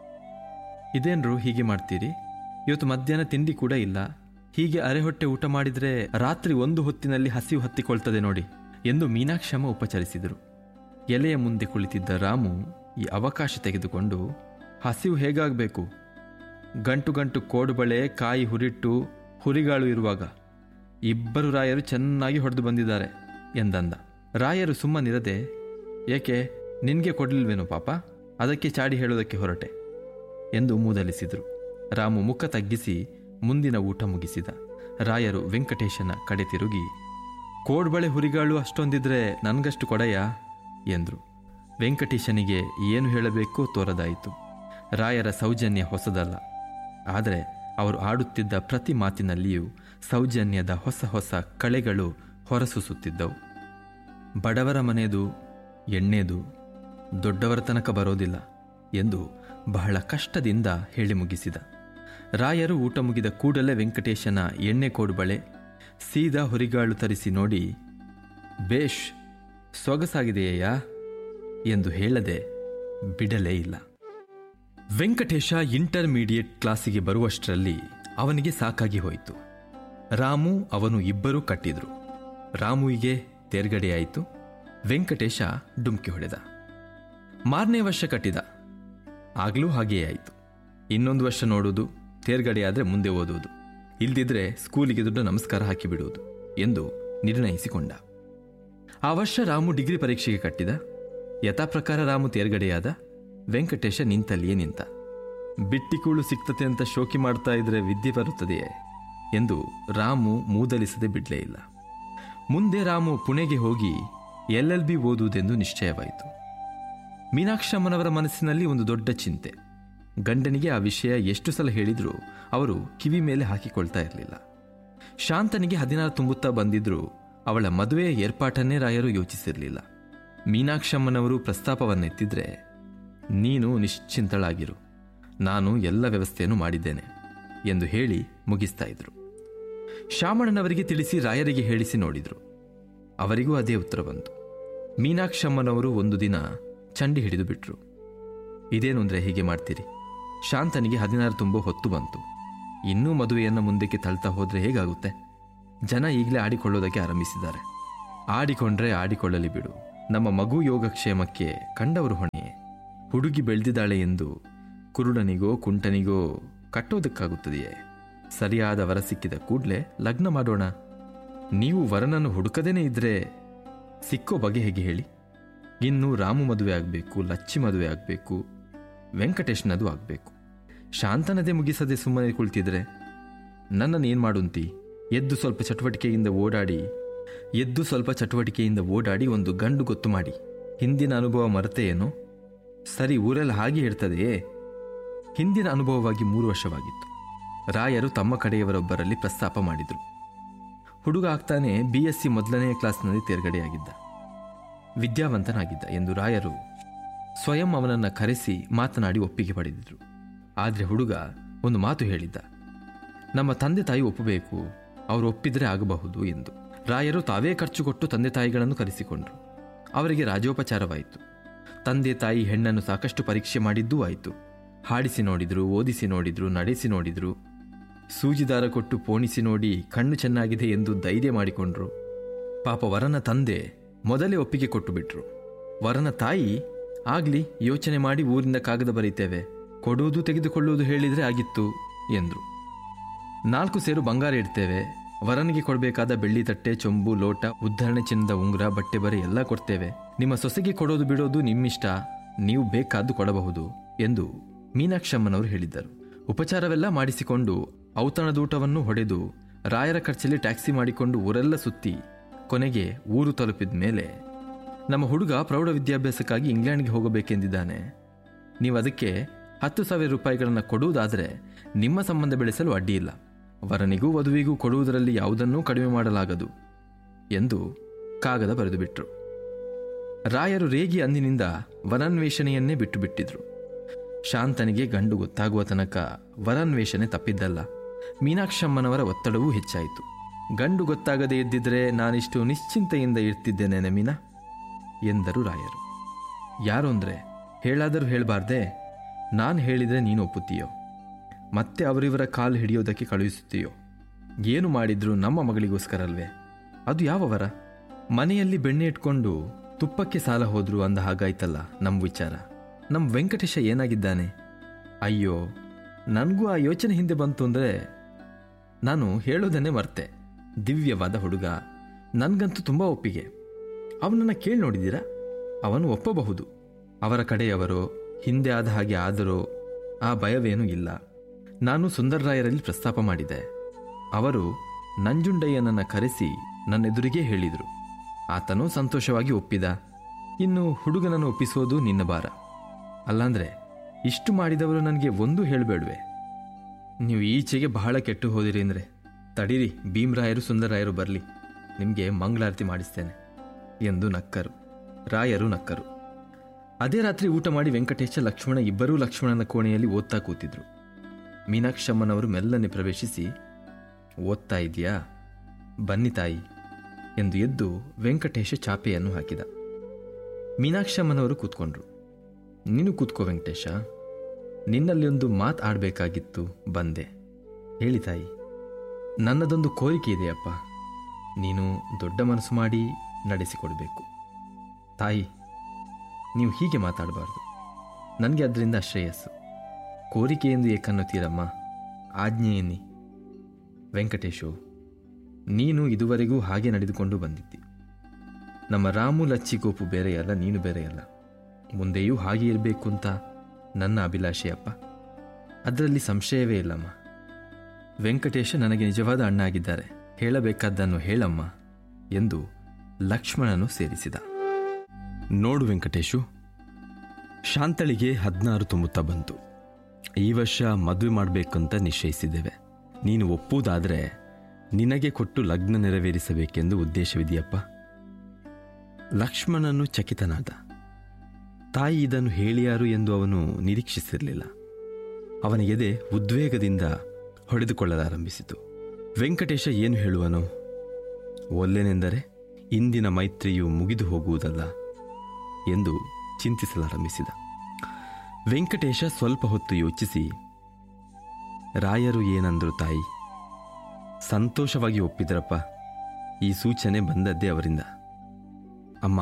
ಇದೇನ್ರು ಹೀಗೆ ಮಾಡ್ತೀರಿ? ಇವತ್ತು ಮಧ್ಯಾಹ್ನ ತಿಂಡಿ ಕೂಡ ಇಲ್ಲ. ಹೀಗೆ ಅರೆಹೊಟ್ಟೆ ಊಟ ಮಾಡಿದರೆ ರಾತ್ರಿ ಒಂದು ಹೊತ್ತಿನಲ್ಲಿ ಹಸಿವು ಹತ್ತಿಕೊಳ್ತದೆ ನೋಡಿ ಎಂದು ಮೀನಾಕ್ಷಮ್ಮ ಉಪಚರಿಸಿದರು. ಎಲೆಯ ಮುಂದೆ ಕುಳಿತಿದ್ದ ರಾಮು ಈ ಅವಕಾಶ ತೆಗೆದುಕೊಂಡು, ಹಸಿವು ಹೇಗಾಗಬೇಕು? ಗಂಟು ಗಂಟು ಕೋಡುಬಳೆ, ಕಾಯಿ ಹುರಿಟ್ಟು, ಹುರಿಗಾಳು ಇರುವಾಗ ಇಬ್ಬರು ರಾಯರು ಚೆನ್ನಾಗಿ ಹೊಡೆದು ಬಂದಿದ್ದಾರೆ ಎಂದಂದ. ರಾಯರು ಸುಮ್ಮನಿರದೆ, ಏಕೆ ನಿನಗೆ ಕೊಡಲಿಲ್ವೇನೋ ಪಾಪ, ಅದಕ್ಕೆ ಚಾಡಿ ಹೇಳೋದಕ್ಕೆ ಹೊರಟೆ ಎಂದು ಮೂದಲಿಸಿದರು. ರಾಮು ಮುಖ ತಗ್ಗಿಸಿ ಮುಂದಿನ ಊಟ ಮುಗಿಸಿದ. ರಾಯರು ವೆಂಕಟೇಶನ ಕಡೆ ತಿರುಗಿ, ಕೋಡ್ಬಳೆ ಹುರಿಗಾಳು ಅಷ್ಟೊಂದಿದ್ರೆ ನನಗಷ್ಟು ಕೊಡೆಯ ಎಂದರು. ವೆಂಕಟೇಶನಿಗೆ ಏನು ಹೇಳಬೇಕೋ ತೋರದಾಯಿತು. ರಾಯರ ಸೌಜನ್ಯ ಹೊಸದಲ್ಲ, ಆದರೆ ಅವರು ಆಡುತ್ತಿದ್ದ ಪ್ರತಿ ಮಾತಿನಲ್ಲಿಯೂ ಸೌಜನ್ಯದ ಹೊಸ ಹೊಸ ಕಳೆಗಳು ಹೊರಸೂಸುತ್ತಿದ್ದವು. ಬಡವರ ಮನೆಯದು ಎಣ್ಣೆದು ದೊಡ್ಡವರ ತನಕ ಬರೋದಿಲ್ಲ ಎಂದು ಬಹಳ ಕಷ್ಟದಿಂದ ಹೇಳಿ ಮುಗಿಸಿದ. ರಾಯರು ಊಟ ಮುಗಿದ ಕೂಡಲೇ ವೆಂಕಟೇಶನ ಎಣ್ಣೆ ಕೋಡುಬಳೆ, ಸೀದಾ ಹುರಿಗಾಳು ತರಿಸಿ ನೋಡಿ, ಬೇಷ್ ಸೊಗಸಾಗಿದೆಯಯ್ಯ ಎಂದು ಹೇಳದೆ ಬಿಡಲೇ ಇಲ್ಲ. ವೆಂಕಟೇಶ ಇಂಟರ್ಮೀಡಿಯೇಟ್ ಕ್ಲಾಸಿಗೆ ಬರುವಷ್ಟರಲ್ಲಿ ಅವನಿಗೆ ಸಾಕಾಗಿ ಹೋಯಿತು. ರಾಮು ಅವನು ಇಬ್ಬರೂ ಕಟ್ಟಿದ್ರು. ರಾಮುವಿಗೆ ತೇರ್ಗಡೆಯಾಯಿತು, ವೆಂಕಟೇಶ ಡುಮ್ಕಿ ಹೊಡೆದ. ಮಾರನೇ ವರ್ಷ ಕಟ್ಟಿದ, ಆಗಲೂ ಹಾಗೆಯೇ ಆಯಿತು. ಇನ್ನೊಂದು ವರ್ಷ ನೋಡುವುದು, ತೇರ್ಗಡೆಯಾದರೆ ಮುಂದೆ ಓದುವುದು, ಇಲ್ದಿದ್ರೆ ಸ್ಕೂಲಿಗೆ ದುಡ್ಡು ನಮಸ್ಕಾರ ಹಾಕಿಬಿಡುವುದು ಎಂದು ನಿರ್ಣಯಿಸಿಕೊಂಡ. ಆ ವರ್ಷ ರಾಮು ಡಿಗ್ರಿ ಪರೀಕ್ಷೆಗೆ ಕಟ್ಟಿದ. ಯಥಾಪ್ರಕಾರ ರಾಮು ತೇರ್ಗಡೆಯಾದ. ವೆಂಕಟೇಶ ನಿಂತಲ್ಲಿಯೇ ನಿಂತ. ಬಿಟ್ಟಿಕೂಳು ಸಿಕ್ತತೆ ಅಂತ ಶೋಕಿ ಮಾಡ್ತಾ ಇದ್ರೆ ವಿದ್ಯೆ ಬರುತ್ತದೆಯೇ ಎಂದು ರಾಮು ಮೂದಲಿಸದೆ ಬಿಡಲೇ ಇಲ್ಲ. ಮುಂದೆ ರಾಮು ಪುಣೆಗೆ ಹೋಗಿ ಎಲ್ ಎಲ್ ಬಿ ಓದುವುದೆಂದು ನಿಶ್ಚಯವಾಯಿತು. ಮೀನಾಕ್ಷಮ್ಮನವರ ಮನಸ್ಸಿನಲ್ಲಿ ಒಂದು ದೊಡ್ಡ ಚಿಂತೆ. ಗಂಡನಿಗೆ ಆ ವಿಷಯ ಎಷ್ಟು ಸಲ ಹೇಳಿದರೂ ಅವರು ಕಿವಿ ಮೇಲೆ ಹಾಕಿಕೊಳ್ತಾ ಇರಲಿಲ್ಲ. ಶಾಂತನಿಗೆ ಹದಿನಾರು ತುಂಬುತ್ತಾ ಬಂದಿದ್ರೂ ಅವಳ ಮದುವೆಯ ಏರ್ಪಾಟನ್ನೇ ರಾಯರು ಯೋಚಿಸಿರಲಿಲ್ಲ. ಮೀನಾಕ್ಷಮ್ಮನವರು ಪ್ರಸ್ತಾಪವನ್ನೆತ್ತಿದ್ರೆ, ನೀನು ನಿಶ್ಚಿಂತಳಾಗಿರು, ನಾನು ಎಲ್ಲ ವ್ಯವಸ್ಥೆಯನ್ನು ಮಾಡಿದ್ದೇನೆ ಎಂದು ಹೇಳಿ ಮುಗಿಸ್ತಾ ಇದ್ರು. ಶಾಮಣ್ಣನವರಿಗೆ ತಿಳಿಸಿ ರಾಯರಿಗೆ ಹೇಳಿಸಿ ನೋಡಿದ್ರು. ಅವರಿಗೂ ಅದೇ ಉತ್ತರ ಬಂತು. ಮೀನಾಕ್ಷಮ್ಮನವರು ಒಂದು ದಿನ ಚಂಡಿ ಹಿಡಿದು ಬಿಟ್ರು. ಇದೇನು ಅಂದರೆ ಹೀಗೆ ಮಾಡ್ತೀರಿ? ಶಾಂತನಿಗೆ ಹದಿನಾರು ತುಂಬೋ ಹೊತ್ತು ಬಂತು. ಇನ್ನೂ ಮದುವೆಯನ್ನು ಮುಂದಕ್ಕೆ ತಳ್ತಾ ಹೋದರೆ ಹೇಗಾಗುತ್ತೆ? ಜನ ಈಗಲೇ ಆಡಿಕೊಳ್ಳೋದಕ್ಕೆ ಆರಂಭಿಸಿದ್ದಾರೆ. ಆಡಿಕೊಂಡ್ರೆ ಆಡಿಕೊಳ್ಳಲಿ ಬಿಡು, ನಮ್ಮ ಮಗು ಯೋಗಕ್ಷೇಮಕ್ಕೆ ಕಂಡವರು ಹೊಣೆ. ಹುಡುಗಿ ಬೆಳೆದಿದ್ದಾಳೆ ಎಂದು ಕುರುಡನಿಗೋ ಕುಂಟನಿಗೋ ಕಟ್ಟೋದಕ್ಕಾಗುತ್ತದೆಯೇ? ಸರಿಯಾದ ವರ ಸಿಕ್ಕಿದ ಕೂಡಲೇ ಲಗ್ನ ಮಾಡೋಣ. ನೀವು ವರನನ್ನು ಹುಡುಕದೇನೆ ಇದ್ರೆ ಸಿಕ್ಕೋ ಬಗೆ ಹೇಗೆ ಹೇಳಿ? ಇನ್ನು ರಾಮು ಮದುವೆ ಆಗಬೇಕು, ಲಚ್ಚಿ ಮದುವೆ ಆಗಬೇಕು, ವೆಂಕಟೇಶ್ನದು ಆಗಬೇಕು. ಶಾಂತನದೇ ಮುಗಿಸದೆ ಸುಮ್ಮನೆ ಕುಳಿತಿದ್ರೆ ನನ್ನನ್ನು ಏನು ಮಾಡುಂತಿ? ಎದ್ದು ಸ್ವಲ್ಪ ಚಟುವಟಿಕೆಯಿಂದ ಓಡಾಡಿ ಎದ್ದು ಸ್ವಲ್ಪ ಚಟುವಟಿಕೆಯಿಂದ ಓಡಾಡಿ ಒಂದು ಗಂಡು ಗೊತ್ತು ಮಾಡಿ. ಹಿಂದಿನ ಅನುಭವ ಮರೆತೆ ಏನೋ? ಸರಿ, ಊರೆಲ್ಲ ಹಾಗೆ ಇರ್ತದೆಯೇ? ಹಿಂದಿನ ಅನುಭವವಾಗಿ ಮೂರು ವರ್ಷವಾಗಿತ್ತು. ರಾಯರು ತಮ್ಮ ಕಡೆಯವರೊಬ್ಬರಲ್ಲಿ ಪ್ರಸ್ತಾಪ ಮಾಡಿದರು. ಹುಡುಗ ಆಗ್ತಾನೆ ಬಿ ಎಸ್ ಸಿ ಮೊದಲನೆಯ ಕ್ಲಾಸ್ನಲ್ಲಿ ತೇರ್ಗಡೆಯಾಗಿದ್ದ, ವಿದ್ಯಾವಂತನಾಗಿದ್ದ ಎಂದು ರಾಯರು ಸ್ವಯಂ ಅವನನ್ನು ಕರೆಸಿ ಮಾತನಾಡಿ ಒಪ್ಪಿಗೆ ಪಡೆದಿದ್ರು. ಆದರೆ ಹುಡುಗ ಒಂದು ಮಾತು ಹೇಳಿದ್ದ, ನಮ್ಮ ತಂದೆ ತಾಯಿ ಒಪ್ಪಬೇಕು, ಅವರು ಒಪ್ಪಿದರೆ ಆಗಬಹುದು ಎಂದು. ರಾಯರು ತಾವೇ ಖರ್ಚು ಕೊಟ್ಟು ತಂದೆ ತಾಯಿಗಳನ್ನು ಕರೆಸಿಕೊಂಡ್ರು. ಅವರಿಗೆ ರಾಜೋಪಚಾರವಾಯಿತು. ತಂದೆ ತಾಯಿ ಹೆಣ್ಣನ್ನು ಸಾಕಷ್ಟು ಪರೀಕ್ಷೆ ಮಾಡಿದ್ದೂ ಆಯಿತು. ಹಾಡಿಸಿ ನೋಡಿದ್ರು, ಓದಿಸಿ ನೋಡಿದ್ರು, ನಡೆಸಿ ನೋಡಿದ್ರು, ಸೂಜಿದಾರ ಕೊಟ್ಟು ಪೋಣಿಸಿ ನೋಡಿ ಕಣ್ಣು ಚೆನ್ನಾಗಿದೆ ಎಂದು ಧೈರ್ಯ ಮಾಡಿಕೊಂಡ್ರು. ಪಾಪ ವರನ ತಂದೆ ಮೊದಲೇ ಒಪ್ಪಿಗೆ ಕೊಟ್ಟು ಬಿಟ್ರು. ವರನ ತಾಯಿ ಆಗ್ಲಿ, ಯೋಚನೆ ಮಾಡಿ ಊರಿಂದ ಕಾಗದ ಬರೀತೇವೆ, ಕೊಡುವುದು ತೆಗೆದುಕೊಳ್ಳುವುದು ಹೇಳಿದರೆ ಆಗಿತ್ತು ಎಂದರು. ನಾಲ್ಕು ಸೇರು ಬಂಗಾರ ಇಡ್ತೇವೆ, ವರನಿಗೆ ಕೊಡಬೇಕಾದ ಬೆಳ್ಳಿ ತಟ್ಟೆ, ಚೊಂಬು, ಲೋಟ, ಉದ್ಧರಣೆ ಚಿನ್ನದ ಉಂಗುರ, ಬಟ್ಟೆ ಬರೆ ಎಲ್ಲ ಕೊಡ್ತೇವೆ. ನಿಮ್ಮ ಸೊಸೆಗೆ ಕೊಡೋದು ಬಿಡೋದು ನಿಮ್ಮಿಷ್ಟ, ನೀವು ಬೇಕಾದ್ದು ಕೊಡಬಹುದು ಎಂದು ಮೀನಾಕ್ಷಮ್ಮನವರು ಹೇಳಿದ್ದರು. ಉಪಚಾರವೆಲ್ಲ ಮಾಡಿಸಿಕೊಂಡು ಔತಣದೂಟವನ್ನು ಹೊಡೆದು ರಾಯರ ಖರ್ಚಲ್ಲಿ ಟ್ಯಾಕ್ಸಿ ಮಾಡಿಕೊಂಡು ಊರೆಲ್ಲ ಸುತ್ತಿ ಕೊನೆಗೆ ಊರು ತಲುಪಿದ ಮೇಲೆ, ನಮ್ಮ ಹುಡುಗ ಪ್ರೌಢ ವಿದ್ಯಾಭ್ಯಾಸಕ್ಕಾಗಿ ಇಂಗ್ಲೆಂಡ್ಗೆ ಹೋಗಬೇಕೆಂದಿದ್ದಾನೆ. ನೀವು ಅದಕ್ಕೆ ಹತ್ತು ಸಾವಿರ ರೂಪಾಯಿಗಳನ್ನು ಕೊಡುವುದಾದರೆ ನಿಮ್ಮ ಸಂಬಂಧ ಬೆಳೆಸಲು ಅಡ್ಡಿಯಿಲ್ಲ. ವರನಿಗೂ ವಧುವಿಗೂ ಕೊಡುವುದರಲ್ಲಿ ಯಾವುದನ್ನೂ ಕಡಿಮೆ ಮಾಡಲಾಗದು ಎಂದು ಕಾಗದ ಬರೆದು ಬಿಟ್ರು. ರಾಯರು ರೇಗಿ ಅಂದಿನಿಂದ ವರಾನ್ವೇಷಣೆಯನ್ನೇ ಬಿಟ್ಟು ಬಿಟ್ಟಿದ್ರು. ಶಾಂತನಿಗೆ ಗಂಡು ಗೊತ್ತಾಗುವ ತನಕ ವರಾನ್ವೇಷಣೆ ತಪ್ಪಿದ್ದಲ್ಲ. ಮೀನಾಕ್ಷಮ್ಮನವರ ಒತ್ತಡವೂ ಹೆಚ್ಚಾಯಿತು. ಗಂಡು ಗೊತ್ತಾಗದೇ ಇದ್ದಿದ್ರೆ ನಾನಿಷ್ಟು ನಿಶ್ಚಿಂತೆಯಿಂದ ಇರ್ತಿದ್ದೇನೆ ಮೀನಾ ಎಂದರು ರಾಯರು. ಯಾರು ಅಂದರೆ ಹೇಳಾದರೂ ಹೇಳಬಾರ್ದೆ? ನಾನು ಹೇಳಿದರೆ ನೀನು ಒಪ್ಪುತ್ತೀಯೋ? ಮತ್ತೆ ಅವರಿವರ ಕಾಲು ಹಿಡಿಯೋದಕ್ಕೆ ಕಳುಹಿಸುತ್ತೀಯೋ? ಏನು ಮಾಡಿದ್ರು ನಮ್ಮ ಮಗಳಿಗೋಸ್ಕರ ಅಲ್ವೇ? ಅದು ಯಾವ ವರ? ಮನೆಯಲ್ಲಿ ಬೆಣ್ಣೆ ಇಟ್ಕೊಂಡು ತುಪ್ಪಕ್ಕೆ ಸಾಲ ಹೋದ್ರು ಅಂದ ಹಾಗಾಯ್ತಲ್ಲ ನಮ್ಮ ವಿಚಾರ. ನಮ್ಮ ವೆಂಕಟೇಶ ಏನಾಗಿದ್ದಾನೆ? ಅಯ್ಯೋ, ನನಗೂ ಆ ಯೋಚನೆ ಹಿಂದೆ ಬಂತು ಅಂದರೆ ನಾನು ಹೇಳೋದನ್ನೇ ಮರ್ತೆ. ದಿವ್ಯವಾದ ಹುಡುಗ, ನನಗಂತೂ ತುಂಬ ಒಪ್ಪಿಗೆ. ಅವನನ್ನು ಕೇಳಿ ನೋಡಿದ್ದೀರಾ? ಅವನು ಒಪ್ಪಬಹುದು. ಅವರ ಕಡೆಯವರೋ ಹಿಂದೆ ಆದ ಹಾಗೆ ಆದರೋ ಆ ಭಯವೇನೂ ಇಲ್ಲ. ನಾನು ಸುಂದರರಾಯರಲ್ಲಿ ಪ್ರಸ್ತಾಪ ಮಾಡಿದೆ. ಅವರು ನಂಜುಂಡಯ್ಯನನ್ನು ಕರೆಸಿ ನನ್ನೆದುರಿಗೆ ಹೇಳಿದರು. ಆತನೂ ಸಂತೋಷವಾಗಿ ಒಪ್ಪಿದ. ಇನ್ನು ಹುಡುಗನನ್ನು ಒಪ್ಪಿಸೋದು ನಿನ್ನ ಭಾರ. ಅಲ್ಲಾಂದರೆ ಇಷ್ಟು ಮಾಡಿದವರು ನನಗೆ ಒಂದೂ ಹೇಳಬೇಡ್ವೆ? ನೀವು ಈಚೆಗೆ ಬಹಳ ಕೆಟ್ಟು ಹೋದಿರಿ ಅಂದರೆ ತಡೀರಿ, ಭೀಮರಾಯರು ಸುಂದರರಾಯರು ಬರಲಿ, ನಿಮಗೆ ಮಂಗಳಾರತಿ ಮಾಡಿಸ್ತೇನೆ ಎಂದು ನಕ್ಕರು. ರಾಯರು ನಕ್ಕರು. ಅದೇ ರಾತ್ರಿ ಊಟ ಮಾಡಿ ವೆಂಕಟೇಶ, ಲಕ್ಷ್ಮಣ ಇಬ್ಬರೂ ಲಕ್ಷ್ಮಣನ ಕೋಣೆಯಲ್ಲಿ ಓದ್ತಾ ಕೂತಿದ್ರು. ಮೀನಾಕ್ಷಮ್ಮನವರು ಮೆಲ್ಲನೆ ಪ್ರವೇಶಿಸಿ, ಓದ್ತಾ ಇದೆಯಾ? ಬನ್ನಿ ತಾಯಿ ಎಂದು ಎದ್ದು ವೆಂಕಟೇಶ ಚಾಪೆಯನ್ನು ಹಾಕಿದ. ಮೀನಾಕ್ಷಮ್ಮನವರು ಕೂತ್ಕೊಂಡ್ರು. ನೀನು ಕೂತ್ಕೋ ವೆಂಕಟೇಶ, ನಿನ್ನಲ್ಲಿ ಒಂದು ಮಾತು ಆಡಬೇಕಾಗಿತ್ತು, ಬಂದೆ. ಹೇಳಿ ತಾಯಿ. ನನ್ನದೊಂದು ಕೋರಿಕೆ ಇದೆಯಪ್ಪ, ನೀನು ದೊಡ್ಡ ಮನಸ್ಸು ಮಾಡಿ ನಡೆಸಿಕೊಡ್ಬೇಕು. ತಾಯಿ, ನೀವು ಹೀಗೆ ಮಾತಾಡಬಾರ್ದು. ನನಗೆ ಅದರಿಂದ ಶ್ರೇಯಸ್ಸು. ಕೋರಿಕೆಯೆಂದು ಏಕನ್ನುತ್ತೀರಮ್ಮ, ಆಜ್ಞೆ ಎನ್ನಿ. ವೆಂಕಟೇಶು, ನೀನು ಇದುವರೆಗೂ ಹಾಗೆ ನಡೆದುಕೊಂಡು ಬಂದಿದ್ದಿ. ನಮ್ಮ ರಾಮು ಲಚ್ಚಿಗೋಪು ಬೇರೆಯಲ್ಲ, ನೀನು ಬೇರೆಯಲ್ಲ. ಮುಂದೆಯೂ ಹಾಗೆ ಇರಬೇಕು ಅಂತ ನನ್ನ ಅಭಿಲಾಷೆಯಪ್ಪ, ಅದರಲ್ಲಿ ಸಂಶಯವೇ ಇಲ್ಲಮ್ಮ. ವೆಂಕಟೇಶ ನನಗೆ ನಿಜವಾದ ಅಣ್ಣ ಆಗಿದ್ದಾರೆ. ಹೇಳಬೇಕಾದ್ದನ್ನು ಹೇಳಮ್ಮ ಎಂದು ಲಕ್ಷ್ಮಣನು ಸೇರಿಸಿದ. ನೋಡು ವೆಂಕಟೇಶು, ಶಾಂತಳಿಗೆ ಹದಿನಾರು ತುಂಬುತ್ತಾ ಬಂತು. ಈ ವರ್ಷ ಮದುವೆ ಮಾಡಬೇಕಂತ ನಿಶ್ಚಯಿಸಿದ್ದೇವೆ. ನೀನು ಒಪ್ಪುವುದಾದರೆ ನಿನಗೆ ಕೊಟ್ಟು ಲಗ್ನ ನೆರವೇರಿಸಬೇಕೆಂದು ಉದ್ದೇಶವಿದೆಯಪ್ಪ. ಲಕ್ಷ್ಮಣನು ಚಕಿತನಾದ. ತಾಯಿ ಇದನ್ನು ಹೇಳಿಯಾರು ಎಂದು ಅವನು ನಿರೀಕ್ಷಿಸಿರಲಿಲ್ಲ. ಅವನ ಎದೆ ಉದ್ವೇಗದಿಂದ ಹೊಡೆದುಕೊಳ್ಳಲಾರಂಭಿಸಿತು. ವೆಂಕಟೇಶ ಏನು ಹೇಳುವನೋ? ಒಲ್ಲೆನೆಂದರೆ ಇಂದಿನ ಮೈತ್ರಿಯು ಮುಗಿದು ಹೋಗುವುದಲ್ಲ ಎಂದು ಚಿಂತಿಸಲಾರಂಭಿಸಿದ. ವೆಂಕಟೇಶ ಸ್ವಲ್ಪ ಹೊತ್ತು ಯೋಚಿಸಿ, ರಾಯರು ಏನಂದ್ರು ತಾಯಿ? ಸಂತೋಷವಾಗಿ ಒಪ್ಪಿದ್ರಪ್ಪ. ಈ ಸೂಚನೆ ಬಂದದ್ದೇ ಅವರಿಂದ. ಅಮ್ಮ,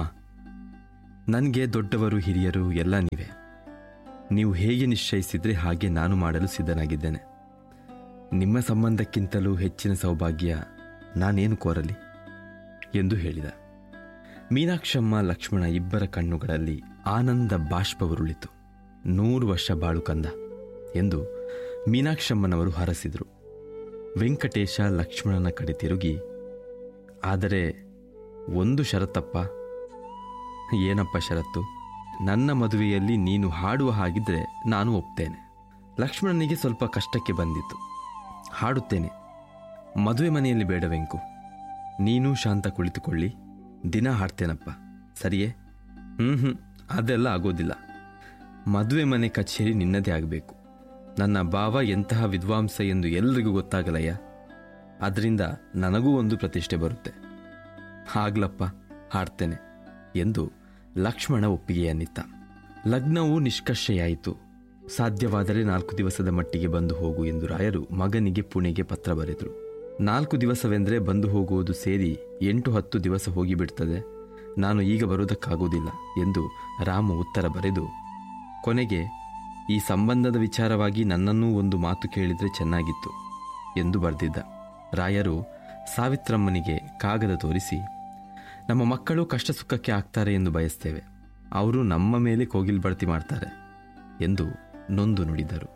ನನಗೆ ದೊಡ್ಡವರು ಹಿರಿಯರು ಎಲ್ಲ ನೀವೇ. ನೀವು ಹೇಗೆ ನಿಶ್ಚಯಿಸಿದ್ರೆ ಹಾಗೆ ನಾನು ಮಾಡಲು ಸಿದ್ಧನಾಗಿದ್ದೇನೆ. ನಿಮ್ಮ ಸಂಬಂಧಕ್ಕಿಂತಲೂ ಹೆಚ್ಚಿನ ಸೌಭಾಗ್ಯ ನಾನೇನು ಕೋರಲಿ ಎಂದು ಹೇಳಿದ. ಮೀನಾಕ್ಷಮ್ಮ ಲಕ್ಷ್ಮಣ ಇಬ್ಬರ ಕಣ್ಣುಗಳಲ್ಲಿ ಆನಂದ ಬಾಷ್ಪವುರುಳಿತು. ನೂರು ವರ್ಷ ಬಾಳು ಕಂದ ಎಂದು ಮೀನಾಕ್ಷಮ್ಮನವರು ಹರಸಿದರು. ವೆಂಕಟೇಶ ಲಕ್ಷ್ಮಣನ ಕಡೆ ತಿರುಗಿ, ಆದರೆ ಒಂದು ಷರತ್ತಪ್ಪ. ಏನಪ್ಪ ಷರತ್ತು? ನನ್ನ ಮದುವೆಯಲ್ಲಿ ನೀನು ಹಾಡುವ ಹಾಗಿದ್ರೆ ನಾನು ಒಪ್ತೇನೆ. ಲಕ್ಷ್ಮಣನಿಗೆ ಸ್ವಲ್ಪ ಕಷ್ಟಕ್ಕೆ ಬಂದಿತ್ತು. ಹಾಡುತ್ತೇನೆ, ಮದುವೆ ಮನೆಯಲ್ಲಿ ಬೇಡ ವೆಂಕು. ನೀನು ಶಾಂತ ಕುಳಿತುಕೊಳ್ಳಿ, ದಿನ ಹಾಡ್ತೇನಪ್ಪ, ಸರಿಯೇ? ಹ್ಞೂ ಹ್ಞೂ ಅದೆಲ್ಲ ಆಗೋದಿಲ್ಲ. ಮದುವೆ ಮನೆ ಕಚೇರಿ ನಿನ್ನದೇ ಆಗಬೇಕು. ನನ್ನ ಭಾವ ಎಂತಹ ವಿದ್ವಾಂಸ ಎಂದು ಎಲ್ರಿಗೂ ಗೊತ್ತಾಗಲಯ್ಯ. ಅದರಿಂದ ನನಗೂ ಒಂದು ಪ್ರತಿಷ್ಠೆ ಬರುತ್ತೆ. ಆಗ್ಲಪ್ಪ, ಹಾಡ್ತೇನೆ ಎಂದು ಲಕ್ಷ್ಮಣ ಒಪ್ಪಿಗೆಯನ್ನಿತ್ತ. ಲಗ್ನವು ನಿಷ್ಕರ್ಷೆಯಾಯಿತು. ಸಾಧ್ಯವಾದರೆ ನಾಲ್ಕು ದಿವಸದ ಮಟ್ಟಿಗೆ ಬಂದು ಹೋಗು ಎಂದು ರಾಯರು ಮಗನಿಗೆ ಪುಣೆಗೆ ಪತ್ರ ಬರೆದರು. ನಾಲ್ಕು ದಿವಸವೆಂದರೆ ಬಂದು ಹೋಗುವುದು ಸೇರಿ ಎಂಟು ಹತ್ತು ದಿವಸ ಹೋಗಿಬಿಡ್ತದೆ. ನಾನು ಈಗ ಬರುವುದಕ್ಕಾಗುವುದಿಲ್ಲ ಎಂದು ರಾಮು ಉತ್ತರ ಬರೆದು, ಕೊನೆಗೆ ಈ ಸಂಬಂಧದ ವಿಚಾರವಾಗಿ ನನ್ನನ್ನೂ ಒಂದು ಮಾತು ಕೇಳಿದರೆ ಚೆನ್ನಾಗಿತ್ತು ಎಂದು ಬರೆದಿದ್ದ. ರಾಯರು ಸಾವಿತ್ರಮ್ಮನಿಗೆ ಕಾಗದ ತೋರಿಸಿ, ನಮ್ಮ ಮಕ್ಕಳು ಕಷ್ಟ ಸುಖಕ್ಕೆ ಆಗ್ತಾರೆ ಎಂದು ಬಯಸ್ತೇವೆ. ಅವರು ನಮ್ಮ ಮೇಲೆ ಕೋಗಿಲ್ ಬಡ್ತಿ ಮಾಡ್ತಾರೆ ಎಂದು ನೊಂದು ನುಡಿದರು.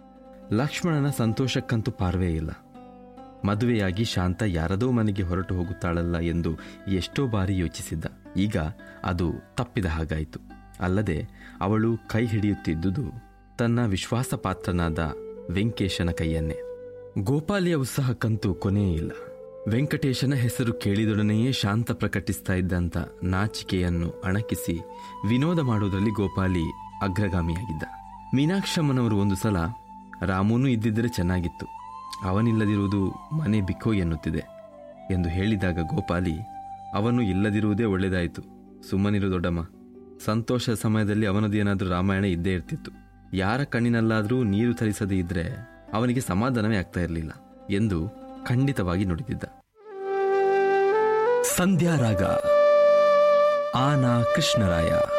ಲಕ್ಷ್ಮಣನ ಸಂತೋಷಕ್ಕಂತೂ ಪಾರ್ವೇ ಇಲ್ಲ. ಮದುವೆಯಾಗಿ ಶಾಂತ ಯಾರದೋ ಮನೆಗೆ ಹೊರಟು ಹೋಗುತ್ತಾಳಲ್ಲ ಎಂದು ಎಷ್ಟೋ ಬಾರಿ ಯೋಚಿಸಿದ್ದ. ಈಗ ಅದು ತಪ್ಪಿದ ಹಾಗಾಯಿತು. ಅಲ್ಲದೆ ಅವಳು ಕೈ ಹಿಡಿಯುತ್ತಿದ್ದುದು ತನ್ನ ವಿಶ್ವಾಸಪಾತ್ರನಾದ ವೆಂಕಟೇಶನ ಕೈಯನ್ನೇ. ಗೋಪಾಲಿಯ ಉತ್ಸಾಹಕ್ಕಂತೂ ಕೊನೆಯೇ ಇಲ್ಲ. ವೆಂಕಟೇಶನ ಹೆಸರು ಕೇಳಿದೊಡನೆಯೇ ಶಾಂತ ಪ್ರಕಟಿಸ್ತಾ ಇದ್ದಂಥ ನಾಚಿಕೆಯನ್ನು ಅಣಕಿಸಿ ವಿನೋದ ಮಾಡುವುದರಲ್ಲಿ ಗೋಪಾಲಿ ಅಗ್ರಗಾಮಿಯಾಗಿದ್ದ. ಮೀನಾಕ್ಷಮ್ಮನವರು ಒಂದು ಸಲ, ರಾಮೂನು ಇದ್ದಿದ್ದರೆ ಚೆನ್ನಾಗಿತ್ತು, ಅವನಿಲ್ಲದಿರುವುದು ಮನೆ ಬಿಕ್ಕೋ ಎನ್ನುತ್ತಿದೆ ಎಂದು ಹೇಳಿದಾಗ ಗೋಪಾಲಿ, ಅವನು ಇಲ್ಲದಿರುವುದೇ ಒಳ್ಳೆಯದಾಯಿತು, ಸುಮ್ಮನಿರು ದೊಡ್ಡಮ್ಮ. ಸಂತೋಷದ ಸಮಯದಲ್ಲಿ ಅವನದೇನಾದರೂ ರಾಮಾಯಣ ಇದ್ದೇ ಇರ್ತಿತ್ತು. ಯಾರ ಕಣ್ಣಿನಲ್ಲಾದರೂ ನೀರು ತರಿಸದೇ ಇದ್ರೆ ಅವನಿಗೆ ಸಮಾಧಾನವೇ ಆಗ್ತಾ ಇರಲಿಲ್ಲ ಎಂದು ಖಂಡಿತವಾಗಿ ನುಡಿದಿದ್ದ. ಸಂಧ್ಯಾರಾಗ ಆನಾ ಕೃಷ್ಣರಾಯ.